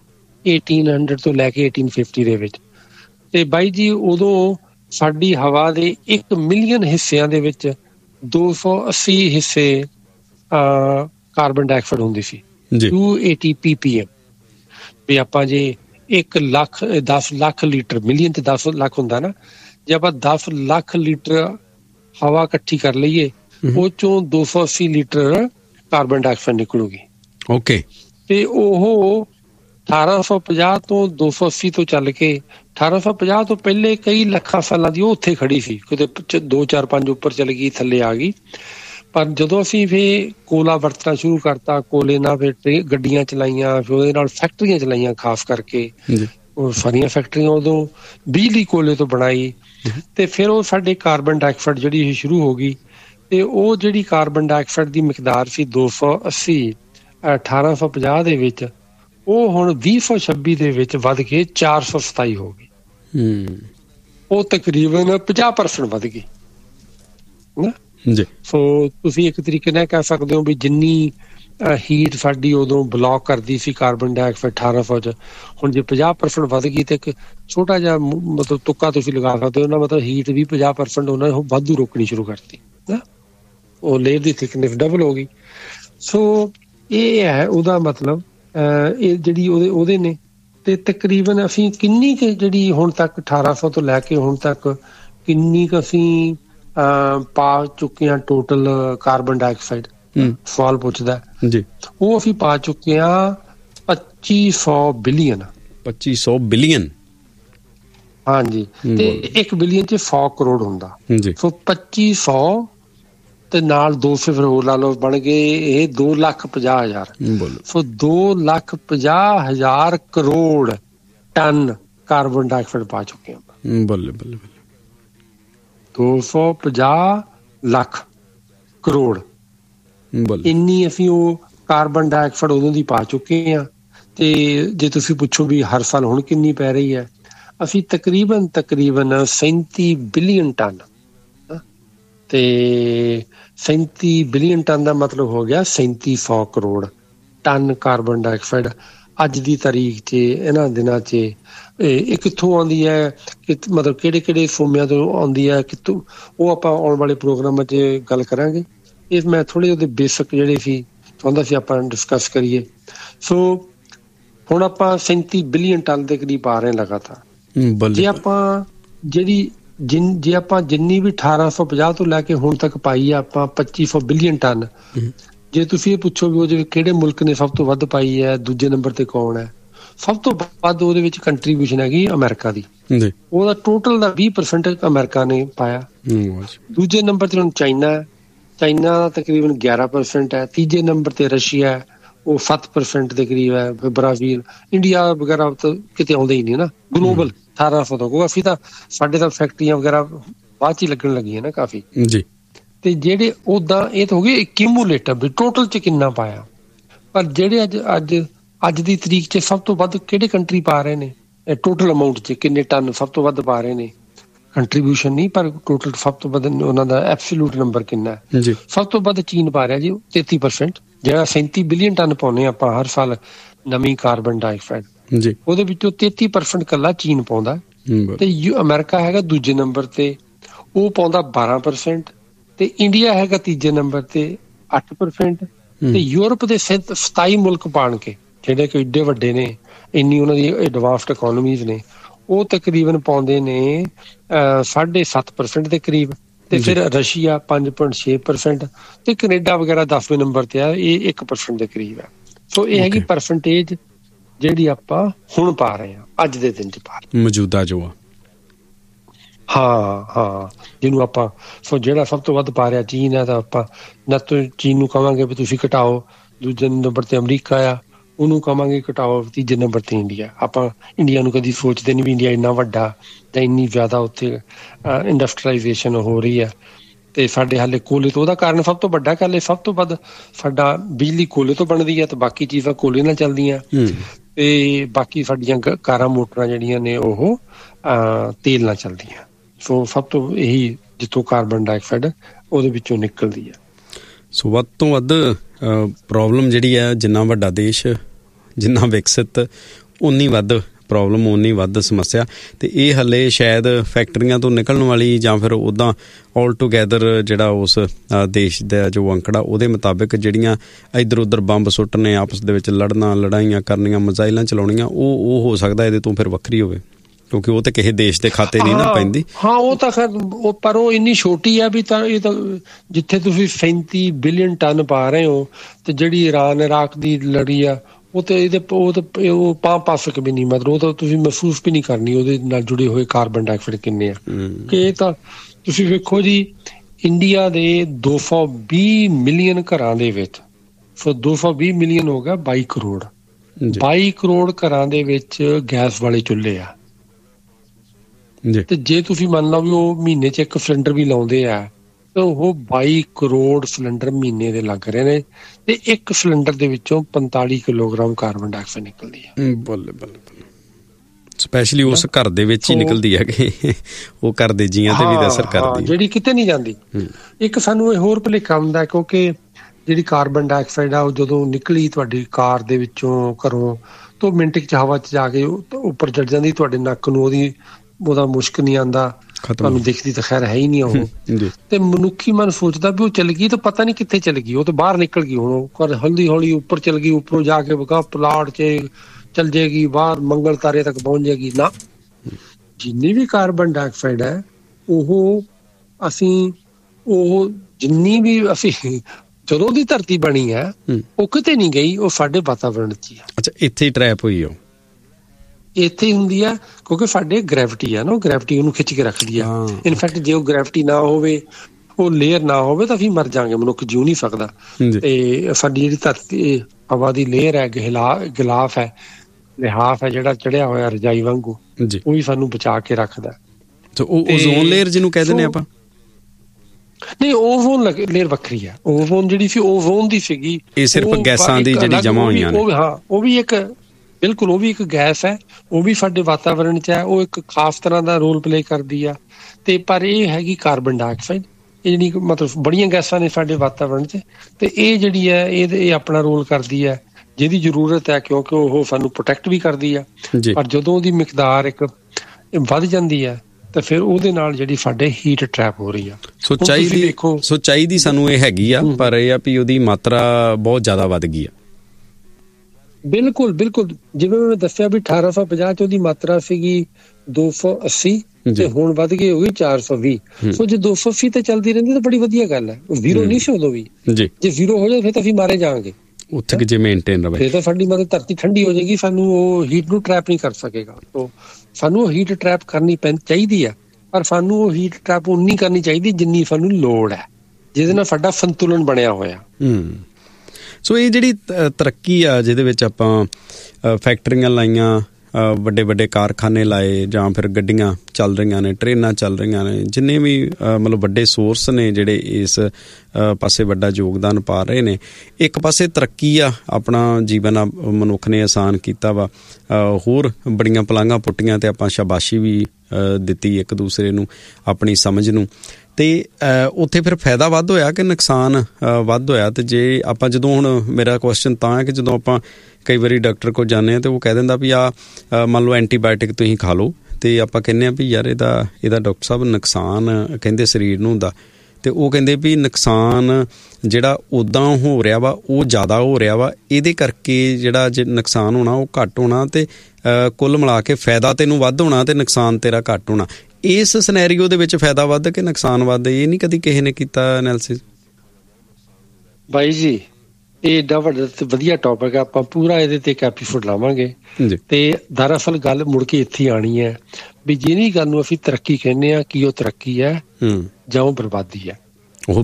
ਅਠਾਰਾਂ ਸੌ ਤੋਂ ਲੈ ਕੇ ਅਠਾਰਾਂ ਸੌ ਪਚਾਸ ਦੇ ਵਿੱਚ। ਤੇ ਬਾਈ ਜੀ ਉਦੋਂ ਸਾਡੀ ਹਵਾ ਦੇ ਇੱਕ ਮਿਲੀਅਨ ਹਿੱਸਿਆਂ ਦੇ ਵਿੱਚ ਦੋ ਸੌ ਅੱਸੀ ਹਿੱਸੇ ਅਹ ਕਾਰਬਨ ਡਾਈਆਕਸਾਈਡ ਹੁੰਦੀ ਸੀ, to eighty P P M. ਵੀ ਆਪਾਂ ਜੇ ਇੱਕ ਲੱਖ ਦਸ ਲੱਖ ਲੀਟਰ, ਮਿਲੀਅਨ ਤੇ ਦਸ ਲੱਖ ਹੁੰਦਾ ਨਾ, ਜੇ ਆਪਾਂ ਦਸ ਲੱਖ ਲੀਟਰ ਹਵਾ ਇਕੱਠੀ ਕਰ ਲਈਏ ਉਹ ਚੋਂ ਦੋ ਸੌ ਅੱਸੀ ਲੀਟਰ ਕਾਰਬਨ ਡਾਈਆਕਸਾਈਡ ਨਿਕਲੂਗੀ। ਓਕੇ। ਤੇ ਉਹ ਅਠਾਰਾਂ ਸੌ ਪੰਜਾਹ ਤੋਂ ਦੋ ਸੌ ਅੱਸੀ ਤੋਂ ਚੱਲ ਕੇ ਅਠਾਰਾਂ ਸੌ ਪੰਜਾਹ ਤੋਂ ਪਹਿਲੇ ਕਈ ਲੱਖਾਂ ਸਾਲਾਂ ਦੀ ਉਹ ਉੱਥੇ ਖੜੀ ਸੀ, ਕਿਤੇ ਦੋ ਚਾਰ ਪੰਜ ਉੱਪਰ ਚਲ ਗਈ, ਥੱਲੇ ਆ ਗਈ। ਪਰ ਜਦੋਂ ਅਸੀਂ ਫਿਰ ਕੋਲਾ ਵਰਤਣਾ ਸ਼ੁਰੂ ਕਰਤਾ, ਕੋਲੇ ਨਾਲ ਫਿਰ ਗੱਡੀਆਂ ਚਲਾਈਆਂ, ਫਿਰ ਉਹਦੇ ਨਾਲ ਫੈਕਟਰੀਆਂ ਚਲਾਈਆਂ, ਖਾਸ ਕਰਕੇ ਉਹ ਸਾਰੀਆਂ ਫੈਕਟਰੀਆਂ ਉਦੋਂ ਬਿਜਲੀ ਕੋਲੇ ਤੋਂ ਬਣਾਈ, ਤੇ ਫਿਰ ਉਹ ਸਾਡੇ ਕਾਰਬਨ ਡਾਈਆਕਸਾਈਡ ਜਿਹੜੀ ਸ਼ੁਰੂ ਹੋ ਗਈ। ਤੇ ਉਹ ਜਿਹੜੀ ਕਾਰਬਨ ਡਾਈਆਕਸਾਈਡ ਦੀ ਮਿਕਦਾਰ ਸੀ ਦੋ ਸੌ ਅੱਸੀ ਅਠਾਰਾਂ ਸੌ ਪੰਜਾਹ ਦੇ ਵਿੱਚ, ਉਹ ਹੁਣ ਵੀਹ ਸੌ ਛੱਬੀ ਦੇ ਵਿੱਚ ਵੱਧ ਕੇ ਚਾਰ ਸੌ ਸਤਾਈ ਹੋ ਗਈ। ਉਹ ਤਕਰੀਬਨ ਪੰਜਾਹ ਪਰਸੈਂਟ ਵੱਧ ਗਈ ਨਾ। ਸੋ ਤੁਸੀਂ ਇੱਕ ਤਰੀਕੇ ਨਾਲ ਕਹਿ ਸਕਦੇ ਹੋ ਵੀ ਜਿੰਨੀ ਹੀਟ ਸਾਡੀ ਉਦੋਂ ਬਲੌਕ ਕਰਦੀ ਸੀ ਕਾਰਬਨ ਡਾਈਆਕਸਾਈਡ ਅਠਾਰਾਂ ਸੌ 'ਚ, ਹੁਣ ਜੇ ਪੰਜਾਹ ਪਰਸੈਂਟ ਵੱਧ ਗਈ ਤੇ ਇੱਕ ਛੋਟਾ ਜਿਹਾ ਮਤਲਬ ਤੁੱਕਾ ਤੁਸੀਂ ਲਗਾ ਸਕਦੇ ਹੋ ਨਾ, ਮਤਲਬ ਹੀਟ ਵੀ ਪੰਜਾਹ ਪਰਸੈਂਟ ਉਹਨਾਂ ਨੇ ਵਾਧੂ ਰੋਕਣੀ ਸ਼ੁਰੂ ਕਰਤੀ ਨਾ, ਉਹ ਲੇਅਰ ਦੀ ਥਿਕਨੈਸ ਡਬਲ ਹੋ ਗਈ। ਸੋ ਇਹ ਹੈ ਉਹਦਾ ਮਤਲਬ, ਇਹ ਜਿਹੜੀ ਉਹਦੇ ਉਹਦੇ ਨੇ। ਤੇ ਤਕਰੀਬਨ ਅਸੀਂ ਕਿੰਨੀ ਕੁ ਜਿਹੜੀ ਹੁਣ ਤੱਕ ਅਠਾਰਾਂ ਸੌ ਤੋਂ ਲੈ ਕੇ ਹੁਣ ਤੱਕ ਕਿੰਨੀ ਕੁ ਅਸੀਂ ਪਾ ਚੁੱਕੇ ਹਾਂ ਟੋਟਲ ਕਾਰਬਨ ਡਾਈਆਕਸਾਈਡ, ਸਵਾਲ ਪੁੱਛਦਾ ਜੀ। ਉਹ ਅਸੀਂ ਪਾ ਚੁੱਕੇ ਹਾਂ ਪੱਚੀ ਸੌ ਬਿਲੀਅਨ। ਪੱਚੀ ਸੌ ਬਿਲੀਅਨ ਹਾਂਜੀ। ਤੇ ਇੱਕ ਬਿਲੀਅਨ 'ਚ ਸੌ ਕਰੋੜ ਹੁੰਦਾ, ਸੋ ਪੱਚੀ ਸੌ ਤੇ ਨਾਲ ਦੋ ਸੌ ਫਿਰ ਹੋਰ ਲਾ ਲਓ, ਬਣ ਗਏ ਇਹ ਦੋ ਲੱਖ ਪੰਜਾਹ ਹਜ਼ਾਰ। ਸੋ ਦੋ ਲੱਖ ਪੰਜਾਹ ਹਜ਼ਾਰ ਕਰੋੜ ਟਨ ਕਾਰਬਨ ਡਾਈਆਕਸਾਈਡ ਪਾ ਚੁੱਕੇ ਹਾਂ। ਬੱਲੇ ਬੱਲੇ ਬੱਲੇ। ਦੋ ਸੌ ਪੰਜਾਹ ਲੱਖ ਕਰੋੜ ਇੰਨੀ ਅਸੀਂ ਉਹ ਕਾਰਬਨ ਡਾਈਆਕਸਾਈਡ ਉਦੋਂ ਦੀ ਪਾ ਚੁੱਕੇ ਹਾਂ। ਤੇ ਜੇ ਤੁਸੀਂ ਪੁੱਛੋ ਵੀ ਹਰ ਸਾਲ ਹੁਣ ਕਿੰਨੀ ਪੈ ਰਹੀ ਹੈ, ਅਸੀਂ ਤਕਰੀਬਨ ਤਕਰੀਬਨ ਸੈਂਤੀ ਬਿਲੀਅਨ ਟਨ। ਤੇ ਸੈਂਤੀ ਬਿਲੀਅਨ ਟਨ ਦਾ ਮਤਲਬ ਹੋ ਗਿਆ ਸੈਂਤੀ ਸੌ ਕਰੋੜ ਟਨ ਕਾਰਬਨ ਡਾਈਆਕਸਾਈਡ ਅੱਜ ਦੀ ਤਾਰੀਖ 'ਚ, ਇਹਨਾਂ ਦਿਨਾਂ 'ਚ। ਇਹ ਕਿੱਥੋਂ ਆਉਂਦੀ ਹੈ, ਕਿ ਮਤਲਬ ਕਿਹੜੇ ਕਿਹੜੇ ਸੋਮਿਆਂ ਤੋਂ ਆਉਂਦੀ ਹੈ, ਕਿੱਥੋਂ, ਉਹ ਆਪਾਂ ਆਉਣ ਵਾਲੇ ਪ੍ਰੋਗਰਾਮਾਂ 'ਚ ਗੱਲ ਕਰਾਂਗੇ। ਇਹ ਮੈਂ ਥੋੜ੍ਹੇ ਉਹਦੇ ਬੇਸਿਕ ਜਿਹੜੇ ਸੀ ਚਾਹੁੰਦਾ ਸੀ ਆਪਾਂ ਡਿਸਕਸ ਕਰੀਏ। ਸੋ ਹੁਣ ਆਪਾਂ ਸੈਂਤੀ ਬਿਲੀਅਨ ਟਨ ਦੇ ਕਰੀਬ ਆ ਰਹੇ ਲਗਾਤਾਰ। ਜੇ ਆਪਾਂ ਜਿਹੜੀ ਜਿਨ ਜੇ ਆਪਾਂ ਜਿੰਨੀ ਵੀ ਅਠਾਰਾਂ ਸੌ ਪੰਜਾਹ ਤੋਂ ਲੈ ਕੇ ਹੁਣ ਤੱਕ ਪਾਈ ਆ ਆਪਾਂ ਪੱਚੀ ਸੌ ਬਿਲੀਅਨ ਟਨ, ਜੇ ਤੁਸੀਂ ਇਹ ਪੁੱਛੋ ਵੀ ਉਹ ਜਿਵੇਂ ਕਿਹੜੇ ਮੁਲਕ ਨੇ ਸਭ ਤੋਂ ਵੱਧ ਪਾਈ ਹੈ, ਦੂਜੇ ਨੰਬਰ ਤੇ ਕੌਣ ਹੈ, ਸਭ ਤੋਂ ਵੱਧ ਉਹਦੇ ਵਿੱਚ ਕੰਟਰੀਬਿਊਸ਼ਨ ਹੈਗੀ ਅਮਰੀਕਾ ਦੀ, ਉਹਦਾ ਟੋਟਲ ਦਾ ਵੀਹ ਪਰਸੈਂਟ ਅਮਰੀਕਾ ਨੇ ਪਾਇਆ। ਦੂਜੇ ਨੰਬਰ ਤੇ ਹੁਣ ਚਾਈਨਾ, ਚਾਈਨਾ ਦਾ ਤਕਰੀਬਨ ਗਿਆਰਾਂ ਪਰਸੈਂਟ ਹੈ। ਤੀਜੇ ਨੰਬਰ ਤੇ ਰਸ਼ੀਆ, ਉਹ ਸੱਤ ਪਰਸੈਂਟ ਦੇ ਕਰੀਬ ਹੈ। ਬ੍ਰਾਜ਼ੀਲ, ਇੰਡੀਆ ਵਗੈਰਾ ਤਾਂ ਕਿਤੇ ਆਉਂਦੇ ਹੀ ਨਹੀਂ ਨਾ ਗਲੋਬਲ ਅਠਾਰਾਂ ਸੌ ਤੋਂ। ਅਸੀਂ ਤਾਂ ਸਾਡੇ ਤਾਂ ਫੈਕਟਰੀਆਂ ਵਗੈਰਾ ਬਾਅਦ ਚ ਹੀ ਲੱਗਣ ਲੱਗੀਆਂ ਨਾ ਕਾਫੀ ਜੀ। ਤੇ ਜਿਹੜੇ ਉਦਾਂ ਇਹ ਤਾਂ ਹੋ ਗਏ ਕਿਮੂਲੇਟਿਵ ਵੀ ਟੋਟਲ ਚ ਕਿੰਨਾ ਪਾਇਆ, ਪਰ ਜਿਹੜੇ ਅੱਜ ਅੱਜ ਅੱਜ ਦੀ ਤਰੀਕ ਚ ਸਭ ਤੋਂ ਵੱਧ ਕਿਹੜੇ ਕੰਟਰੀ ਪਾ ਰਹੇ ਨੇ ਟੋਟਲ ਅਮਾਊਂਟ ਚ, ਕਿੰਨੇ ਟਨ ਸਭ ਤੋਂ ਵੱਧ ਪਾ ਰਹੇ ਨੇ, ਕੰਟਰੀਬਿਊਸ਼ਨ ਨਹੀਂ ਪਰ ਟੋਟਲ ਸਭ ਤੋਂ ਵੱਧ ਉਹਨਾਂ ਦਾ ਐਬਸੋਲੂਟ ਨੰਬਰ ਕਿੰਨਾ ਹੈ। ਸਭ ਤੋਂ ਵੱਧ ਚੀਨ ਪਾ ਰਿਹਾ ਜੀ ਤੇਤੀ ਪਰਸੈਂਟ, ਜਿਹੜਾ ਸੈਂਤੀ ਬਿਲੀਅਨ ਟਨ ਪਾਉਂਦੇ ਆਪਾਂ ਹਰ ਸਾਲ ਨਵੀਂ ਕਾਰਬਨ ਡਾਈਆਕਸਾਈਡ, ਉਹਦੇ ਵਿੱਚੋਂ ਤੇਤੀ ਪਰਸੈਂਟ ਕੱਲਾ ਚੀਨ ਪਾਉਂਦਾ। ਤੇ ਅਮਰੀਕਾ ਹੈਗਾ ਦੂਜੇ ਨੰਬਰ ਤੇ, ਉਹ ਪਾਉਂਦਾ ਬਾਰਾਂ ਪਰਸੈਂਟ। ਤੇ ਇੰਡੀਆ ਹੈਗਾ ਤੀਜੇ ਨੰਬਰ ਤੇ ਅੱਠ ਪਰਸੈਂਟ। ਤੇ ਯੂਰਪ ਦੇ ਸਤਾਈ ਮੁਲਕ ਪਾਣ ਕੇ ਜਿਹੜੇ ਕਿ ਏਡੇ ਵੱਡੇ ਨੇ, ਇੰਨੀ ਉਹਨਾਂ ਦੀ ਐਡਵਾਂਸਡ ਇਕੋਨਮੀਜ਼ ਨੇ, ਉਹ ਤਕਰੀਬਨ ਪਾਉਂਦੇ ਨੇ ਸਾਢੇ ਸੱਤ ਪਰਸੈਂਟ ਦੇ ਕਰੀਬ। ਤੇ ਫਿਰ ਰਸ਼ੀਆ ਪੰਜ ਪੁਆਇੰਟ ਛੇ ਪਰਸੈਂਟ ਤੇ ਕੈਨੇਡਾ ਵਗੈਰਾ ਦਸਵੇਂ ਨੰਬਰ ਤੇ ਆ, ਇਹ ਇੱਕ ਪਰਸੈਂਟ ਦੇ ਕਰੀਬ ਹੈ। ਸੋ ਇਹ ਹੈਗੀ ਪਰਸੈਂਟੇਜ ਜਿਹੜੀ ਆਪਾਂ ਹੁਣ ਪਾ ਰਹੇ ਹਾਂ ਅੱਜ ਦੇ ਦਿਨ ਚ ਪਾ ਰਹੇ ਮੌਜੂਦਾ ਜੋ ਆ। ਹਾਂ ਹਾਂ ਜਿਹਨੂੰ ਆਪਾਂ ਸੋ ਜਿਹੜਾ ਸਭ ਤੋਂ ਵੱਧ ਪਾ ਰਿਹਾ ਚੀਨ ਹੈ, ਤਾਂ ਆਪਾਂ ਨਾ ਚੀਨ ਨੂੰ ਕਹਾਂਗੇ ਵੀ ਤੁਸੀਂ ਘਟਾਓ। ਦੂਜੇ ਨੰਬਰ ਤੇ ਅਮਰੀਕਾ ਆ, ਉਹਨੂੰ ਕਹਾਂਗੇ ਘਟਾਓ। ਤੀਜੇ ਨੰਬਰ ਤੇ ਇੰਡੀਆ। ਆਪਾਂ ਇੰਡੀਆ ਨੂੰ ਕਦੀ ਸੋਚਦੇ ਨਹੀਂ ਵੀ ਇੰਡੀਆ ਇੰਨਾ ਵੱਡਾ ਜਾਂ ਇੰਨੀ ਜ਼ਿਆਦਾ ਉੱਥੇ ਇੰਡਸਟਰੀਲਾਈਜੇਸ਼ਨ ਹੋ ਰਹੀ ਹੈ। ਤੇ ਸਾਡੇ ਹਾਲੇ ਕੋਲੇ ਤੋਂ, ਉਹਦਾ ਕਾਰਨ ਸਭ ਤੋਂ ਵੱਡਾ ਗੱਲ ਸਭ ਤੋਂ ਵੱਧ ਸਾਡਾ ਬਿਜਲੀ ਕੋਲੇ ਤੋਂ ਬਣਦੀ ਹੈ, ਤੇ ਬਾਕੀ ਚੀਜ਼ਾਂ ਕੋਲੇ ਨਾਲ ਚੱਲਦੀਆਂ। ਤੇ ਬਾਕੀ ਸਾਡੀਆਂ ਕਾਰਾਂ ਮੋਟਰਾਂ ਜਿਹੜੀਆਂ ਨੇ ਉਹ ਤੇਲ ਨਾਲ ਚੱਲਦੀਆਂ। ਸੋ ਸਭ ਤੋਂ ਇਹੀ ਜਿੱਥੋਂ ਕਾਰਬਨ ਡਾਈਆਕਸਾਈਡ ਉਹਦੇ ਵਿੱਚੋਂ ਨਿਕਲਦੀ ਹੈ। ਸੋ ਵੱਧ ਤੋਂ ਵੱਧ ਪ੍ਰੋਬਲਮ ਜਿਹੜੀ ਹੈ, ਜਿੰਨਾ ਵੱਡਾ ਦੇਸ਼, ਜਿੰਨਾ ਵਿਕਸਿਤ, ਉਨੀ ਵੱਧ ਪ੍ਰੋਬਲਮ, ਉਨੀ ਵੱਧ ਸਮੱਸਿਆ। ਤੇ ਇਹ ਹਾਲੇ ਸ਼ਾਇਦ ਫੈਕਟਰੀਆਂ ਤੋਂ ਨਿਕਲਣ ਵਾਲੀ ਜਾਂ ਫਿਰ ਉੱਦਾਂ ਆਲ ਟੂਗੈਦਰ ਜਿਹੜਾ ਉਸ ਦੇਸ਼ ਦਾ ਜੋ ਅੰਕੜਾ ਉਹਦੇ ਮੁਤਾਬਿਕ ਜਿਹੜੀਆਂ ਇੱਧਰ ਉੱਧਰ ਬੰਬ ਸੁੱਟਣੇ, ਆਪਸ ਦੇ ਵਿੱਚ ਲੜਨਾ, ਲੜਾਈਆਂ ਕਰਨੀਆਂ, ਮਿਜ਼ਾਈਲਾਂ ਚਲਾਉਣੀਆਂ, ਉਹ ਉਹ ਹੋ ਸਕਦਾ ਇਹਦੇ ਤੋਂ ਫਿਰ ਵੱਖਰੀ ਹੋਵੇ, ਕਿਉਂਕਿ ਉਹ ਤਾਂ ਕਿਸੇ ਦੇਸ਼ ਦੇ ਖਾਤੇ ਨਹੀਂ ਨਾ ਪੈਂਦੀ। ਹਾਂ ਉਹ ਤਾਂ ਖੈਰ ਉਹ, ਪਰ ਉਹ ਇੰਨੀ ਛੋਟੀ ਆ ਵੀ ਤਾਂ ਇਹ ਤਾਂ ਜਿੱਥੇ ਤੁਸੀਂ ਸੈਂਤੀ ਬਿਲੀਅਨ ਟਨ ਪਾ ਰਹੇ ਹੋ, ਤੇ ਜਿਹੜੀ ਇਰਾਨ ਇਰਾਕ ਦੀ ਲੜੀ ਆ ਉਹ ਤੇ ਇਹਦੇ ਉਹ ਤਾਂ ਉਹ ਪਾ ਪਾ ਸਕ ਵੀ ਨਹੀਂ, ਮਤਲਬ ਉਹ ਤਾਂ ਤੁਸੀਂ ਮਹਿਸੂਸ ਵੀ ਨਹੀਂ ਕਰਨੀ ਉਹਦੇ ਨਾਲ ਜੁੜੇ ਹੋਏ ਕਾਰਬਨ ਡਾਈਆਕਸਾਈਡ ਕਿੰਨੇ ਆ। ਕਿ ਇਹ ਤਾਂ ਤੁਸੀਂ ਵੇਖੋ ਜੀ, ਇੰਡੀਆ ਦੇ ਦੋ ਸੌ ਵੀਹ ਮਿਲੀਅਨ ਘਰਾਂ ਦੇ ਵਿੱਚ, ਸੋ ਦੋ ਸੌ ਵੀਹ ਮਿਲੀਅਨ ਹੋ ਗਿਆ ਬਾਈ ਕਰੋੜ। ਬਾਈ ਕਰੋੜ ਘਰਾਂ ਦੇ ਵਿੱਚ ਗੈਸ ਵਾਲੇ ਚੁੱਲ੍ਹੇ ਆ। ਤੇ ਜੇ ਤੁਸੀਂ ਮੰਨ ਲਓ ਵੀ ਉਹ ਮਹੀਨੇ ਚ ਇੱਕ ਸਿਲੰਡਰ ਵੀ ਲਾਉਂਦੇ ਆ, ਤਾਂ ਉਹ ਬਾਈ ਕਰੋੜ ਸਿਲੰਡਰ ਮਹੀਨੇ ਦੇ ਲੱਗ ਰਹੇ ਨੇ। ਤੇ ਇੱਕ ਸਿਲੰਡਰ ਦੇ ਵਿੱਚੋਂ ਪੰਤਾਲੀ ਕਿਲੋਗ੍ਰਾਮ ਕਾਰਬਨ ਡਾਈਆਕਸਾਈਡ ਨਿਕਲਦੀ ਹੈ। ਬੱਲੇ ਬੱਲੇ। ਸਪੈਸ਼ਲੀ ਉਸ ਘਰ ਦੇ ਵਿੱਚ ਹੀ ਨਿਕਲਦੀ ਹੈ ਕਿ ਉਹ ਘਰ ਦੇ ਜੀਆਂ ਤੇ ਵੀ ਅਸਰ ਕਰਦੀ ਹੈ, ਜਿਹੜੀ ਕਿਤੇ ਨਹੀਂ ਜਾਂਦੀ। ਇੱਕ ਸਾਨੂੰ ਇਹ ਹੋਰ ਭੁਲੇਖਾ ਹੁੰਦਾ, ਕਿਉਂਕਿ ਜਿਹੜੀ ਕਾਰਬਨ ਡਾਈਆਕਸਾਈਡ ਆ ਉਹ ਜਦੋਂ ਨਿਕਲੀ ਤੁਹਾਡੀ ਕਾਰ ਦੇ ਵਿੱਚੋਂ, ਘਰੋਂ, ਤਾਂ ਮਿੰਟ ਚ ਹਵਾ ਚ ਜਾ ਕੇ ਉੱਪਰ ਚੜ ਜਾਂਦੀ ਤੁਹਾਡੇ ਨੱਕ ਨੂੰ, ਉਹਦੀ ਉਹਦਾ ਮੁਸ਼ਕ ਨਹੀਂ ਆਉਂਦਾ, ਤੁਹਾਨੂੰ ਦਿਖਦੀ ਤਾਂ ਖੈਰ ਹੈ ਹੀ ਨਹੀਂ ਉਹ। ਤੇ ਮਨੁੱਖੀ ਮਨ ਸੋਚਦਾ ਵੀ ਉਹ ਚਲ ਗਈ ਤਾਂ ਪਤਾ ਨਹੀਂ ਕਿੱਥੇ ਚਲ ਗਈ, ਉਹ ਤਾਂ ਬਾਹਰ ਨਿਕਲ ਗਈ। ਹੁਣ ਉਹ ਹੌਲੀ ਹੌਲੀ ਉੱਪਰ ਚਲ ਗਈ, ਉੱਪਰੋਂ ਜਾ ਕੇ ਵਗਾ ਪਲਾਟ ਚ ਚਲ ਜਾਏਗੀ, ਬਾਹਰ ਮੰਗਲ ਤਾਰੇ ਤੱਕ ਪਹੁੰਚ ਜਾਏਗੀ ਨਾ। ਜਿੰਨੀ ਵੀ ਕਾਰਬਨ ਡਾਈਆਕਸਾਈਡ ਹੈ ਉਹ ਅਸੀਂ ਉਹ ਜਿੰਨੀ ਵੀ ਅਸੀਂ ਜਦੋਂ ਦੀ ਧਰਤੀ ਬਣੀ ਹੈ ਉਹ ਕਿਤੇ ਨਹੀਂ ਗਈ, ਉਹ ਸਾਡੇ ਵਾਤਾਵਰਣ ਚ ਹੀ ਆ। ਅੱਛਾ, ਇੱਥੇ ਹੀ ਟਰੈਪ ਹੋਈ ਉਹ, ਇੱਥੇ ਹੀ ਹੁੰਦੀ ਆ, ਕਿਉਂਕਿ ਸਾਡੇ ਗ੍ਰੈਵਿਟੀ ਆ ਨਾ, ਗ੍ਰੈਵਿਟੀ ਉਹਨੂੰ ਖਿੱਚ ਕੇ ਰੱਖਦੀ ਆ। ਇਨਫੈਕਟ ਜੇ ਉਹ ਗ੍ਰੈਵਿਟੀ ਨਾ ਹੋਵੇ, ਉਹ ਲੇਅਰ ਨਾ ਹੋਵੇ, ਤਾਂ ਅਸੀਂ ਮਰ ਜਾਵਾਂਗੇ, ਮਨੁੱਖ ਜਿਉ ਨਹੀਂ ਸਕਦਾ। ਤੇ ਸਾਡੀ ਜਿਹੜੀ ਧਰਤੀ ਹਵਾ ਦੀ ਲੇਅਰ ਹੈ, ਗਿਲਾਫ ਹੈ, ਲਿਹਾਫ ਹੈ ਜਿਹੜਾ ਚੜਿਆ ਹੋਇਆ ਰਜਾਈ ਵਾਂਗੂ, ਉਹ ਵੀ ਸਾਨੂੰ ਬਚਾ ਕੇ ਰੱਖਦਾ। ਓਜ਼ੋਨ ਲੇਅਰ ਜਿਹਨੂੰ ਕਹਿੰਦੇ ਨੇ ਆਪਾਂ, ਨਹੀਂ ਓਜ਼ੋਨ ਲੇਅਰ ਵੱਖਰੀ ਹੈ। ਓਜ਼ੋਨ ਜਿਹੜੀ ਸੀ ਓਜ਼ੋਨ ਦੀ ਸੀਗੀ, ਇਹ ਸਿਰਫ ਗੈਸਾਂ ਦੀ ਜਿਹੜੀ ਜਮਾ ਹੋਈਆਂ ਨੇ। ਹਾਂ, ਉਹ ਵੀ ਇੱਕ ਬਿਲਕੁਲ ਉਹ ਵੀ ਇੱਕ ਗੈਸ ਹੈ, ਉਹ ਵੀ ਸਾਡੇ ਵਾਤਾਵਰਣ ਚ ਹੈ, ਉਹ ਇੱਕ ਖਾਸ ਤਰ੍ਹਾਂ ਦਾ ਰੋਲ ਪਲੇ ਕਰਦੀ ਆ। ਤੇ ਪਰ ਇਹ ਹੈਗੀ ਕਾਰਬਨ ਡਾਈਆਕਸਾਈਡ, ਇਹ ਜਿਹੜੀ ਮਤਲਬ ਬੜੀਆਂ ਗੈਸਾਂ ਨੇ ਸਾਡੇ ਵਾਤਾਵਰਣ ਚ, ਤੇ ਇਹ ਜਿਹੜੀ ਹੈ ਇਹ ਇਹ ਆਪਣਾ ਰੋਲ ਕਰਦੀ ਹੈ, ਜਿਹਦੀ ਜ਼ਰੂਰਤ ਹੈ, ਕਿਉਂਕਿ ਉਹ ਸਾਨੂੰ ਪ੍ਰੋਟੈਕਟ ਵੀ ਕਰਦੀ ਆ। ਪਰ ਜਦੋਂ ਉਹਦੀ ਮਿਕਦਾਰ ਇੱਕ ਵੱਧ ਜਾਂਦੀ ਹੈ, ਤਾਂ ਫਿਰ ਉਹਦੇ ਨਾਲ ਜਿਹੜੀ ਸਾਡੇ ਹੀਟ ਟਰੈਪ ਹੋ ਰਹੀ ਆ। ਸੋ ਚਾਹੀਦੀ ਸੋ ਚਾਹੀਦੀ ਸਾਨੂੰ ਇਹ ਹੈਗੀ ਆ, ਪਰ ਇਹ ਆ ਵੀ ਉਹਦੀ ਮਾਤਰਾ ਬਹੁਤ ਜ਼ਿਆਦਾ ਵੱਧ ਗਈ ਆ। ਬਿਲਕੁਲ ਬਿਲਕੁਲ, ਜਿਵੇਂ ਮੈਂ ਦੱਸਿਆ ਵੀ ਅਠਾਰਾਂ ਸੌ ਪੰਜਾਹ ਚ ਉਹਦੀ ਮਾਤਰਾ ਸੀਗੀ ਦੋ ਸੌ ਅੱਸੀ, ਤੇ ਹੁਣ ਵੱਧ ਗਈ ਹੋ ਗਈ ਚਾਰ ਸੌ ਵੀਹ। ਸੋ ਜੇ ਦੋ ਸੌ ਅੱਸੀ ਤੇ ਚੱਲਦੀ ਰਹਿੰਦੀ ਤਾਂ ਬੜੀ ਵਧੀਆ ਗੱਲ ਹੈ। ਜ਼ੀਰੋ ਨਹੀਂ ਸੀ ਉਦੋਂ ਵੀ, ਜੇ ਜ਼ੀਰੋ ਹੋ ਜਾਏ ਫਿਰ ਤਾਂ ਅਸੀਂ ਮਾਰੇ ਜਾਵਾਂਗੇ। ਉੱਥੇ ਕਿ ਜੇ ਮੇਨਟੇਨ ਰਵੇ ਫਿਰ ਤਾਂ ਸਾਡੀ ਮਤਲਬ ਧਰਤੀ ਠੰਡੀ ਹੋ ਜਾਏਗੀ, ਸਾਨੂੰ ਉਹ ਹੀਟ ਨੂੰ ਟਰੈਪ ਨਹੀਂ ਕਰ ਸਕੇਗਾ। ਤੋ ਸਾਨੂੰ ਉਹ ਹੀਟ ਟਰੈਪ ਕਰਨੀ ਪੈਂ ਚਾਹੀਦੀ ਆ, ਪਰ ਸਾਨੂੰ ਉਹ ਹੀਟ ਟਰੈਪ ਉਨੀ ਕਰਨੀ ਚਾਹੀਦੀ ਜਿੰਨੀ ਸਾਨੂੰ ਲੋੜ ਹੈ, ਜਿਹਦੇ ਨਾਲ ਸਾਡਾ ਸੰਤੁਲਨ ਬਣਿਆ ਹੋਇਆ। ਹੂੰ ਸੋ ਇਹ ਜਿਹੜੀ ਤਰੱਕੀ ਆ ਜਿਹਦੇ ਵਿੱਚ ਆਪਾਂ ਫੈਕਟਰੀਆਂ ਲਾਈਆਂ, ਵੱਡੇ ਵੱਡੇ ਕਾਰਖਾਨੇ ਲਾਏ, ਜਾਂ ਫਿਰ ਗੱਡੀਆਂ ਚੱਲ ਰਹੀਆਂ ਨੇ, ਟ੍ਰੇਨਾਂ ਚੱਲ ਰਹੀਆਂ ਨੇ, ਜਿੰਨੇ ਵੀ ਮਤਲਬ ਵੱਡੇ ਸੋਰਸ ਨੇ ਜਿਹੜੇ ਇਸ ਪਾਸੇ ਵੱਡਾ ਯੋਗਦਾਨ ਪਾ ਰਹੇ ਨੇ। ਇੱਕ ਪਾਸੇ ਤਰੱਕੀ ਆ, ਆਪਣਾ ਜੀਵਨ ਆ ਮਨੁੱਖ ਨੇ ਆਸਾਨ ਕੀਤਾ ਵਾ, ਹੋਰ ਬੜੀਆਂ ਪਲਾਂਘਾਂ ਪੁੱਟੀਆਂ ਤੇ ਆਪਾਂ ਸ਼ਾਬਾਸ਼ੀ ਵੀ ਦਿੱਤੀ ਇੱਕ ਦੂਸਰੇ ਨੂੰ, ਆਪਣੀ ਸਮਝ ਨੂੰ। ਅਤੇ ਉੱਥੇ ਫਿਰ ਫਾਇਦਾ ਵੱਧ ਹੋਇਆ ਕਿ ਨੁਕਸਾਨ ਵੱਧ ਹੋਇਆ? ਅਤੇ ਜੇ ਆਪਾਂ ਜਦੋਂ ਹੁਣ ਮੇਰਾ ਕੁਐਸਚਨ ਤਾਂ ਹੈ ਕਿ ਜਦੋਂ ਆਪਾਂ ਕਈ ਵਾਰੀ ਡਾਕਟਰ ਕੋਲ ਜਾਂਦੇ ਹਾਂ ਅਤੇ ਉਹ ਕਹਿ ਦਿੰਦਾ ਵੀ ਆਹ ਮੰਨ ਲਓ ਐਂਟੀਬਾਇਓਟਿਕ ਤੁਸੀਂ ਖਾ ਲਓ, ਅਤੇ ਆਪਾਂ ਕਹਿੰਦੇ ਹਾਂ ਵੀ ਯਾਰ ਇਹਦਾ ਇਹਦਾ ਡਾਕਟਰ ਸਾਹਿਬ ਨੁਕਸਾਨ ਕਹਿੰਦੇ ਸਰੀਰ ਨੂੰ ਹੁੰਦਾ, ਅਤੇ ਉਹ ਕਹਿੰਦੇ ਵੀ ਨੁਕਸਾਨ ਜਿਹੜਾ ਉੱਦਾਂ ਹੋ ਰਿਹਾ ਵਾ ਉਹ ਜ਼ਿਆਦਾ ਹੋ ਰਿਹਾ ਵਾ, ਇਹਦੇ ਕਰਕੇ ਜਿਹੜਾ ਜੇ ਨੁਕਸਾਨ ਹੋਣਾ ਉਹ ਘੱਟ ਹੋਣਾ, ਅਤੇ ਕੁੱਲ ਮਿਲਾ ਕੇ ਫਾਇਦਾ ਤੈਨੂੰ ਵੱਧ ਹੋਣਾ ਅਤੇ ਨੁਕਸਾਨ ਤੇਰਾ ਘੱਟ ਹੋਣਾ। ਇਸ ਸਿਨੈਰੀਓ ਦੇ ਵਿੱਚ ਫਾਇਦਾ ਵੱਧ ਕਿ ਨੁਕਸਾਨ ਵੱਧ, ਇਹ ਨਹੀਂ ਕਦੀ ਕਿਸੇ ਨੇ ਕੀਤਾ ਐਨਾਲਿਸਿਸ? ਬਾਈ ਜੀ ਇਹ ਏਡਾ ਵੱਡਾ ਤੇ ਵਧੀਆ ਟੌਪਿਕ ਆ, ਆਪਾਂ ਪੂਰਾ ਇਹਦੇ ਤੇ ਇੱਕ ਐਪੀਸੋਡ ਲਾਵਾਂਗੇ। ਤੇ ਦਰਅਸਲ ਗੱਲ ਮੁੜ ਕੇ ਇੱਥੇ ਆਉਣੀ ਹੈ ਵੀ ਜਿਹੜੀ ਗੱਲ ਨੂੰ ਅਸੀਂ ਤਰੱਕੀ ਕਹਿੰਦੇ ਆ, ਕੀ ਉਹ ਤਰੱਕੀ ਹੈ ਜਾਂ ਉਹ ਬਰਬਾਦੀ ਹੈ? ਉਹ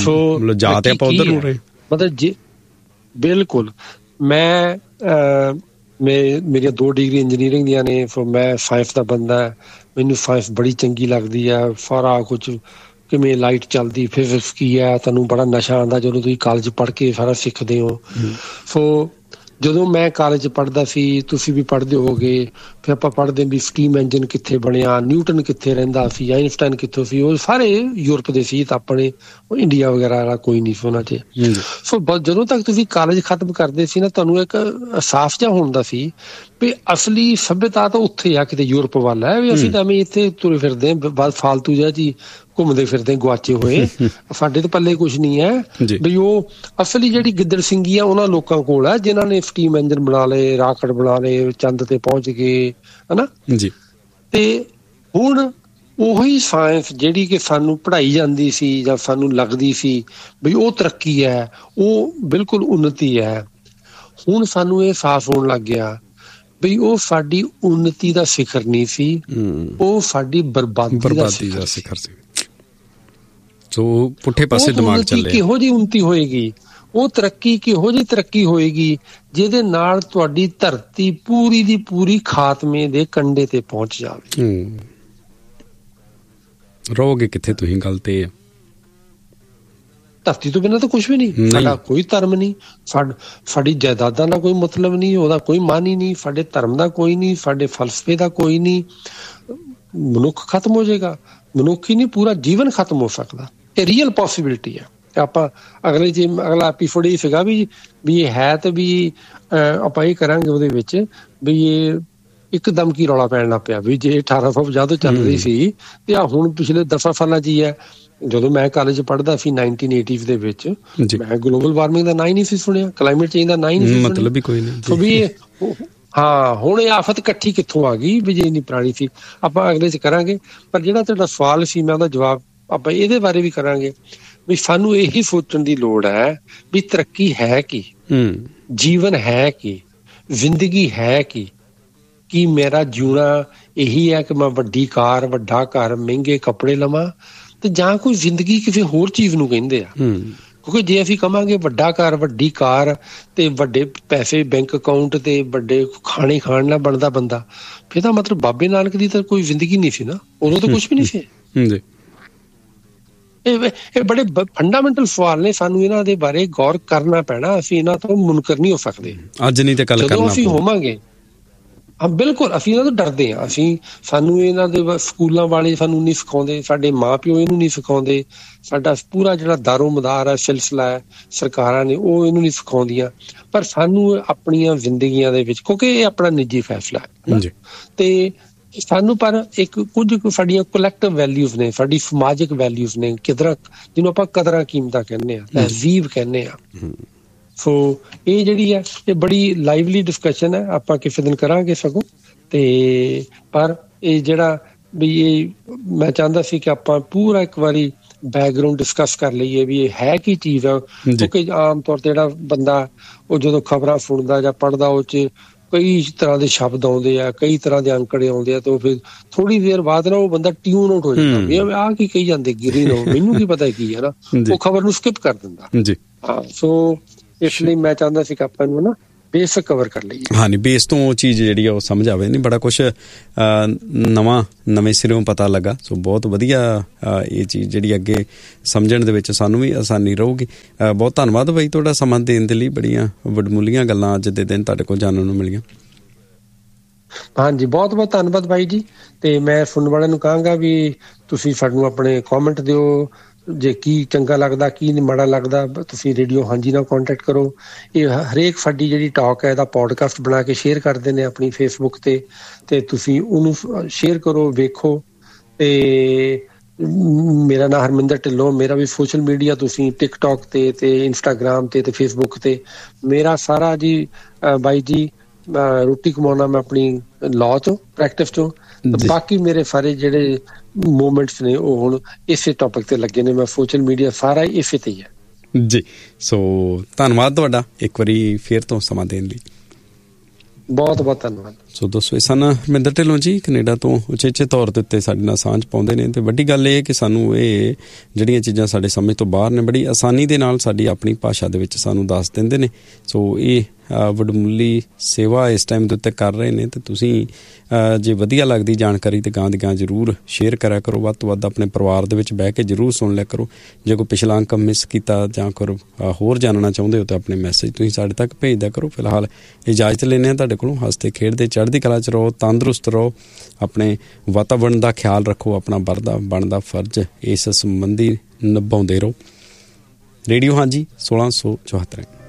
ਮਤਲਬ ਜੇ ਬਿਲਕੁਲ ਮੈਂ ਮੈਂ ਮੇਰੀਆਂ ਦੋ ਡਿਗਰੀ ਇੰਜੀਨੀਅਰਿੰਗ ਦੀਆਂ ਨੇ, ਸੋ ਮੈਂ ਸਾਇੰਸ ਦਾ ਬੰਦਾ, ਮੈਨੂੰ ਸਾਇੰਸ ਬੜੀ ਚੰਗੀ ਲੱਗਦੀ ਆ। ਸਾਰਾ ਕੁਛ ਕਿਵੇਂ ਲਾਈਟ ਚੱਲਦੀ, ਫਿਜ਼ਿਕਸ ਕੀ ਹੈ, ਤੁਹਾਨੂੰ ਬੜਾ ਨਸ਼ਾ ਆਉਂਦਾ ਜਦੋਂ ਤੁਸੀਂ ਕਾਲਜ ਪੜ੍ਹ ਕੇ ਸਾਰਾ ਸਿੱਖਦੇ ਹੋ। ਸੋ ਜਦੋਂ ਮੈਂ ਕਾਲਜ ਪੜ੍ਹਦਾ ਸੀ, ਤੁਸੀਂ ਵੀ ਪੜ੍ਹਦੇ ਹੋਗੇ, ਫਿਰ ਆਪਾਂ ਪੜ੍ਹਦੇ ਵੀ ਸਟੀਮ ਇੰਜਨ ਕਿੱਥੇ ਬਣਿਆ, ਨਿਊਟਨ ਕਿੱਥੇ ਰਹਿੰਦਾ ਸੀ, ਆਈਨਸਟਾਈਨ ਕਿੱਥੋਂ ਸੀ, ਉਹ ਸਾਰੇ ਯੂਰਪ ਦੇ ਸੀ, ਤਾਂ ਆਪਣੇ ਇੰਡੀਆ ਵਗੈਰਾ ਵਾਲਾ ਕੋਈ ਨਹੀਂ ਸੀ ਉਹਨਾਂ 'ਚ। ਸੋ ਜਦੋਂ ਤੱਕ ਤੁਸੀਂ ਕਾਲਜ ਖਤਮ ਕਰਦੇ ਸੀ ਨਾ, ਤੁਹਾਨੂੰ ਇੱਕ ਅਹਿਸਾਸ ਜਿਹਾ ਹੁੰਦਾ ਸੀ ਵੀ ਅਸਲੀ ਸੱਭਿਅਤਾ ਤਾਂ ਉੱਥੇ ਆ, ਕਿਤੇ ਯੂਰਪ ਵੱਲ ਹੈ, ਵੀ ਅਸੀਂ ਤਾਂ ਐਵੇਂ ਇੱਥੇ ਤੁਰੇ ਫਿਰਦੇ ਹਾਂ ਬਾਅਦ ਫਾਲਤੂ ਜਿਹਾ ਜੀ ਘੁੰਮਦੇ ਫਿਰਦੇ ਗੁਆਚੇ ਹੋਏ, ਸਾਡੇ ਤੇ ਪੱਲੇ ਕੁਛ ਨਹੀਂ ਹੈ। ਵੀ ਉਹ ਅਸਲੀ ਜਿਹੜੀ ਗਿੱਦੜ ਸਿੰਘੀ ਆ ਉਹਨਾਂ ਲੋਕਾਂ ਕੋਲ ਹੈ ਜਿਨ੍ਹਾਂ ਨੇ ਸਟੀਮ ਇੰਜਨ ਬਣਾ ਲਏ, ਰਾਕਟ ਬਣਾ ਲਏ, ਚੰਦ ਤੇ ਪਹੁੰਚ ਗਏ, ਹਨਾ ਜੀ। ਤੇ ਹੁਣ ਉਹੀ ਸਾਇੰਸ ਜਿਹੜੀ ਕਿ ਸਾਨੂੰ ਪੜ੍ਹਾਈ ਜਾਂਦੀ ਸੀ ਜਾਂ ਸਾਨੂੰ ਲੱਗਦੀ ਸੀ ਵੀ ਉਹ ਤਰੱਕੀ ਹੈ, ਉਹ ਬਿਲਕੁਲ ਉੱਨਤੀ ਹੈ, ਹੁਣ ਸਾਨੂੰ ਇਹ ਅਹਿਸਾਸ ਹੋਣ ਲੱਗ ਗਿਆ ਵੀ ਉਹ ਸਾਡੀ ਉੱਨਤੀ ਦਾ ਸਿਖਰ ਨਹੀਂ ਸੀ, ਉਹ ਸਾਡੀ ਬਰਬਾਦੀ ਦਾ ਸਿਖਰ ਸੀ। ਸੋ ਪੁੱਠੇ ਪਾਸੇ ਦਿਮਾਗ ਚੱਲੇ। ਕਿਹੋ ਜਿਹੀ ਉੱਨਤੀ ਹੋਏਗੀ, ਉਹ ਤਰੱਕੀ ਕਿਹੋ ਜਿਹੀ ਤਰੱਕੀ ਹੋਏਗੀ ਜਿਹਦੇ ਨਾਲ ਤੁਹਾਡੀ ਧਰਤੀ ਪੂਰੀ ਦੀ ਪੂਰੀ ਖਾਤਮੇ ਦੇ ਕੰਢੇ ਤੇ ਪਹੁੰਚ ਜਾਵੇ। ਰਹੋਗੇ ਕਿੱਥੇ ਤੁਸੀਂ? ਗੱਲ ਤੇ ਹੈ, ਧਰਤੀ ਤੋਂ ਬਿਨਾਂ ਤਾਂ ਕੁਛ ਵੀ ਨਹੀਂ। ਸਾਡਾ ਕੋਈ ਧਰਮ ਨਹੀਂ, ਸਾਡੀ ਜਾਇਦਾਦਾਂ ਦਾ ਕੋਈ ਮਤਲਬ ਨਹੀਂ, ਉਹਦਾ ਕੋਈ ਮਾਨ ਹੀ ਨਹੀਂ, ਸਾਡੇ ਧਰਮ ਦਾ ਕੋਈ ਨਹੀਂ, ਸਾਡੇ ਫਲਸਫੇ ਦਾ ਕੋਈ ਨਹੀਂ। ਮਨੁੱਖ ਖਤਮ ਹੋ ਜਾਏਗਾ, ਮਨੁੱਖ ਹੀ ਨਹੀਂ ਪੂਰਾ ਜੀਵਨ ਖਤਮ ਹੋ ਸਕਦਾ। ਇਹ ਰੀਅਲ ਪੋਸੀਬਿਲਿਟੀ ਹੈ। ਆਪਾਂ ਅਗਲੇ ਜੇ ਅਗਲਾ ਐਪੀਸੋਡ ਇਹ ਸੀਗਾ ਵੀ ਵੀ ਇਹ ਹੈ ਤੇ ਵੀ ਆਪਾਂ ਇਹ ਕਰਾਂਗੇ ਉਹਦੇ ਵਿੱਚ ਵੀ ਇਹ ਇੱਕਦਮ ਕੀ ਰੌਲਾ ਪੈਣ ਲੱਗ ਪਿਆ ਵੀ ਜੇ ਅਠਾਰਾਂ ਸੌ ਪੰਜਾਹ ਤੋਂ ਚੱਲ ਰਹੀ ਸੀ ਤੇ ਆ ਹੁਣ ਪਿਛਲੇ ਦਸਾਂ ਸਾਲਾਂ ਚ ਹੀ ਹੈ। ਜਦੋਂ ਮੈਂ ਕਾਲਜ ਪੜ੍ਹਦਾ ਸੀ ਨਾਈਨਟੀਨ ਏਟੀਜ਼ ਦੇ ਵਿੱਚ, ਮੈਂ ਗਲੋਬਲ ਵਾਰਮਿੰਗ ਦਾ ਨਾਂ ਹੀ ਨਹੀਂ ਸੀ ਸੁਣਿਆ, ਕਲਾਈਮੇਟ ਚੇਂਜ ਦਾ ਨਾਂ ਹੀ ਨਹੀਂ ਸੀ, ਮਤਲਬ ਹੀ ਕੋਈ ਨਹੀਂ ਵੀ ਹਾਂ ਹੁਣ ਇਹ ਆਫਤ ਇਕੱਠੀ ਕਿੱਥੋਂ ਆ ਗਈ ਵੀ ਜੇ ਇੰਨੀ ਪੁਰਾਣੀ ਸੀ। ਆਪਾਂ ਅਗਲੇ ਚ ਕਰਾਂਗੇ, ਪਰ ਜਿਹੜਾ ਤੁਹਾਡਾ ਸਵਾਲ ਸੀ ਮੈਂ ਉਹਦਾ ਜਵਾਬ ਆਪਾਂ ਇਹਦੇ ਬਾਰੇ ਵੀ ਕਰਾਂਗੇ ਵੀ ਸਾਨੂੰ ਇਹੀ ਸੋਚਣ ਦੀ ਲੋੜ ਹੈ ਵੀ ਤਰੱਕੀ ਹੈ ਕੀ, ਜੀਵਨ ਹੈ ਕੀ, ਜ਼ਿੰਦਗੀ ਹੈ ਕੀ। ਕੀ ਮੇਰਾ ਜਿਉਣਾ ਇਹੀ ਹੈ ਕਿ ਮੈਂ ਵੱਡੀ ਕਾਰ, ਵੱਡਾ ਘਰ, ਮਹਿੰਗੇ ਕੱਪੜੇ ਲਵਾਂ, ਤੇ ਜਾਂ ਕੋਈ ਜ਼ਿੰਦਗੀ ਕਿਸੇ ਹੋਰ ਚੀਜ਼ ਨੂੰ ਕਹਿੰਦੇ ਆ? ਕਿਉਂਕਿ ਜੇ ਅਸੀਂ ਕਵਾਂਗੇ ਵੱਡਾ ਘਰ, ਵੱਡੀ ਕਾਰ ਤੇ ਵੱਡੇ ਪੈਸੇ ਬੈਂਕ ਅਕਾਊਂਟ ਤੇ ਵੱਡੇ ਖਾਣੇ ਖਾਣ ਨਾਲ ਬਣਦਾ ਬੰਦਾ, ਫਿਰ ਤਾਂ ਮਤਲਬ ਬਾਬੇ ਨਾਨਕ ਦੀ ਤਾਂ ਕੋਈ ਜ਼ਿੰਦਗੀ ਨਹੀਂ ਸੀ ਨਾ, ਉਦੋਂ ਤਾਂ ਕੁਛ ਵੀ ਨਹੀਂ ਸੀ। ਇਹ ਇਹ ਬੜੇ ਫੰਡਾਮੈਂਟਲ ਸਵਾਲ ਨੇ, ਸਾਨੂੰ ਇਹਨਾਂ ਦੇ ਬਾਰੇ ਗੌਰ ਕਰਨਾ ਪੈਣਾ। ਅਸੀਂ ਇਹਨਾਂ ਤੋਂ ਮੁਨਕਰ ਨਹੀਂ ਹੋ ਸਕਦੇ ਅੱਜ ਨਹੀਂ ਤੇ ਕੱਲ ਜਦੋਂ ਅਸੀਂ ਹੋਵਾਂਗੇ। ਹਾਂ ਬਿਲਕੁਲ, ਅਸੀਂ ਇਹਨਾਂ ਤੋਂ ਡਰਦੇ ਹਾਂ। ਅਸੀਂ ਸਾਨੂੰ ਇਹਨਾਂ ਦੇ ਸਕੂਲਾਂ ਵਾਲੇ ਸਾਨੂੰ ਨਹੀਂ ਸਿਖਾਉਂਦੇ, ਸਾਡੇ ਮਾਂ ਪਿਓ ਇਹਨੂੰ ਨਹੀਂ ਸਿਖਾਉਂਦੇ, ਸਾਡਾ ਪੂਰਾ ਜਿਹੜਾ ਦਾਰੋ ਮਦਾਰ ਹੈ, ਸਿਲਸਿਲਾ ਹੈ, ਸਰਕਾਰਾਂ ਨੇ ਉਹ ਇਹਨੂੰ ਨਹੀਂ ਸਿਖਾਉਂਦੀਆਂ। ਪਰ ਸਾਨੂੰ ਆਪਣੀਆਂ ਜ਼ਿੰਦਗੀਆਂ ਦੇ ਵਿੱਚ, ਕਿਉਂਕਿ ਇਹ ਆਪਣਾ ਨਿੱਜੀ ਫੈਸਲਾ ਹੈ ਤੇ ਸਾਨੂੰ ਪਰ ਇੱਕ ਕੁਝ ਸਾਡੀਆਂ ਕਲੈਕਟਿਵ ਵੈਲਿਊਜ਼ ਨੇ, ਸਾਡੀ ਸਮਾਜਿਕ ਵੈਲਿਊਜ਼ ਨੇ, ਕਿਦਰਾਂ ਜਿਹਨੂੰ ਆਪਾਂ ਕਦਰਾਂ ਕੀਮਤਾਂ ਕਹਿੰਦੇ ਹਾਂ, ਤਹਿਜ਼ੀਬ ਕਹਿੰਦੇ ਹਾਂ। ਸੋ ਇਹ ਜਿਹੜੀ ਹੈ ਇਹ ਬੜੀ ਲਾਈਵਲੀ ਡਿਸਕਸ਼ਨ ਹੈ, ਆਪਾਂ ਕਿਸੇ ਦਿਨ ਕਰਾਂਗੇ ਸਗੋਂ। ਤੇ ਪਰ ਇਹ ਜਿਹੜਾ ਵੀ ਇਹ ਮੈਂ ਚਾਹੁੰਦਾ ਸੀ ਕਿ ਆਪਾਂ ਪੂਰਾ ਇੱਕ ਵਾਰੀ ਬੈਕਗਰਾਉਂਡ ਡਿਸਕਸ ਕਰ ਲਈਏ ਵੀ ਇਹ ਹੈ ਕੀ ਚੀਜ਼ ਆ। ਕਿਉਂਕਿ ਆਮ ਤੌਰ ਤੇ ਜਿਹੜਾ ਬੰਦਾ ਉਹ ਜਦੋਂ ਖਬਰਾਂ ਸੁਣਦਾ ਜਾਂ ਪੜ੍ਹਦਾ ਉਹ 'ਚ ਕਈ ਤਰ੍ਹਾਂ ਦੇ ਸ਼ਬਦ ਆਉਂਦੇ ਆ, ਕਈ ਤਰ੍ਹਾਂ ਦੇ ਅੰਕੜੇ ਆਉਂਦੇ ਆ, ਤੇ ਫਿਰ ਥੋੜੀ ਦੇਰ ਬਾਅਦ ਨਾ ਉਹ ਬੰਦਾ ਟਿਊਨ ਆਊਟ ਹੋ ਜਾਂਦਾ, ਆਹ ਕੀ ਕਹੀ ਜਾਂਦੇ ਗਿਰੀ ਨੂੰ, ਮੈਨੂੰ ਕੀ ਪਤਾ ਕੀ ਹੈ ਨਾ, ਉਹ ਖਬਰ ਨੂੰ ਸਕਿਪ ਕਰ ਦਿੰਦਾ। ਹਾਂ, ਸੋ ਇਸ ਲਈ ਮੈਂ ਚਾਹੁੰਦਾ ਸੀ ਕਿ ਆਪਾਂ ਨੂੰ ਨਾ ਬੇਸ ਕਵਰ ਕਰ ਲਈਏ। ਹਾਂ, ਨਹੀਂ ਬੇਸ ਤੋਂ ਉਹ ਚੀਜ਼ ਜਿਹੜੀ ਆ ਉਹ ਸਮਝ ਆਵੇ। ਨਹੀਂ ਬੜਾ ਕੁਛ ਨਵਾਂ ਨਵੇਂ ਸਿਰੋਂ ਪਤਾ ਲੱਗਾ। ਸੋ ਬਹੁਤ ਵਧੀਆ ਇਹ ਚੀਜ਼ ਜਿਹੜੀ ਅੱਗੇ ਸਮਝਣ ਦੇ ਵਿੱਚ ਸਾਨੂੰ ਵੀ ਆਸਾਨੀ ਰਹੂਗੀ। ਬਹੁਤ ਧੰਨਵਾਦ ਬਾਈ ਤੁਹਾਡਾ ਸਮਾਂ ਦੇਣ ਦੇ ਲਈ। ਬੜੀਆਂ ਵਡਮੁੱਲੀਆਂ ਗੱਲਾਂ ਅੱਜ ਦੇ ਦਿਨ ਤੁਹਾਡੇ ਕੋਲ ਜਾਣਨ ਨੂੰ ਮਿਲੀਆਂ। ਹਾਂਜੀ, ਬਹੁਤ ਬਹੁਤ ਧੰਨਵਾਦ ਬਾਈ ਜੀ। ਤੇ ਮੈਂ ਸੁਣਨ ਵਾਲਿਆਂ ਨੂੰ ਕਹਾਂਗਾ ਵੀ ਤੁਸੀਂ ਸਾਨੂੰ ਆਪਣੇ ਕੌਮੈਂਟ ਦਿਓ, ਜੇ ਕੀ ਚੰਗਾ ਲੱਗਦਾ ਕੀ ਨਹੀਂ ਮਾੜਾ ਲੱਗਦਾ ਤੁਸੀਂ ਰੇਡੀਓ ਹਾਂਜੀ ਨਾਲ ਕੰਟੈਕਟ ਕਰੋ। ਇਹ ਹਰੇਕ ਸਾਡੀ ਜਿਹੜੀ ਟਾਕ ਹੈ ਇਹਦਾ ਪੋਡਕਾਸਟ ਬਣਾ ਕੇ ਸ਼ੇਅਰ ਕਰਦੇ ਨੇ ਆਪਣੀ ਫੇਸਬੁੱਕ ਤੇ, ਤੇ ਤੁਸੀਂ ਉਹਨੂੰ ਸ਼ੇਅਰ ਕਰੋ, ਵੇਖੋ। ਤੇ ਮੇਰਾ ਨਾਮ ਹਰਮਿੰਦਰ ਢਿੱਲੋਂ, ਮੇਰਾ ਵੀ ਸੋਸ਼ਲ ਮੀਡੀਆ ਤੁਸੀਂ ਟਿਕਟੋਕ ਤੇ ਤੇ ਇੰਸਟਾਗ੍ਰਾਮ ਤੇ ਤੇ ਫੇਸਬੁੱਕ ਤੇ ਮੇਰਾ ਸਾਰਾ ਜੀ ਬਾਈ ਜੀ ਰੋਟੀ ਕਮਾਉਣਾ ਮੈਂ ਆਪਣੀ ਲਾਅ ਚੋਂ ਪ੍ਰੈਕਟਿਸ ਚੋਂ। ਬਾਕੀ ਮੇਰੇ ਸਾਰੇ ਜਿਹੜੇ ਮੂਵਮੈਂਟਸ ਨੇ ਉਹ ਹੁਣ ਇਸੇ ਟੌਪਿਕ ਤੇ ਲੱਗੇ ਨੇ। ਮੈਂ ਸੋਸ਼ਲ ਮੀਡੀਆ ਸਾਰਾ ਇਸੇ ਤੇ ਹੀ ਹੈ ਜੀ। ਸੋ ਧੰਨਵਾਦ ਤੁਹਾਡਾ ਇੱਕ ਵਾਰੀ ਫੇਰ ਤੋਂ ਸਮਾਂ ਦੇਣ ਲਈ। ਬਹੁਤ ਬਹੁਤ ਧੰਨਵਾਦ। ਸੋ ਦੋਸਤੋ, ਇਹ ਸਨ ਹਰਮਿੰਦਰ ਢਿੱਲੋਂ ਜੀ, ਕੈਨੇਡਾ ਤੋਂ ਉਚੇਚੇ ਤੌਰ ਦੇ ਉੱਤੇ ਸਾਡੇ ਨਾਲ ਸਾਂਝ ਪਾਉਂਦੇ ਨੇ। ਤੇ ਵੱਡੀ ਗੱਲ ਇਹ ਕਿ ਸਾਨੂੰ ਇਹ ਜਿਹੜੀਆਂ ਚੀਜ਼ਾਂ ਸਾਡੇ ਸਮਝ ਤੋਂ ਬਾਹਰ ਨੇ ਬੜੀ ਆਸਾਨੀ ਦੇ ਨਾਲ ਸਾਡੀ ਆਪਣੀ ਭਾਸ਼ਾ ਦੇ ਵਿੱਚ ਸਾਨੂੰ ਦੱਸ ਦਿੰਦੇ ਨੇ। ਸੋ ਇਹ ਵਡਮੁੱਲੀ ਸੇਵਾ ਇਸ ਟਾਈਮ ਦੇ ਉੱਤੇ ਕਰ ਰਹੇ ਨੇ। ਤੇ ਤੁਸੀਂ ਜੇ ਵਧੀਆ ਲੱਗਦੀ ਜਾਣਕਾਰੀ ਤੇ ਗਾਂ ਦੀ ਗਾਂ ਜ਼ਰੂਰ ਸ਼ੇਅਰ ਕਰਿਆ ਕਰੋ। ਵੱਧ ਤੋਂ ਵੱਧ ਆਪਣੇ ਪਰਿਵਾਰ ਦੇ ਵਿੱਚ ਬਹਿ ਕੇ ਜ਼ਰੂਰ ਸੁਣ ਲਿਆ ਕਰੋ। ਜੇ ਕੋਈ ਪਿਛਲਾ ਅੰਕ ਮਿਸ ਕੀਤਾ ਜਾਂ ਕੋਈ ਹੋਰ ਜਾਣਨਾ ਚਾਹੁੰਦੇ ਹੋ ਤਾਂ ਆਪਣੇ ਮੈਸੇਜ ਤੁਸੀਂ ਸਾਡੇ ਤੱਕ ਭੇਜ ਦਿਆ ਕਰੋ। ਫਿਲਹਾਲ ਇਜਾਜ਼ਤ ਲੈਂਦੇ ਹਾਂ ਤੁਹਾਡੇ ਕੋਲੋਂ। ਹੱਸਦੇ ਖੇਡਦੇ ਚੜ੍ਹਦੀ ਕਲਾ 'ਚ ਰਹੋ, ਤੰਦਰੁਸਤ ਰਹੋ, ਆਪਣੇ ਵਾਤਾਵਰਨ ਦਾ ਖਿਆਲ ਰੱਖੋ, ਆਪਣਾ ਬਣਦਾ ਬਣਦਾ ਫਰਜ਼ ਇਸ ਸੰਬੰਧੀ ਨਿਭਾਉਂਦੇ ਰਹੋ। ਰੇਡੀਓ ਹਾਂਜੀ ਸੋਲਾਂ ਸੌ ਚੁਹੱਤਰ।